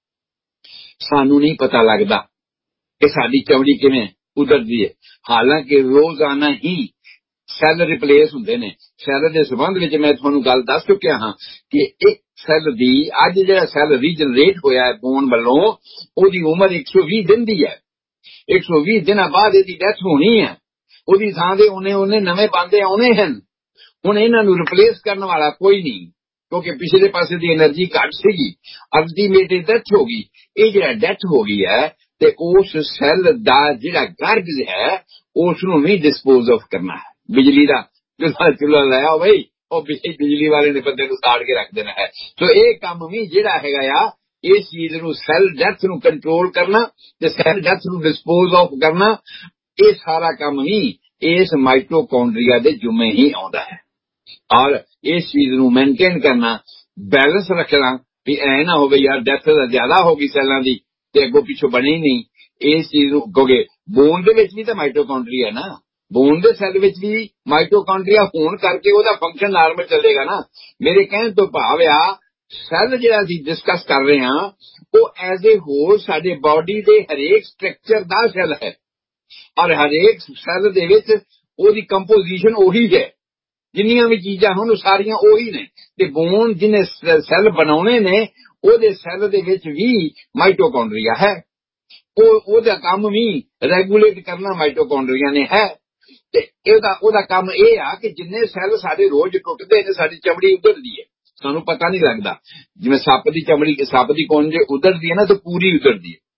ਸਾਨੂੰ ਨਹੀਂ ਪਤਾ ਲੱਗਦਾ ਕਿ ਸਾਡੀ ਚਮੜੀ ਕਿਵੇਂ ਉਤਰਦੀ ਹੈ, ਹਾਲਾਂਕਿ ਰੋਜ਼ਾਨਾ ਹੀ ਸੈੱਲ ਰਿਪਲੇਸ ਹੁੰਦੇ ਨੇ। ਸੈੱਲ ਦੇ ਸੰਬੰਧ ਵਿੱਚ ਮੈਂ ਤੁਹਾਨੂੰ ਗੱਲ ਦੱਸ ਚੁੱਕਿਆ ਹਾਂ ਕਿ ਇੱਕ ਸੈੱਲ ਦੀ ਅੱਜ ਜਿਹੜਾ ਸੈੱਲ ਰੀਜਨਰੇਟ ਹੋਇਆ ਹੈ ਬੋਨ ਵੱਲੋਂ, ਉਹਦੀ ਉਮਰ ਇੱਕ ਸੌ ਵੀਹ ਦਿਨ ਦੀ ਹੈ। ਇੱਕ ਸੌ ਵੀਹ ਦਿਨਾਂ ਬਾਅਦ ਇਹਦੀ ਡੈਥ ਹੋਣੀ ਹੈ। ਉਹਦੀ ਥਾਂ ਦੇ ਉਹਨੇ ਉਹਨੇ ਨਵੇਂ ਪਾਂਦੇ ਆਉਣੇ ਹਨ। ਹੁਣ ਇਹਨਾਂ ਨੂੰ ਰਿਪਲੇਸ ਕਰਨ ਵਾਲਾ ਕੋਈ ਨਹੀਂ, ਕਿਉਂਕਿ ਪਿਛਲੇ ਪਾਸੇ ਦੀ એનર્ਜੀ ਘੱਟ ਸੀਗੀ, ਅਲਟੀਮੇਟ ਡੈਥ ਹੋ ਗਈ। ਇਹ ਜਿਹੜਾ ਡੈਥ ਹੋ ਗਈ ਹੈ ਤੇ ਉਸ ਸੈੱਲ ਦਾ ਜਿਹੜਾ ਗਾਰਬੇਜ ਹੈ ਉਸ ਨੂੰ ਵੀ ਡਿਸਪੋਜ਼ ਆਫ ਕਰਨਾ ਹੈ। ਬਿਜਲੀ ਦਾ ਚੁੱਲ੍ਹਾ ਚੁੱਲ੍ਹਾ ਲਾਇਆ ਬਈ, ਉਹ ਬਿਜਲੀ ਵਾਲੇ ਨੇ ਬੰਦੇ ਨੂੰ ਸਾੜ ਕੇ ਰੱਖ ਦੇਣਾ ਹੈ। ਸੋ ਇਹ ਕੰਮ ਵੀ ਜਿਹੜਾ ਹੈਗਾ ਆ, ਇਸ ਚੀਜ਼ ਨੂੰ ਸੈੱਲ ਡੈਥ ਨੂੰ ਕੰਟਰੋਲ ਕਰਨਾ ਤੇ ਸੈੱਲ ਡੈਥ ਨੂੰ ਡਿਸਪੋਜ਼ ਆਫ ਕਰਨਾ, ਇਹ ਸਾਰਾ ਕੰਮ ਵੀ ਇਸ ਮਾਈਟੋਕੌਂਡਰੀਆ ਦੇ ਜੁਮੇ ਹੀ ਆਉਂਦਾ ਹੈ। ਔਰ ਇਸ ਚੀਜ਼ ਨੂੰ ਮੇਨਟੇਨ ਕਰਨਾ, ਬੈਲੈਂਸ ਰੱਖਣਾ ਵੀ ਐ ਨਾ ਹੋਵੇ ਯਾਰ ਡੈਥ ਜ਼ਿਆਦਾ ਹੋ ਗਈ ਸੈੱਲਾਂ ਦੀ ਤੇ ਅੱਗੋਂ ਪਿੱਛੋਂ ਬਣੀ ਨਹੀਂ। ਇਸ ਚੀਜ਼ ਨੂੰ ਕਿਉਂਕਿ ਬੋਨ ਦੇ ਵਿੱਚ ਵੀ ਤਾਂ ਮਾਈਟੋਕੌਂਡਰੀਆ ਨਾ, ਬੋਨ ਦੇ ਸੈੱਲ ਵਿੱਚ ਵੀ ਮਾਈਟੋਕੌਂਡਰੀਆ ਹੋਣ ਕਰਕੇ ਉਹਦਾ ਫੰਕਸ਼ਨ ਨਾਰਮਲ ਚੱਲੇਗਾ ਨਾ। ਮੇਰੇ ਕਹਿਣ ਤੋਂ ਭਾਵ ਆ ਸੈੱਲ ਜਿਹੜਾ ਅਸੀਂ ਡਿਸਕਸ ਕਰ ਰਹੇ ਹਾਂ ਉਹ ਐਜ਼ ਏ ਹੋਲ ਸਾਡੇ ਬਾਡੀ ਦੇ ਹਰੇਕ ਸਟਰਕਚਰ ਦਾ ਸੈੱਲ ਹੈ, ਔਰ ਹਰੇਕ ਸੈੱਲ ਦੇ ਵਿੱਚ ਉਹਦੀ ਕੰਪੋਜੀਸ਼ਨ ਉਹੀ ਹੈ। ਜਿੰਨੀਆਂ ਵੀ ਚੀਜ਼ਾਂ ਹਨ ਉਹ ਸਾਰੀਆਂ ਉਹੀ ਨੇ। ਤੇ ਬੋਨ ਜਿਹਨੇ ਸੈੱਲ ਬਣਾਉਣੇ ਨੇ ਉਹਦੇ ਸੈੱਲ ਦੇ ਵਿੱਚ ਵੀ ਮਾਈਟੋਕੌਂਡਰੀਆ ਹੈ। ਉਹ ਉਹਦਾ ਕੰਮ ਵੀ ਰੈਗੂਲੇਟ ਕਰਨਾ ਮਾਈਟੋਕੌਂਡਰੀਆ ਨੇ ਹੈ। ਤੇ ਇਹਦਾ ਉਹਦਾ ਕੰਮ ਇਹ ਆ ਕਿ ਜਿੰਨੇ ਸੈੱਲ ਸਾਡੇ ਰੋਜ਼ ਟੁੱਟਦੇ ਨੇ ਸਾਡੀ ਚਮੜੀ ਉਤਰਦੀ ਹੈ, ਸਾਨੂੰ ਪਤਾ ਨਹੀਂ ਲੱਗਦਾ। ਜਿਵੇਂ ਸੱਪ ਦੀ ਚਮੜੀ, ਸੱਪ ਦੀ ਕੁੰਝ ਉਤਰਦੀ ਹੈ ਨਾ ਤਾਂ ਪੂਰੀ ਉਤਰਦੀ ਹੈ।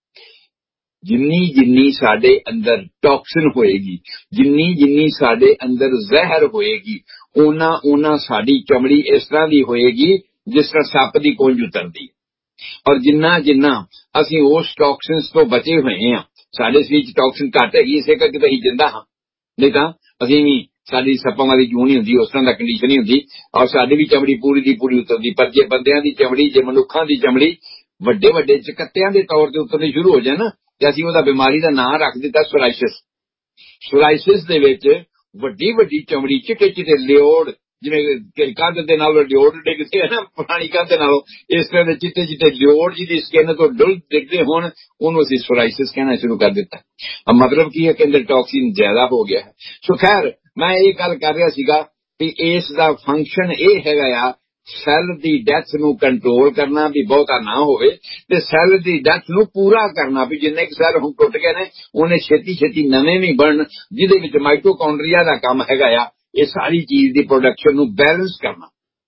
ਜਿੰਨੀ ਜਿੰਨੀ ਸਾਡੇ ਅੰਦਰ ਟੌਕਸਿਨ ਹੋਏਗੀ, ਜਿੰਨੀ ਜਿੰਨੀ ਸਾਡੇ ਅੰਦਰ ਜ਼ਹਿਰ ਹੋਏਗੀ, ਉਹਨਾਂ ਉਹਨਾਂ ਸਾਡੀ ਚਮੜੀ ਇਸ ਤਰ੍ਹਾਂ ਦੀ ਹੋਏਗੀ ਜਿਸ ਤਰ੍ਹਾਂ ਸੱਪ ਦੀ ਕੁੰਝ ਉਤਰਦੀ। ਔਰ ਜਿੰਨਾ ਜਿੰਨਾ ਅਸੀਂ ਉਸ ਟੌਕਸਿਨਸ ਤੋਂ ਬਚੇ ਹੋਏ ਹਾਂ, ਸਾਡੇ ਸਰੀਰ 'ਚ ਟੌਕਸਿਨ ਘੱਟ ਹੈਗੀ, ਇਸੇ ਕਰਕੇ ਤਾਂ ਅਸੀਂ ਜਿੰਦਾ ਹਾਂ। ਨਹੀਂ ਤਾਂ ਅਸੀਂ ਵੀ, ਸਾਡੀ ਸੱਪਾਂ ਵਾਲੀ ਜੂੰ ਨਹੀਂ ਹੁੰਦੀ, ਉਸ ਤਰ੍ਹਾਂ ਦਾ ਕੰਡੀਸ਼ਨ ਨਹੀਂ ਹੁੰਦੀ, ਔਰ ਸਾਡੀ ਵੀ ਚਮੜੀ ਪੂਰੀ ਦੀ ਪੂਰੀ ਉਤਰਦੀ। ਪਰ ਜੇ ਬੰਦਿਆਂ ਦੀ ਚਮੜੀ, ਜੇ ਮਨੁੱਖਾਂ ਦੀ ਚਮੜੀ ਵੱਡੇ ਵੱਡੇ ਚਕੱਤਿਆਂ ਦੇ ਤੌਰ ਤੇ ਉਤਰਨੀ ਸ਼ੁਰੂ ਹੋ ਜਾਏ ਨਾ, ਤੇ ਅਸੀਂ ਉਹਦਾ ਬਿਮਾਰੀ ਦਾ ਨਾਂ ਰੱਖ ਦਿੱਤਾ ਸੋਰਾਇਸਿਸ। ਸੋਰਾਇਸਿਸ ਦੇ ਵਿੱਚ ਵੱਡੀ ਵੱਡੀ ਚਮੜੀ, ਚਿੱਟੇ ਚਿੱਟੇ ਲਿਓੜ, ਜਿਵੇਂ ਕੰਧ ਦੇ ਨਾਲ ਲਿਓੜ ਡਿੱਗਦੇ ਆ ਨਾ ਪੁਰਾਣੀ ਕੰਧ ਨਾਲੋਂ, ਇਸ ਤਰ੍ਹਾਂ ਦੇ ਚਿੱਟੇ ਚਿੱਟੇ ਲਿਓੜ ਜਿਹਦੀ ਸਕਿਨ ਤੋਂ ਡੁੱਲ ਡਿੱਗਦੇ ਹੋਣ, ਉਹਨੂੰ ਅਸੀਂ ਸੋਰਾਇਸਿਸ ਕਹਿਣਾ ਸ਼ੁਰੂ ਕਰ ਦਿੱਤਾ। ਮਤਲਬ ਕੀ ਹੈ ਕਿ ਅੰਦਰ ਟੌਕਸਿਨ ਜ਼ਿਆਦਾ ਹੋ ਗਿਆ ਹੈ। ਸੋ ਖੈਰ ਮੈਂ ਇਹ ਗੱਲ ਕਰ ਰਿਹਾ ਸੀਗਾ ਵੀ ਇਸ ਦਾ ਫੰਕਸ਼ਨ ਇਹ ਹੈਗਾ ਆ, ਸੈੱਲ ਦੀ ਡੈਥ ਨੂੰ ਕੰਟਰੋਲ ਕਰਨਾ ਵੀ ਬਹੁਤਾ ਨਾ ਹੋਵੇ, ਤੇ ਸੈੱਲ ਦੀ ਡੈਥ ਨੂੰ ਪੂਰਾ ਕਰਨਾ ਵੀ ਜਿੰਨੇ ਕੁ ਸੈੱਲ ਹੁਣ ਟੁੱਟ ਗਏ ਨੇ ਉਹਨੇ ਛੇਤੀ ਛੇਤੀ ਨਵੇਂ ਵੀ ਬਣਨ, ਜਿਹਦੇ ਵਿੱਚ ਮਾਈਟੋਕੌਂਡਰੀਆ ਦਾ ਕੰਮ ਹੈਗਾ ਆ ਇਹ ਸਾਰੀ ਚੀਜ਼ ਦੀ ਪ੍ਰੋਡਕਸ਼ਨ ਨੂੰ ਬੈਲੈਂਸ ਕਰਨਾ,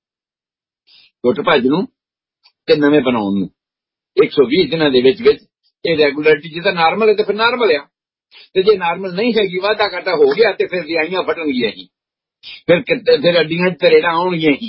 ਟੁੱਟ ਭੱਜ ਨੂੰ ਤੇ ਨਵੇਂ ਬਣਾਉਣ ਨੂੰ। ਇੱਕ ਸੌ ਵੀਹ ਦਿਨਾਂ ਦੇ ਵਿੱਚ ਵਿੱਚ ਇਹ ਰੈਗੂਲਰਿਟੀ ਜਿੱਦਾਂ ਨਾਰਮਲ ਹੈ ਤੇ ਫਿਰ ਨਾਰਮਲ ਆ, ਤੇ ਜੇ ਨਾਰਮਲ ਨਹੀਂ ਹੈਗੀ, ਵਾਧਾ ਘਾਟਾ ਹੋ ਗਿਆ ਤੇ ਫਿਰ ਰਿਆਈਆਂ ਫਟਣਗੀਆਂ ਹੀ, ਫਿਰ ਫਿਰ ਅੱਡੀਆਂ ਚ ਤਰੇੜਾਂ ਆਉਣਗੀਆਂ ਹੀ।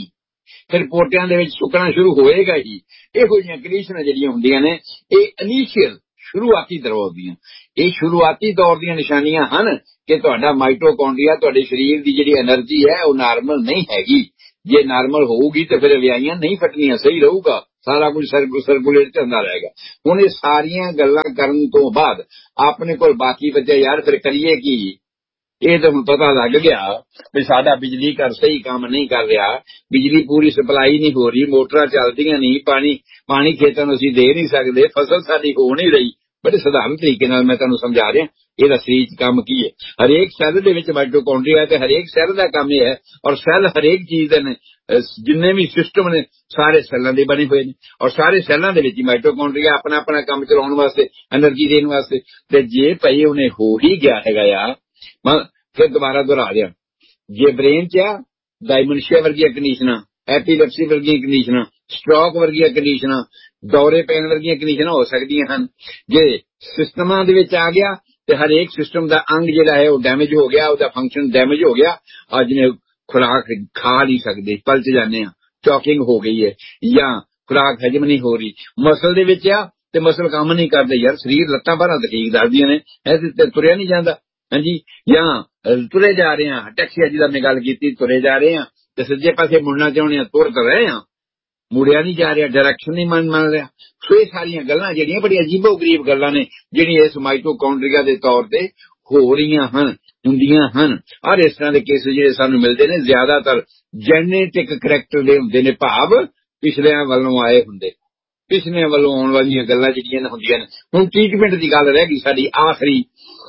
ਫਿਰ ਪੋਟਿਆਂ ਦੇ ਵਿੱਚ ਸੁੱਕਣਾ ਸ਼ੁਰੂ ਹੋਏਗਾ ਹੀ। ਇਹੋ ਜਿਹੀਆਂ ਕੰਡੀਸ਼ਨਾਂ ਜਿਹੜੀਆਂ ਹੁੰਦੀਆਂ ਨੇ ਇਹ ਇਨੀਸ਼ੀਅਲ ਸ਼ੁਰੂਆਤੀ ਦੌਰ ਦੀਆਂ ਇਹ ਸ਼ੁਰੂਆਤੀ ਦੌਰ ਦੀਆਂ ਨਿਸ਼ਾਨੀਆਂ ਹਨ ਕਿ ਤੁਹਾਡਾ ਮਾਈਟੋਕੌਂਡਰੀਆ ਤੁਹਾਡੇ ਸਰੀਰ ਦੀ ਜਿਹੜੀ એનર્ਜੀ ਹੈ ਉਹ ਨਾਰਮਲ ਨਹੀਂ ਹੈਗੀ। ਜੇ ਨਾਰਮਲ ਹੋਊਗੀ ਤੇ ਫਿਰ ਵਿਆਹੀਆਂ ਨਹੀਂ ਫਟਣੀਆਂ, ਸਹੀ ਰਹੂਗਾ, ਸਾਰਾ ਕੁਝ ਸਰਕੂਲੇਟ ਚੱਲਦਾ ਰਹੇਗਾ। ਹੁਣ ਇਹ ਸਾਰੀਆਂ ਗੱਲਾਂ ਕਰਨ ਤੋਂ ਬਾਅਦ ਆਪਣੇ ਕੋਲ ਬਾਕੀ ਬਚਿਆ ਯਾਰ ਫਿਰ ਕਰੀਏ ਕੀ। ਇਹ ਤਾਂ ਹੁਣ ਪਤਾ ਲੱਗ ਗਿਆ ਵੀ ਸਾਡਾ ਬਿਜਲੀ ਘਰ ਸਹੀ ਕੰਮ ਨਹੀਂ ਕਰ ਰਿਹਾ, ਬਿਜਲੀ ਪੂਰੀ ਸਪਲਾਈ ਨਹੀਂ ਹੋ ਰਹੀ, ਮੋਟਰਾਂ ਚੱਲਦੀਆਂ ਨਹੀਂ, ਪਾਣੀ ਪਾਣੀ ਖੇਤਾਂ ਨੂੰ ਅਸੀਂ ਦੇ ਨਹੀਂ ਸਕਦੇ, ਫਸਲ ਸਾਡੀ ਹੋ ਨਹੀਂ ਰਹੀ। ਬੜੇ ਸਧਾਰਨ ਤਰੀਕੇ ਨਾਲ ਮੈਂ ਤੁਹਾਨੂੰ ਸਮਝਾ ਰਿਹਾ ਇਹਦਾ ਸਰੀਰ ਚ ਕੰਮ ਕੀ ਹੈ। ਹਰੇਕ ਸੈੱਲ ਦੇ ਵਿੱਚ ਮਾਈਟੋਕੌਂਡਰੀਆ ਤੇ ਹਰੇਕ ਸੈੱਲ ਦਾ ਕੰਮ ਇਹ ਹੈ। ਔਰ ਸੈੱਲ ਹਰੇਕ ਚੀਜ਼ ਦੇ ਨੇ, ਜਿੰਨੇ ਵੀ ਸਿਸਟਮ ਨੇ ਸਾਰੇ ਸੈੱਲਾਂ ਦੇ ਬਣੇ ਹੋਏ ਨੇ ਔਰ ਸਾਰੇ ਸੈੱਲਾਂ ਦੇ ਵਿੱਚ ਮਾਈਟੋਕੌਂਡਰੀਆ ਆਪਣਾ ਆਪਣਾ ਕੰਮ ਚਲਾਉਣ ਵਾਸਤੇ, એનર્ਜੀ ਦੇਣ ਵਾਸਤੇ। ਤੇ ਜੇ ਭਾਈ ਉਹਨੇ ਹੋ ਹੀ ਗਿਆ ਹੈਗਾ ਆ, ਫਿਰ ਦੁਬਾਰਾ ਦੁਹਰਾ ਦਿਆਂ, ਜੇ ਬ੍ਰੇਨ ਚ ਆ ਡਾਇਮੈਂਸ਼ੀਆ ਵਰਗੀਆਂ ਕੰਡੀਸ਼ਨਾਂ, ਐਪੀਲੈਪਸੀ ਵਰਗੀਆਂ ਕੰਡੀਸ਼ਨਾਂ, ਸਟ੍ਰੋਕ ਵਰਗੀਆਂ ਕੰਡੀਸ਼ਨਾਂ, ਦੌਰੇ ਪੈਣ ਵਰਗੀਆਂ ਕੰਡੀਸ਼ਨਾਂ ਹੋ ਸਕਦੀਆਂ ਹਨ। ਜੇ ਸਿਸਟਮਾਂ ਦੇ ਵਿੱਚ ਆ ਗਿਆ ਤੇ ਹਰੇਕ ਸਿਸਟਮ ਦਾ ਅੰਗ ਜਿਹੜਾ ਹੈ ਉਹ ਡੈਮੇਜ ਹੋ ਗਿਆ, ਉਹਦਾ ਫੰਕਸ਼ਨ ਡੈਮੇਜ ਹੋ ਗਿਆ। ਅੱਜ ਨੇ ਖੁਰਾਕ ਖਾ ਨਹੀਂ ਸਕਦੇ, ਪਲਚ ਜਾਂਦੇ ਆ, ਚੌਕਿੰਗ ਹੋ ਗਈ ਹੈ ਜਾਂ ਖੁਰਾਕ ਹਜਮ ਨਹੀਂ ਹੋ ਰਹੀ। ਮਸਲ ਦੇ ਵਿੱਚ ਆ ਤੇ ਮਸਲ ਕੰਮ ਨਹੀਂ ਕਰਦੇ ਯਾਰ, ਸਰੀਰ ਲੱਤਾਂ ਭਾਰਾਂ ਤੇ ਠੀਕ ਦੱਸਦੀਆਂ ਨੇ, ਐਸੇ ਤੇ ਤੁਰਿਆ ਨਹੀਂ ਜਾਂਦਾ। ਹਾਂਜੀ, ਜਾਂ ਤੁਰੇ ਜਾ ਰਹੇ ਹਾਂ, ਟੈਕਸੀ ਜਿਹਦਾ ਮੈਂ ਗੱਲ ਕੀਤੀ, ਤੁਰੇ ਜਾ ਰਹੇ ਹਾਂ ਤੇ ਸੱਜੇ ਪਾਸੇ ਮੁੜਨਾ ਚਾਹੁੰਦੇ ਆ, ਤੁਰ ਤਾਂ ਰਹੇ ਹਾਂ, ਮੁੜਿਆ ਨਹੀਂ ਜਾ ਰਿਹਾ, ਡਾਇਰੈਕਸ਼ਨ ਨਹੀਂ ਮੰਨ ਮੰਨ ਰਿਹਾ। ਸੋ ਇਹ ਸਾਰੀਆਂ ਗੱਲਾਂ ਜਿਹੜੀਆਂ ਬੜੀਆਂ ਅਜੀਬੋ ਗਰੀਬ ਗੱਲਾਂ ਨੇ ਜਿਹੜੀਆਂ ਇਸ ਮਾਈਟੋਕੌਂਡਰੀਆ ਦੇ ਤੌਰ ਤੇ ਹੋ ਰਹੀਆਂ ਹਨ, ਹੁੰਦੀਆਂ ਹਨ। ਔਰ ਇਸ ਤਰ੍ਹਾਂ ਦੇ ਕੇਸ ਜਿਹੜੇ ਸਾਨੂੰ ਮਿਲਦੇ ਨੇ ਜ਼ਿਆਦਾਤਰ ਜੈਨੇਟਿਕ ਕਰੈਕਟਰ ਦੇ ਹੁੰਦੇ ਨੇ, ਭਾਵ ਪਿਛਲਿਆਂ ਵੱਲੋਂ ਆਏ ਹੁੰਦੇ, ਪਿਛਲਿਆਂ ਵੱਲੋਂ ਆਉਣ ਵਾਲੀਆਂ ਗੱਲਾਂ ਜਿਹੜੀਆਂ ਹੁੰਦੀਆਂ ਨੇ। ਹੁਣ ਟ੍ਰੀਟਮੈਂਟ ਦੀ ਗੱਲ ਰਹਿ ਗਈ ਸਾਡੀ ਆਖਰੀ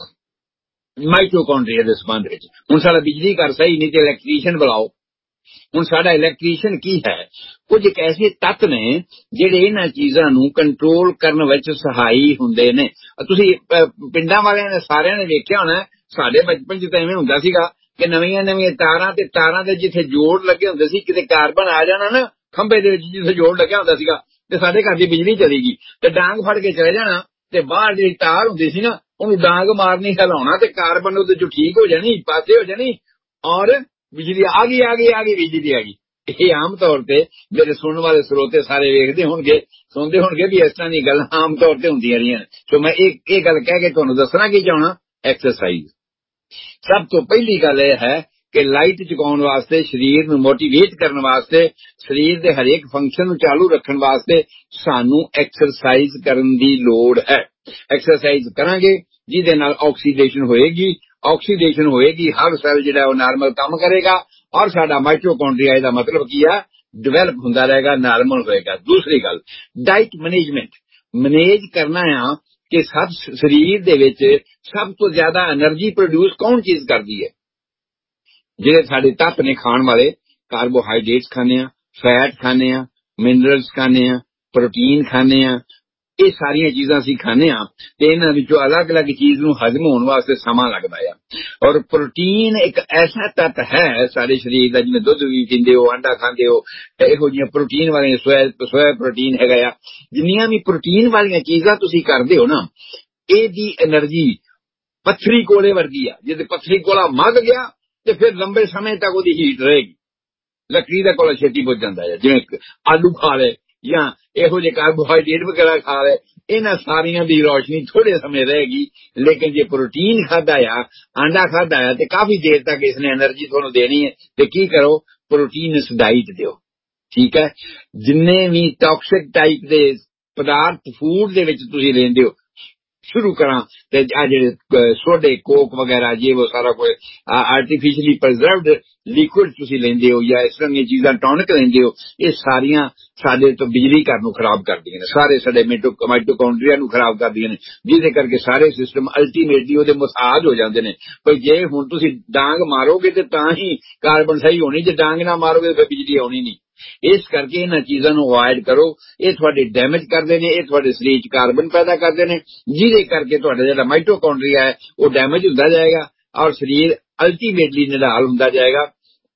ਮਾਈਟੋਕੌਂਡਰੀਆ ਦੇ ਸੰਬੰਧ ਵਿੱਚ। ਹੁਣ ਸਾਡਾ ਬਿਜਲੀ ਘਰ ਸਹੀ ਨਹੀਂ ਤੇ ਇਲੈਕਟ੍ਰੀਸ਼ੀਅਨ ਬੁਲਾਓ। ਹੁਣ ਸਾਡਾ ਇਲੈਕਟ੍ਰੀਸ਼ੀਅਨ ਕੀ ਹੈ? ਕੁਝ ਇੱਕ ਐਸੇ ਤੱਤ ਨੇ ਜਿਹੜੇ ਇਹਨਾਂ ਚੀਜ਼ਾਂ ਨੂੰ ਕੰਟਰੋਲ ਕਰਨ ਵਿੱਚ ਸਹਾਈ ਹੁੰਦੇ ਨੇ। ਤੁਸੀਂ ਪਿੰਡਾਂ ਵਾਲਿਆਂ ਨੇ ਸਾਰਿਆਂ ਨੇ ਵੇਖਿਆ ਹੋਣਾ, ਸਾਡੇ ਬਚਪਨ ਚ ਤਾਂ ਐਵੇਂ ਹੁੰਦਾ ਸੀਗਾ ਕਿ ਨਵੀਆਂ ਨਵੀਆਂ ਤਾਰਾਂ ਤੇ ਤਾਰਾਂ ਦੇ ਜਿੱਥੇ ਜੋੜ ਲੱਗੇ ਹੁੰਦੇ ਸੀ, ਕਿਤੇ ਕਾਰਬਨ ਆ ਜਾਣਾ ਨਾ ਖੰਭੇ ਦੇ ਵਿੱਚ ਜਿੱਥੇ ਜੋੜ ਲੱਗਿਆ ਹੁੰਦਾ ਸੀਗਾ ਤੇ ਸਾਡੇ ਘਰ ਦੀ ਬਿਜਲੀ ਚਲੀ ਗਈ ਤੇ ਡਾਂਗ ਫੜ ਕੇ ਚਲੇ ਜਾਣਾ ਤੇ ਬਾਹਰ ਜਿਹੜੀ ਤਾਰ ਹੁੰਦੀ ਸੀ ਨਾ ਉਹਨੂੰ ਡਾਂਗ ਮਾਰਨੀ, ਹਿਲਾਉਣਾ ਤੇ ਕਾਰਬਨ ਉਹਦੇ ਚੋਂ ਠੀਕ ਹੋ ਜਾਣੀ, ਪਾਸੇ ਹੋ ਜਾਣੀ ਔਰ ਬਿਜਲੀ ਆ ਗਈ ਆ ਗਈ ਆ ਗਈ ਬਿਜਲੀ ਆ ਗਈ। ਇਹ ਆਮ ਤੌਰ ਤੇ ਮੇਰੇ ਸੁਣਨ ਵਾਲੇ ਸਰੋਤੇ ਸਾਰੇ ਵੇਖਦੇ ਹੋਣਗੇ, ਸੁਣਦੇ ਹੋਣਗੇ ਵੀ ਇਸ ਤਰ੍ਹਾਂ ਦੀ ਗੱਲਾਂ ਆਮ ਤੌਰ ਤੇ ਹੁੰਦੀਆਂ ਰਹੀਆਂ। ਸੋ ਮੈਂ ਇਹ ਇਹ ਗੱਲ ਕਹਿ ਕੇ ਤੁਹਾਨੂੰ ਦੱਸਣਾ ਕੀ ਚਾਹਣਾ, ਐਕਸਰਸਾਈਜ਼ ਸਭ ਤੋਂ ਪਹਿਲੀ ਗੱਲ ਇਹ ਹੈ ਕਿ ਲਾਈਟ ਚੁਕਾਉਣ ਵਾਸਤੇ, ਸਰੀਰ ਨੂੰ ਮੋਟੀਵੇਟ ਕਰਨ ਵਾਸਤੇ, ਸਰੀਰ ਦੇ ਹਰੇਕ ਫੰਕਸ਼ਨ ਨੂੰ ਚਾਲੂ ਰੱਖਣ ਵਾਸਤੇ ਸਾਨੂੰ ਐਕਸਰਸਾਈਜ਼ ਕਰਨ ਦੀ ਲੋੜ ਹੈ। ਐਕਸਰਸਾਈਜ਼ ਕਰਾਂਗੇ ਜਿਹਦੇ ਨਾਲ ਆਕਸੀਡੇਸ਼ਨ ਹੋਏਗੀ, ਆਕਸੀਡੇਸ਼ਨ ਹੋਏਗੀ ਹਰ ਸੈੱਲ ਜਿਹੜਾ ਉਹ ਨਾਰਮਲ ਕੰਮ ਕਰੇਗਾ ਔਰ ਸਾਡਾ ਮਾਈਟੋਕੌਂਡਰੀਆ ਇਹਦਾ ਮਤਲਬ ਕੀ ਆ, ਡਿਵੈਲਪ ਹੁੰਦਾ ਰਹੇਗਾ, ਨਾਰਮਲ ਹੋਏਗਾ। ਦੂਸਰੀ ਗੱਲ, ਡਾਈਟ ਮੈਨੇਜਮੈਂਟ ਮੈਨੇਜ ਕਰਨਾ ਆ ਕਿ ਸਭ ਸਰੀਰ ਦੇ ਵਿੱਚ ਸਭ ਤੋਂ ਜ਼ਿਆਦਾ એનર્ਜੀ ਪ੍ਰੋਡਿਊਸ ਕੌਣ ਚੀਜ਼ ਕਰਦੀ ਹੈ? ਜਿਹੜੇ ਸਾਡੇ ਤੱਤ ਨੇ ਖਾਣ ਵਾਲੇ, ਕਾਰਬੋਹਾਈਡਰੇਟਸ ਖਾਂਦੇ ਆ, ਫੈਟ ਖਾਂਦੇ ਆ, ਮਿਨਰਲਸ ਖਾਂਦੇ ਆ, ਪ੍ਰੋਟੀਨ ਖਾਂਦੇ ਆ, ਇਹ ਸਾਰੀਆਂ ਚੀਜ਼ਾਂ ਅਸੀਂ ਖਾਂਦੇ ਆ ਤੇ ਇਹਨਾਂ ਵਿੱਚੋਂ ਅਲੱਗ ਅਲੱਗ ਚੀਜ਼ ਨੂੰ ਹਜ਼ਮ ਹੋਣ ਵਾਸਤੇ ਸਮਾਂ ਲੱਗਦਾ ਆ। ਔਰ ਪ੍ਰੋਟੀਨ ਇੱਕ ਐਸਾ ਤੱਤ ਹੈ ਸਾਡੇ ਸਰੀਰ ਦਾ, ਜਿਵੇਂ ਦੁੱਧ ਵੀ ਪੀਂਦੇ ਹੋ, ਅੰਡਾ ਖਾਂਦੇ ਹੋ, ਇਹੋ ਜਿਹੀਆਂ ਪ੍ਰੋਟੀਨ ਵਾਲੀਆਂ ਸੋਇਆ ਸੋਇਆ ਪ੍ਰੋਟੀਨ ਹੈਗਾ ਆ। ਜਿੰਨੀਆਂ ਵੀ ਪ੍ਰੋਟੀਨ ਵਾਲੀਆਂ ਚੀਜ਼ਾਂ ਤੁਸੀਂ ਕਰਦੇ ਹੋ ਨਾ, ਇਹਦੀ એનર્ਜੀ ਪੱਥਰੀ ਕੋਲੇ ਵਰਗੀ ਆ। ਜੇ ਪੱਥਰੀ ਕੋਲਾ ਮੱਗ ਗਿਆ ਤੇ ਫਿਰ ਲੰਬੇ ਸਮੇਂ ਤੱਕ ਉਹਦੀ ਹੀਟ ਰਹੇਗੀ। ਲੱਕੜੀ ਦਾ ਕੋਲਾ ਛੇਤੀ ਬੁੱਝ ਜਾਂਦਾ ਹੈ, ਜਿਵੇਂ ਆਲੂ ਖਾ ਲਏ ਜਾਂ ਇਹੋ ਜਿਹੇ ਕਾਰਬੋਹਾਈਡਰੇਟ ਵਗੈਰਾ ਖਾ ਲਏ, ਇਹਨਾਂ ਸਾਰੀਆਂ ਦੀ ਰੌਸ਼ਨੀ ਥੋੜੇ ਸਮੇਂ ਰਹੇਗੀ। ਲੇਕਿਨ ਜੇ ਪ੍ਰੋਟੀਨ ਖਾਦਾ ਆ, ਆਂਡਾ ਖਾਦਾ ਆ ਤੇ ਕਾਫੀ ਦੇਰ ਤੱਕ ਇਸਨੇ એનર્ਜੀ ਤੁਹਾਨੂੰ ਦੇਣੀ ਹੈ। ਤੇ ਕੀ ਕਰੋ, ਪ੍ਰੋਟੀਨਸ ਡਾਈਟ ਦਿਓ, ਠੀਕ ਹੈ। ਜਿੰਨੇ ਵੀ ਟੌਕਸਿਕ ਟਾਈਪ ਦੇ ਪਦਾਰਥ ਫੂਡ ਦੇ ਵਿੱਚ ਤੁਸੀਂ ਲੈਂਦੇ ਹੋ, ਸ਼ੁਰੂ ਕਰਾਂ ਤੇ ਆ ਜਿਹੜੇ ਸੋਡੇ, ਕੋਕ ਵਗੈਰਾ, ਜੇ ਉਹ ਸਾਰਾ ਕੋਈ ਆਰਟੀਫਿਸ਼ਲੀ ਪ੍ਰੀਜ਼ਰਵਡ ਲਿਕੁਇਡ ਤੁਸੀਂ ਲੈਂਦੇ ਹੋ ਜਾਂ ਇਸ ਤਰ੍ਹਾਂ ਦੀਆਂ ਚੀਜ਼ਾਂ ਟੌਨਿਕ ਲੈਂਦੇ ਹੋ, ਇਹ ਸਾਰੀਆਂ ਸਾਡੇ ਤੋਂ ਬਿਜਲੀ ਘਰ ਨੂੰ ਖਰਾਬ ਕਰਦੀਆਂ ਨੇ, ਸਾਰੇ ਸਾਡੇ ਮਾਈਟੋਕੌਂਡਰੀਆ ਨੂੰ ਖਰਾਬ ਕਰਦੀਆਂ ਨੇ, ਜਿਹਦੇ ਕਰਕੇ ਸਾਰੇ ਸਿਸਟਮ ਅਲਟੀਮੇਟਲੀ ਉਹਦੇ ਮੁਤਾਜ ਹੋ ਜਾਂਦੇ ਨੇ। ਪਰ ਜੇ ਹੁਣ ਤੁਸੀਂ ਡਾਂਗ ਮਾਰੋਗੇ ਤੇ ਤਾਂ ਹੀ ਕਾਰਬਨ ਸਹੀ ਹੋਣੀ, ਜੇ ਡਾਂਗ ਨਾ ਮਾਰੋਗੇ ਤਾਂ ਬਿਜਲੀ ਆਉਣੀ ਨਹੀਂ। ਇਸ ਕਰਕੇ ਇਹਨਾਂ ਚੀਜ਼ਾਂ ਨੂੰ ਅਵੋਇਡ ਕਰੋ, ਇਹ ਤੁਹਾਡੇ ਡੈਮੇਜ ਕਰਦੇ ਨੇ, ਇਹ ਤੁਹਾਡੇ ਸਰੀਰ 'ਚ ਕਾਰਬਨ ਪੈਦਾ ਕਰਦੇ ਨੇ, ਜਿਹਦੇ ਕਰਕੇ ਤੁਹਾਡਾ ਜਿਹੜਾ ਮਾਈਟੋਕੌਂਡਰੀਆ ਹੈ ਉਹ ਡੈਮੇਜ ਹੁੰਦਾ ਜਾਏਗਾ ਔਰ ਸਰੀਰ ਅਲਟੀਮੇਟਲੀ ਨਿਢਾਲ ਹੁੰਦਾ ਜਾਏਗਾ।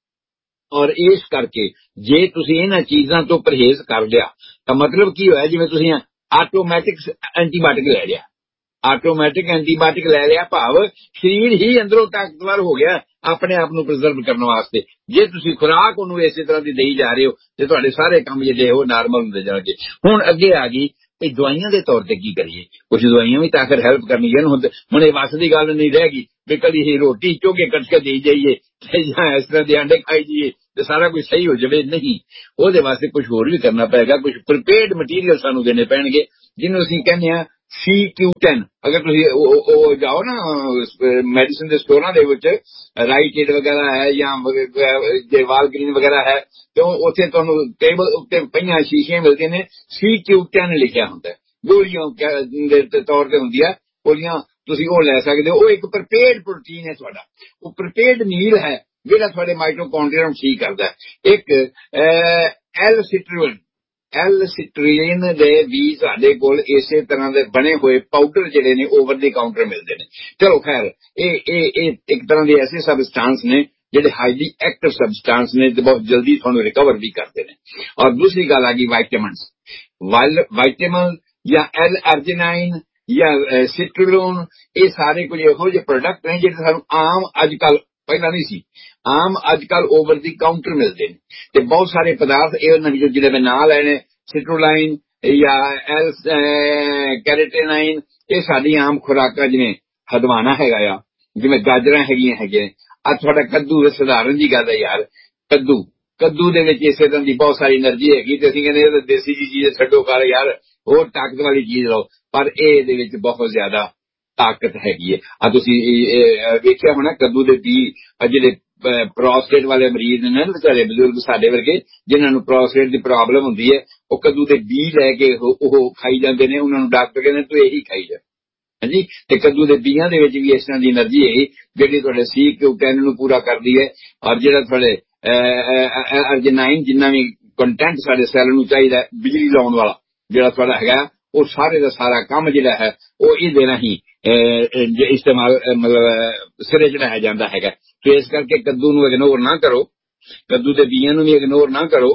ਔਰ ਇਸ ਕਰਕੇ ਜੇ ਤੁਸੀਂ ਇਹਨਾਂ ਚੀਜ਼ਾਂ ਤੋਂ ਪਰਹੇਜ਼ ਕਰ ਲਿਆ ਤਾਂ ਮਤਲਬ ਕੀ ਹੋਇਆ, ਜਿਵੇਂ ਤੁਸੀਂ ਆਟੋਮੈਟਿਕ ਐਂਟੀਬਾਇਓਟਿਕ ਲੈ ਲਿਆ, ਆਟੋਮੈਟਿਕ ਐਂਟੀਬਾਇਓਟਿਕ ਲੈ ਲਿਆ ਭਾਵ ਸਰੀਰ ਹੀ ਅੰਦਰੋਂ ਤਾਕਤਵਰ ਹੋ ਗਿਆ, ਆਪਣੇ ਆਪ ਨੂੰ ਪ੍ਰੀਜ਼ਰਵ ਕਰਨ ਵਾਸਤੇ। ਜੇ ਤੁਸੀਂ ਖੁਰਾਕ ਉਹਨੂੰ ਇਸੇ ਤਰ੍ਹਾਂ ਦੀ ਦੇਈ ਜਾ ਰਹੇ ਹੋ ਤੇ ਤੁਹਾਡੇ ਸਾਰੇ ਕੰਮ ਜਿਹੜੇ ਉਹ ਨਾਰਮਲ ਹੁੰਦੇ ਜਾਣਗੇ। ਹੁਣ ਅੱਗੇ ਆ ਗਈ ਵੀ ਦਵਾਈਆਂ ਦੇ ਤੌਰ ਤੇ ਕੀ ਕਰੀਏ। ਕੁਝ ਦਵਾਈਆਂ ਵੀ ਤਾਂ ਆਖਰ ਹੈਲਪ ਕਰਨੀਆਂ ਹੁਣ ਹੁਣ ਇਹ ਵੱਸ ਦੀ ਗੱਲ ਨਹੀਂ ਰਹਿ ਗਈ ਵੀ ਕਦੀ ਹੀ ਰੋਟੀ ਚੋਗੇ ਕੱਟ ਕੇ ਦੇਈ ਜਾਈਏ ਤੇ ਜਾਂ ਇਸ ਤਰ੍ਹਾਂ ਦੇ ਆਂਡੇ ਖਾਈ ਜਾਈਏ ਤੇ ਸਾਰਾ ਕੁਝ ਸਹੀ ਹੋ ਜਾਵੇ। ਨਹੀਂ, ਉਹਦੇ ਵਾਸਤੇ ਕੁਝ ਹੋਰ ਵੀ ਕਰਨਾ ਪਏਗਾ। ਕੁਝ ਪ੍ਰੀਪੇਅਰਡ ਮਟੀਰੀਅਲ ਸਾਨੂੰ ਦੇਣੇ ਪੈਣਗੇ ਜਿਹਨੂੰ ਅਸੀਂ ਕਹਿੰਦੇ ਹਾਂ ਸੀ ਕਿਊ ਟੈਨ। ਅਗਰ ਤੁਸੀਂ ਉਹ ਜਾਓ ਨਾ ਮੈਡੀਸਿਨ ਦੇ ਸਟੋਰਾਂ ਦੇ ਵਿੱਚ, ਰਾਈਟੇਡ ਵਗੈਰਾ ਹੈ ਜਾਂ ਜੇ ਵਾਲਗ੍ਰੀਨ ਵਗੈਰਾ ਹੈ ਤੇ ਉੱਥੇ ਤੁਹਾਨੂੰ ਟੇਬਲ ਉੱਤੇ ਪਈਆਂ ਸ਼ੀਸ਼ੀਆਂ ਮਿਲਦੀਆਂ ਨੇ, ਸੀ ਕਿਊ ਟੈਨ ਲਿਖਿਆ ਹੁੰਦਾ। ਗੋਲੀਆਂ ਦੇ ਤੌਰ ਤੇ ਹੁੰਦੀਆਂ ਗੋਲੀਆਂ, ਤੁਸੀਂ ਉਹ ਲੈ ਸਕਦੇ ਹੋ। ਉਹ ਇੱਕ ਪ੍ਰੀਪੇਅਰਡ ਪ੍ਰੋਟੀਨ ਹੈ ਤੁਹਾਡਾ, ਉਹ ਪ੍ਰੀਪੇਅਰਡ ਮੀਲ ਹੈ ਜਿਹੜਾ ਤੁਹਾਡੇ ਮਾਈਟੋਕੌਂਡਰੀਆ ਨੂੰ ਠੀਕ ਕਰਦਾ। ਇੱਕ ਐਲ ਸਿਟਰੀਨ ਐਲ ਸਿਟਰੀਨ ਦੇ ਵੀ ਸਾਡੇ ਕੋਲ ਇਸੇ ਤਰ੍ਹਾਂ ਦੇ ਬਣੇ ਹੋਏ ਪਾਊਡਰ ਜਿਹੜੇ ਨੇ ਓਵਰ ਦੀ ਕਾਊਂਟਰ ਮਿਲਦੇ ਨੇ। ਚਲੋ ਖੈਰ, ਇਹ ਇਹ ਇਹ ਇੱਕ ਤਰ੍ਹਾਂ ਦੇ ਐਸੇ ਸਬਸਟੈਂਸ ਨੇ ਜਿਹੜੇ ਹਾਈਲੀ ਐਕਟਿਵ ਸਬਸਟੈਂਸ ਨੇ ਤੇ ਬਹੁਤ ਜਲਦੀ ਤੁਹਾਨੂੰ ਰਿਕਵਰ ਵੀ ਕਰਦੇ ਨੇ। ਔਰ ਦੂਸਰੀ ਗੱਲ ਆ ਗਈ ਵਾਈਟਾਮਿਨਸ। ਵਾਈਟਾਮਿਨ ਜਾਂ ਐਲ ਅਰਜਿਨਾਈਨ ਜਾਂ ਸਿਟਰੋਨ, ਇਹ ਸਾਰੇ ਕੁਝ ਇਹੋ ਜਿਹੇ ਪ੍ਰੋਡਕਟ ਨੇ ਜਿਹੜੇ ਸਾਨੂੰ ਆਮ ਅੱਜ ਕੱਲ, ਪਹਿਲਾਂ ਨਹੀਂ ਸੀ, ਆਮ ਅੱਜ ਕੱਲ ਓਵਰ ਦੀ ਕਾਊਂਟਰ ਮਿਲਦੇ ਨੇ। ਤੇ ਬਹੁਤ ਸਾਰੇ ਪਦਾਰਥ ਇਹਨਾਂ ਵਿੱਚੋਂ ਜਿਹੜੇ ਮੈਂ ਨਾਂ ਲੈਣੇ, ਸਿਟਰੋਲਾਈਨ ਜਾਂ ਐਲ ਕੈਰੇਟੇਨਾਈਨ, ਇਹ ਸਾਡੀ ਆਮ ਖੁਰਾਕਾਂ, ਜਿਵੇਂ ਹਦਵਾਣਾ ਹੈਗਾ ਆ, ਜਿਵੇਂ ਗਾਜਰਾਂ ਹੈਗੀਆਂ ਹੈਗੀਆਂ। ਅੱਜ ਤੁਹਾਡਾ ਕੱਦੂ ਸਧਾਰਨ ਜੀ ਗੱਲ ਹੈ ਯਾਰ, ਕੱਦੂ ਕੱਦੂ ਦੇ ਵਿੱਚ ਇਸੇ ਤਰ੍ਹਾਂ ਦੀ ਬਹੁਤ ਸਾਰੀ ਐਨਰਜੀ ਹੈਗੀ ਤੇ ਅਸੀਂ ਕਹਿੰਦੇ ਇਹ ਦੇਸੀ ਜੀ ਚੀਜ਼ ਛੱਡੋ ਕਰ ਯਾਰ, ਹੋਰ ਤਾਕਤ ਵਾਲੀ ਚੀਜ਼ ਲਓ। ਪਰ ਇਹ ਇਹਦੇ ਵਿੱਚ ਬਹੁਤ ਜ਼ਿਆਦਾ ਤਾਕਤ ਹੈਗੀ ਹੈ। ਆ ਤੁਸੀਂ ਵੇਖਿਆ ਹੋਣਾ ਕੱਦੂ ਦੇ ਬੀਜ, ਜਿਹੜੇ ਪ੍ਰੋਸਟੇਟ ਵਾਲੇ ਮਰੀਜ਼ ਨੇ ਵਿਚਾਰੇ ਬਜ਼ੁਰਗ ਸਾਡੇ ਵਰਗੇ ਜਿਨ੍ਹਾਂ ਨੂੰ ਪ੍ਰੋਸਟੇਟ ਦੀ ਪ੍ਰੋਬਲਮ ਹੁੰਦੀ ਹੈ, ਉਹ ਕੱਦੂ ਦੇ ਬੀਜ ਲੈ ਕੇ ਉਹ ਖਾਈ ਜਾਂਦੇ ਨੇ। ਉਹਨਾਂ ਨੂੰ ਡਾਕਟਰ ਕਹਿੰਦੇ ਤੂੰ ਇਹੀ ਖਾਈ ਜਾ। ਹਾਂਜੀ, ਤੇ ਕੱਦੂ ਦੇ ਬੀਜਾਂ ਦੇ ਵਿੱਚ ਵੀ ਇਸ ਤਰ੍ਹਾਂ ਦੀ ਐਨਰਜੀ ਹੈਗੀ ਜਿਹੜੀ ਤੁਹਾਡੇ ਸੀ ਕਿਊ ਟੈਨ ਨੂੰ ਪੂਰਾ ਕਰਦੀ ਹੈ। ਔਰ ਜਿਹੜਾ ਤੁਹਾਡੇ ਅਰਜਿਨਾਈਨ, ਜਿੰਨਾ ਵੀ ਕੰਟੈਂਟ ਸਾਡੇ ਸੈੱਲ ਨੂੰ ਚਾਹੀਦਾ ਬਿਜਲੀ ਲਾਉਣ ਵਾਲਾ ਜਿਹੜਾ ਤੁਹਾਡਾ ਹੈਗਾ, ਉਹ ਸਾਰੇ ਦਾ ਸਾਰਾ ਕੰਮ ਜਿਹੜਾ ਹੈ ਉਹ ਇਹਦੇ ਰਾਹੀਂ ਇਸਤੇਮਾਲ ਮਤਲਬ ਸਿਰੇ ਚੜਾਇਆ ਜਾਂਦਾ ਹੈਗਾ। ਤੇ ਇਸ ਕਰਕੇ ਕੱਦੂ ਨੂੰ ਇਗਨੋਰ ਨਾ ਕਰੋ, ਕੱਦੂ ਦੇ ਬੀਜਾਂ ਨੂੰ ਵੀ ਇਗਨੋਰ ਨਾ ਕਰੋ,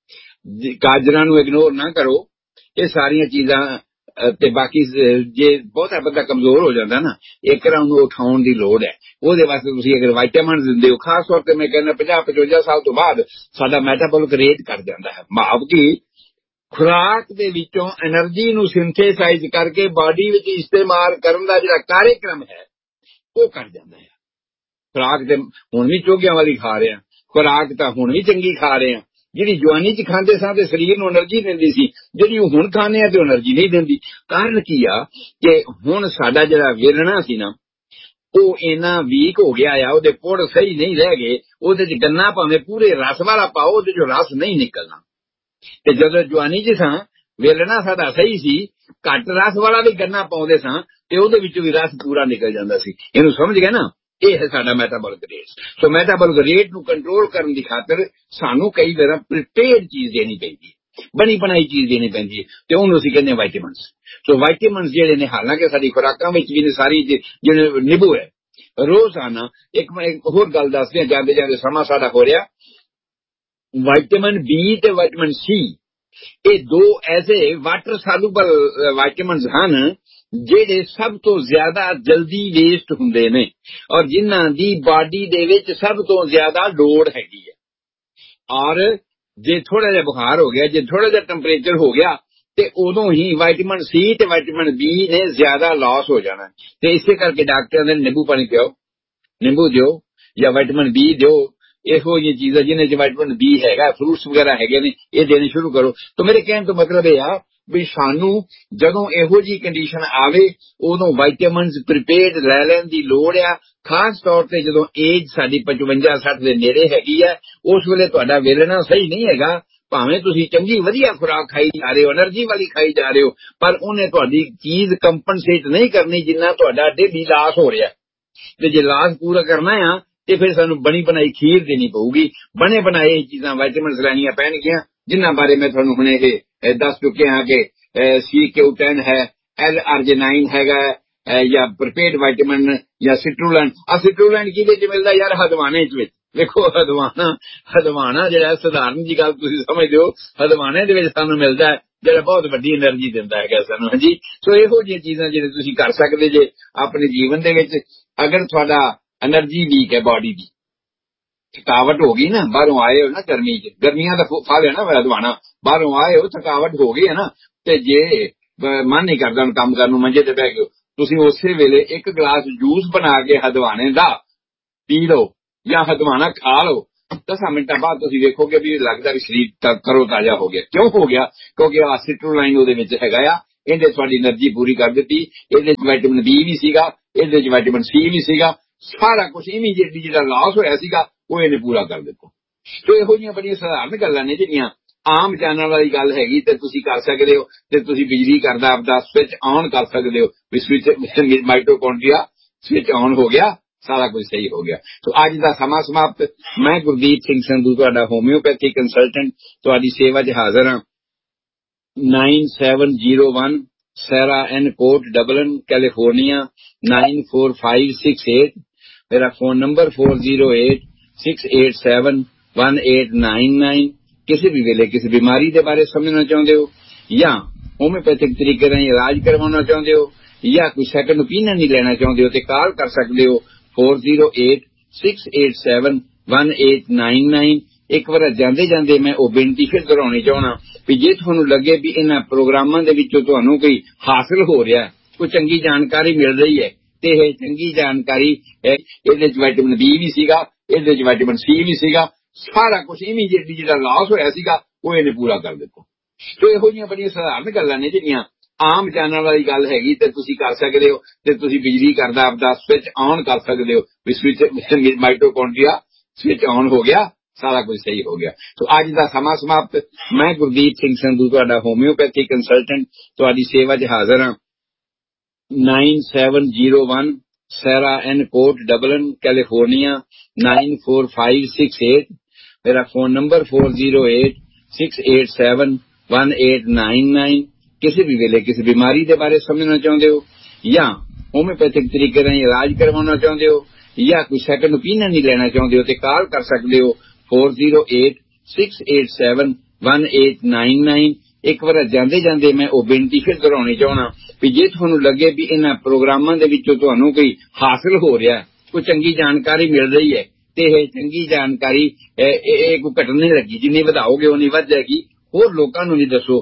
ਗਾਜਰਾਂ ਨੂੰ ਇਗਨੋਰ ਨਾ ਕਰੋ। ਇਹ ਸਾਰੀਆਂ ਚੀਜ਼ਾਂ ਤੇ ਬਾਕੀ ਜੇ ਬਹੁਤਾ ਬੰਦਾ ਕਮਜ਼ੋਰ ਹੋ ਜਾਂਦਾ ਨਾ, ਇੱਕ ਤਰ੍ਹਾਂ ਉਹਨੂੰ ਉਠਾਉਣ ਦੀ ਲੋੜ ਹੈ। ਉਹਦੇ ਵਾਸਤੇ ਤੁਸੀਂ ਅਗਰ ਵਾਈਟਾਮਿਨ ਦਿੰਦੇ ਹੋ, ਖਾਸ ਤੌਰ ਤੇ ਮੈਂ ਕਹਿੰਦਾ ਪੰਜਾਹ ਪਚਵੰਜਾ ਸਾਲ ਤੋਂ ਬਾਅਦ ਸਾਡਾ ਮੈਟਾਬੋਲਿਕ ਰੇਟ ਘੱਟ ਜਾਂਦਾ ਹੈ। ਭਾਵ ਕਿ ਖੁਰਾਕ ਦੇ ਵਿੱਚੋਂ એનર્ਜੀ ਨੂੰ ਸਿੰਥੇਸਾਈਜ਼ ਕਰਕੇ ਬਾਡੀ ਵਿੱਚ ਇਸਤੇਮਾਲ ਕਰਨ ਦਾ ਜਿਹੜਾ ਕਾਰਜਕ੍ਰਮ ਹੈ ਉਹ ਘੱਟ ਜਾਂਦਾ ਹੈ। ਖੁਰਾਕ ਤੇ ਹੁਣ ਵੀ ਚੋਗਿਆਂ ਵਾਲੀ ਖਾ ਰਹੇ ਹਾਂ, ਖੁਰਾਕ ਤਾਂ ਹੁਣ ਵੀ ਚੰਗੀ ਖਾ ਰਹੇ ਹਾਂ। ਜਿਹੜੀ ਜਵਾਨੀ ਚ ਖਾਂਦੇ ਸਾਂ ਤੇ ਸਰੀਰ ਨੂੰ એનર્ਜੀ ਦਿੰਦੀ ਸੀ, ਜਿਹੜੀ ਹੁਣ ਖਾਂਦੇ ਆ ਤੇ એનર્ਜੀ ਨਹੀਂ ਦਿੰਦੀ। ਕਾਰਨ ਕੀ ਆ ਕਿ ਹੁਣ ਸਾਡਾ ਜਿਹੜਾ ਵੇਲਣਾ ਸੀ ਨਾ, ਉਹ ਇੰਨਾ ਵੀਕ ਹੋ ਗਿਆ ਆ, ਉਹਦੇ ਪੁੜ ਸਹੀ ਨਹੀਂ ਰਹਿ ਗਏ। ਉਹਦੇ ਚ ਗੰਨਾ ਭਾਵੇਂ ਪੂਰੇ ਰਸ ਵਾਲਾ ਪਾਓ, ਉਹਦੇ ਚੋਂ ਰਸ ਨਹੀਂ ਨਿਕਲਣਾ। ਤੇ ਜਦੋਂ ਜਵਾਨੀ ਚ ਸਾਂ, ਵੇਲਣਾ ਸਾਡਾ ਸਹੀ ਸੀ, ਘੱਟ ਰਸ ਵਾਲਾ ਵੀ ਗੰਨਾ ਪਾਉਂਦੇ ਸਾਂ ਤੇ ਉਹਦੇ ਵਿੱਚੋਂ ਵੀ ਰਸ ਪੂਰਾ ਨਿਕਲ ਜਾਂਦਾ ਸੀ। ਇਹਨੂੰ ਸਮਝ ਗਏ ਨਾ? ਇਹ ਹੈ ਸਾਡਾ ਮੈਟਾਬੋਲਿਕ ਰੇਟ। ਸੋ ਮੈਟਾਬੋਲਿਕ ਰੇਟ ਨੂੰ ਕੰਟਰੋਲ ਕਰਨ ਦੀ ਖਾਤਰ ਸਾਨੂੰ ਕਈ ਵਾਰ ਪ੍ਰੀਪੇਅਰਡ ਚੀਜ਼ ਦੇਣੀ ਪੈਂਦੀ ਹੈ, ਬਣੀ ਬਣਾਈ ਚੀਜ਼ ਦੇਣੀ ਪੈਂਦੀ ਹੈ, ਤੇ ਉਹਨੂੰ ਅਸੀਂ ਕਹਿੰਦੇ ਵਾਈਟਾਮਿਨਸ। ਸੋ ਵਾਈਟਾਮਿਨਸ ਜਿਹੜੇ ਨੇ, ਹਾਲਾਂਕਿ ਸਾਡੀ ਖੁਰਾਕਾਂ ਵਿੱਚ ਵੀ ਨੇ ਸਾਰੀ, ਜਿਹੜੇ ਨਿੰਬੂ ਹੈ ਰੋਜ਼ਾਨਾ। ਇੱਕ ਮੈਂ ਹੋਰ ਗੱਲ ਦੱਸਦੇ ਹਾਂ, ਜਾਂਦੇ ਜਾਂਦੇ ਸਮਾਂ ਸਾਡਾ ਹੋ ਰਿਹਾ। ਵਾਈਟਾਮਿਨ ਬੀ ਤੇ ਵਾਈਟਾਮਿਨ ਸੀ, ਇਹ ਦੋ ਐਸੇ ਵਾਟਰ ਸੋਲੂਬਲ ਵਾਈਟਾਮਿਨਸ ਹਨ ਜਿਹੜੇ ਸਭ ਤੋਂ ਜ਼ਿਆਦਾ ਜਲਦੀ ਵੇਸਟ ਹੁੰਦੇ ਨੇ ਔਰ ਜਿਨ੍ਹਾਂ ਦੀ ਬਾਡੀ ਦੇ ਵਿੱਚ ਸਭ ਤੋਂ ਜ਼ਿਆਦਾ ਲੋੜ ਹੈਗੀ ਹੈ। ਔਰ ਜੇ ਥੋੜਾ ਜਿਹਾ ਬੁਖਾਰ ਹੋ ਗਿਆ, ਜੇ ਥੋੜਾ ਜਿਹਾ ਟੈਂਪਰੇਚਰ ਹੋ ਗਿਆ, ਤੇ ਉਦੋਂ ਹੀ ਵਾਈਟਾਮਿਨ ਸੀ ਤੇ ਵਾਈਟਾਮਿਨ ਬੀ ਨੇ ਜ਼ਿਆਦਾ ਲਾਸ ਹੋ ਜਾਣਾ। ਤੇ ਇਸੇ ਕਰਕੇ ਡਾਕਟਰਾਂ ਨੇ ਨਿੰਬੂ ਪਾਣੀ ਪਿਓ, ਨਿੰਬੂ ਦਿਓ ਜਾਂ ਵਾਈਟਾਮਿਨ ਬੀ ਦਿਓ। ਇਹੋ ਜਿਹੀ ਚੀਜ਼ਾਂ ਜਿਹਨੇ ਚ ਵਾਈਟਾਮਿਨ ਬੀ ਹੈਗਾ, ਫਰੂਟਸ ਵਗੈਰਾ ਹੈਗੇ ਨੇ, ਇਹ ਦੇਣੇ ਸ਼ੁਰੂ ਕਰੋ। ਤਾਂ ਮੇਰੇ ਕਹਿਣ ਤੋਂ ਮਤਲਬ ਇਹ ਆ ਵੀ ਸਾਨੂੰ ਜਦੋਂ ਇਹੋ ਜਿਹੀ ਕੰਡੀਸ਼ਨ ਆਵੇ ਉਦੋਂ ਵਾਈਟਾਮਿਨਸ ਪ੍ਰੀਪੇਅਰਡ ਲੈ ਲੈਣ ਦੀ ਲੋੜ ਆ। ਖਾਸ ਤੌਰ ਤੇ ਜਦੋਂ ਏਜ ਸਾਡੀ ਪਚਵੰਜਾ ਸੱਠ ਦੇ ਨੇੜੇ ਹੈਗੀ ਆ, ਉਸ ਵੇਲੇ ਤੁਹਾਡਾ ਵੇਲਣਾ ਸਹੀ ਨਹੀਂ ਹੈਗਾ। ਭਾਵੇਂ ਤੁਸੀਂ ਚੰਗੀ ਵਧੀਆ ਖੁਰਾਕ ਖਾਈ ਜਾ ਰਹੇ ਹੋ, એનર્ਜੀ ਵਾਲੀ ਖਾਈ ਜਾ ਰਹੇ ਹੋ, ਪਰ ਉਹਨੇ ਤੁਹਾਡੀ ਚੀਜ਼ ਕੰਪਨਸੇਟ ਨਹੀਂ ਕਰਨੀ ਜਿੰਨਾ ਤੁਹਾਡਾ ਡੇਲੀ ਲਾਸ ਹੋ ਰਿਹਾ। ਤੇ ਜੇ ਲਾਸ ਪੂਰਾ ਕਰਨਾ ਆ ਤੇ ਫਿਰ ਸਾਨੂੰ ਬਣੀ ਬਣਾਈ ਖੀਰ ਦੇਣੀ ਪਊਗੀ। ਬਣੇ ਬਣਾਏ ਚੀਜ਼ਾਂ ਵਾਈਟਾਮਿਨਸ ਲੈਣੀਆਂ ਪੈਣਗੀਆਂ, ਜਿਨ੍ਹਾਂ ਬਾਰੇ ਮੈਂ ਤੁਹਾਨੂੰ ਹੁਣੇ ਇਹ ਦੱਸ ਚੁੱਕੇ ਹਾਂ ਕਿ ਸੀ ਕਿਊ ਟੈਨ ਹੈ, ਐਲ ਅਰਜਿਨਾਈਨ ਹੈਗਾ, ਜਾਂ ਪ੍ਰੀਪੇਅਰਡ ਵਾਈਟਾਮਿਨ ਜਾਂ ਸਿਟਰੂਲੈਂਡ। ਆ ਸਿਟਰੂਲੈਂਡ ਕਿਹਦੇ ਚ ਮਿਲਦਾ ਯਾਰ? ਹਦਵਾਣੇ ਚ ਵਿੱਚ। ਵੇਖੋ ਹਦਵਾਣਾ, ਹਦਵਾਣਾ ਜਿਹੜਾ ਸਧਾਰਨ ਜੀ ਗੱਲ ਤੁਸੀਂ ਸਮਝਦੇ ਹੋ, ਹਦਵਾਣੇ ਦੇ ਵਿੱਚ ਸਾਨੂੰ ਮਿਲਦਾ ਹੈ ਜਿਹੜਾ ਬਹੁਤ ਵੱਡੀ એનર્ਜੀ ਦਿੰਦਾ ਹੈਗਾ ਸਾਨੂੰ। ਹਾਂਜੀ, ਸੋ ਇਹੋ ਜਿਹੀਆਂ ਚੀਜ਼ਾਂ ਜਿਹੜੇ ਤੁਸੀਂ ਕਰ ਸਕਦੇ ਜੇ ਆਪਣੇ ਜੀਵਨ ਦੇ ਵਿੱਚ। ਅਗਰ ਤੁਹਾਡਾ એનર્ਜੀ ਵੀਕ ਹੈ ਬਾਡੀ ਦੀ, थकावट हो गई ना, बाहरों आए हो ना गर्मी च, गर्मियां का फल है ना हदवाना, बाहरों आए हो थकावट हो गई है ना, ते जे मन नहीं करता काम करने नूं, मंजे ते बह गए, तुसीं उसे वेले एक गिलास जूस बना के हदवाने दा पी लो या हदवाना खा लो, दस मिनटां बाद तुसीं वेखोगे भी लगदा भी शरीर करो ताजा हो गया। क्यों हो गया? क्योंकि आ सिट्रोलाइन ਉਹਦੇ ਵਿੱਚ ਹੈਗਾ आ, ਇਹਦੇ ਤੁਹਾਡੀ એનર્ਜੀ ਪੂਰੀ ਕਰ ਦਿੱਤੀ, ਇਹਦੇ ਚ ਵਿਟਾਮਿਨ ਬੀ ਵੀ ਸੀਗਾ, ਇਹਦੇ ਚ ਵਿਟਾਮਿਨ ਸੀ ਵੀ ਸੀਗਾ, ਸਾਰਾ ਕੁਝ ਇਮੀਡੀਏਟਲੀ ਜਿਹੜਾ ਲਾਸ ਹੋਇਆ ਸੀਗਾ ਉਹ ਇਹਨੇ ਪੂਰਾ ਕਰ ਦਿੱਤਾ। ਤੇ ਇਹੋ ਜਿਹੀਆਂ ਬੜੀਆਂ ਸਧਾਰਨ ਗੱਲਾਂ ਨੇ ਜਿਹੜੀਆਂ ਆਮ ਜਾਣਨ ਵਾਲੀ ਗੱਲ ਹੈਗੀ, ਤੇ ਤੁਸੀਂ ਕਰ ਸਕਦੇ ਹੋ, ਤੇ ਤੁਸੀਂ ਬਿਜਲੀ ਘਰ ਦਾ ਆਪਦਾ ਸਵਿਚ ਆਨ ਕਰ ਸਕਦੇ ਹੋ, ਵੀ ਸਵਿਚ ਮਾਈਟੋਕੌਂਡਰੀਆ ਸਵਿਚ ਆਨ ਹੋ ਗਿਆ, ਸਾਰਾ ਕੁਝ ਸਹੀ ਹੋ ਗਿਆ। ਸੋ ਅੱਜ ਦਾ ਸਮਾਂ ਸਮਾਪਤ। ਮੈਂ ਗੁਰਦੀਪ ਸਿੰਘ ਸੰਧੂ ਤੁਹਾਡਾ ਹੋਮਿਓਪੈਥੀ ਕੰਸਲਟੈਂਟ ਤੁਹਾਡੀ ਸੇਵਾ 'ਚ ਹਾਜ਼ਰ ਹਾਂ। ਨਾਈਨ ਸੈਵਨ ਜ਼ੀਰੋ ਵਨ ਸੈਰਾ ਐਨ ਕੋਟ ਡਬਲਨ California nine four five six eight. ਮੇਰਾ phone number four zero eight six eight seven one eight nine nine. ਕਿਸੇ ਵੀ ਵੇਲੇ ਕਿਸੇ ਬਿਮਾਰੀ ਦੇ ਬਾਰੇ ਸਮਝਣਾ ਚਾਹੁੰਦੇ ਹੋ ਜਾਂ ਹੋਮਿਓਪੈਥਿਕ ਤਰੀਕੇ ਨਾਲ ਇਲਾਜ ਕਰਵਾਉਣਾ ਚਾਹੁੰਦੇ ਹੋ ਜਾਂ ਕੋਈ ਸੈਕੰਡ ਓਪੀਨੀਅਨ ਨਹੀਂ ਲੈਣਾ ਚਾਹੁੰਦੇ ਹੋ, ਤੇ ਕਾਲ ਕਰ ਸਕਦੇ ਹੋ four zero eight six eight seven one eight nine nine. ਇੱਕ ਵਾਰ ਜਾਂਦੇ ਜਾਂਦੇ ਮੈਂ ਉਹ ਬੇਨਤੀ ਫਿਰ ਦੁਹਰਾਉਣੀ ਚਾਹੁੰਦਾ ਵੀ ਜੇ ਤੁਹਾਨੂੰ ਲੱਗੇ ਵੀ ਇਹਨਾਂ ਪ੍ਰੋਗਰਾਮਾਂ ਦੇ ਵਿੱਚੋਂ ਤੁਹਾਨੂੰ ਕੋਈ ਹਾਸਲ ਹੋ ਰਿਹਾ, ਕੋਈ ਚੰਗੀ ਜਾਣਕਾਰੀ ਮਿਲ ਰਹੀ ਹੈ, ਤੇ ਇਹ ਚੰਗੀ ਜਾਣਕਾਰੀ ਇਹਦੇ ਚ ਵਿਟਾਮਿਨ ਬੀ ਵੀ ਸੀਗਾ, ਇਹਦੇ ਚ ਵਿਟਾਮਿਨ ਸੀ ਵੀ ਸੀਗਾ, ਸਾਰਾ ਕੁਝ ਇਮੀਡੀਏਟਲੀ ਜਿਹੜਾ ਲਾਸ ਹੋਇਆ ਸੀਗਾ ਉਹ ਇਹਨੇ ਪੂਰਾ ਕਰ ਦਿੱਤਾ। ਤੇ ਇਹੋ ਜਿਹੀਆਂ ਬੜੀਆਂ ਸਧਾਰਨ ਗੱਲਾਂ ਨੇ ਜਿਹੜੀਆਂ ਆਮ ਜਾਣਨ ਵਾਲੀ ਗੱਲ ਹੈਗੀ, ਤੇ ਤੁਸੀਂ ਕਰ ਸਕਦੇ ਹੋ, ਤੇ ਤੁਸੀਂ ਬਿਜਲੀ ਘਰ ਦਾ ਆਪਦਾ ਸਵਿਚ ਆਨ ਕਰ ਸਕਦੇ ਹੋ, ਵੀ ਸਵਿਚ ਮਾਈਟੋਕੌਂਡਰੀਆ ਸਵਿਚ ਆਨ ਹੋ ਗਿਆ, ਸਾਰਾ ਕੁਝ ਸਹੀ ਹੋ ਗਿਆ। ਸੋ ਅੱਜ ਦਾ ਸਮਾਂ ਸਮਾਪਤ। ਮੈਂ ਗੁਰਦੀਪ ਸਿੰਘ ਸੰਧੂ ਤੁਹਾਡਾ ਹੋਮਿਓਪੈਥੀ ਕੰਸਲਟੈਂਟ ਤੁਹਾਡੀ ਸੇਵਾ 'ਚ ਹਾਜ਼ਰ ਹਾਂ। ਨਾਈਨ ਸੈਵਨ ਜ਼ੀਰੋ ਵਨ ਸੈਰਾ ਐਨ ਕੋਟ ਡਬਲਨ California nine four five six eight. ਮੇਰਾ phone number four zero eight six eight seven one eight nine nine. ਕਿਸੇ ਵੀ ਵੇਲੇ ਕਿਸੇ ਬਿਮਾਰੀ ਦੇ ਬਾਰੇ ਸਮਝਣਾ ਚਾਹੁੰਦੇ ਹੋ ਜਾਂ ਹੋਮਿਓਪੈਥਿਕ ਤਰੀਕੇ ਨਾਲ ਇਲਾਜ ਕਰਵਾਉਣਾ ਚਾਹੁੰਦੇ ਹੋ ਜਾਂ ਕੋਈ ਸੈਕੰਡ ਓਪੀਨੀਅਨ ਨਹੀਂ ਲੈਣਾ ਚਾਹੁੰਦੇ ਹੋ, ਤੇ ਕਾਲ ਕਰ ਸਕਦੇ ਹੋ four zero eight six eight seven one eight nine nine. ਇੱਕ ਵਾਰ ਜਾਂਦੇ ਜਾਂਦੇ ਮੈਂ ਉਹ ਬੇਨਤੀ ਫਿਰ ਦੁਹਰਾਉਣੀ ਚਾਹੁੰਦਾ ਵੀ ਜੇ ਤੁਹਾਨੂੰ ਲੱਗੇ ਵੀ ਇਹਨਾਂ ਪ੍ਰੋਗਰਾਮਾਂ ਦੇ ਵਿੱਚੋਂ ਤੁਹਾਨੂੰ ਕੋਈ ਹਾਸਲ ਹੋ ਰਿਹਾ, ਕੋਈ ਚੰਗੀ ਜਾਣਕਾਰੀ ਮਿਲ ਰਹੀ ਹੈ, ਤੇ ਇਹ ਚੰਗੀ ਜਾਣਕਾਰੀ ਇਹ ਕੋਈ ਘਟਣ ਨਹੀਂ ਲੱਗੀ, ਜਿੰਨੀ ਵਧਾਓਗੇ ਉਨੀ ਵੱਧ ਜਾਏਗੀ। ਹੋਰ ਲੋਕਾਂ ਨੂੰ ਵੀ ਦੱਸੋ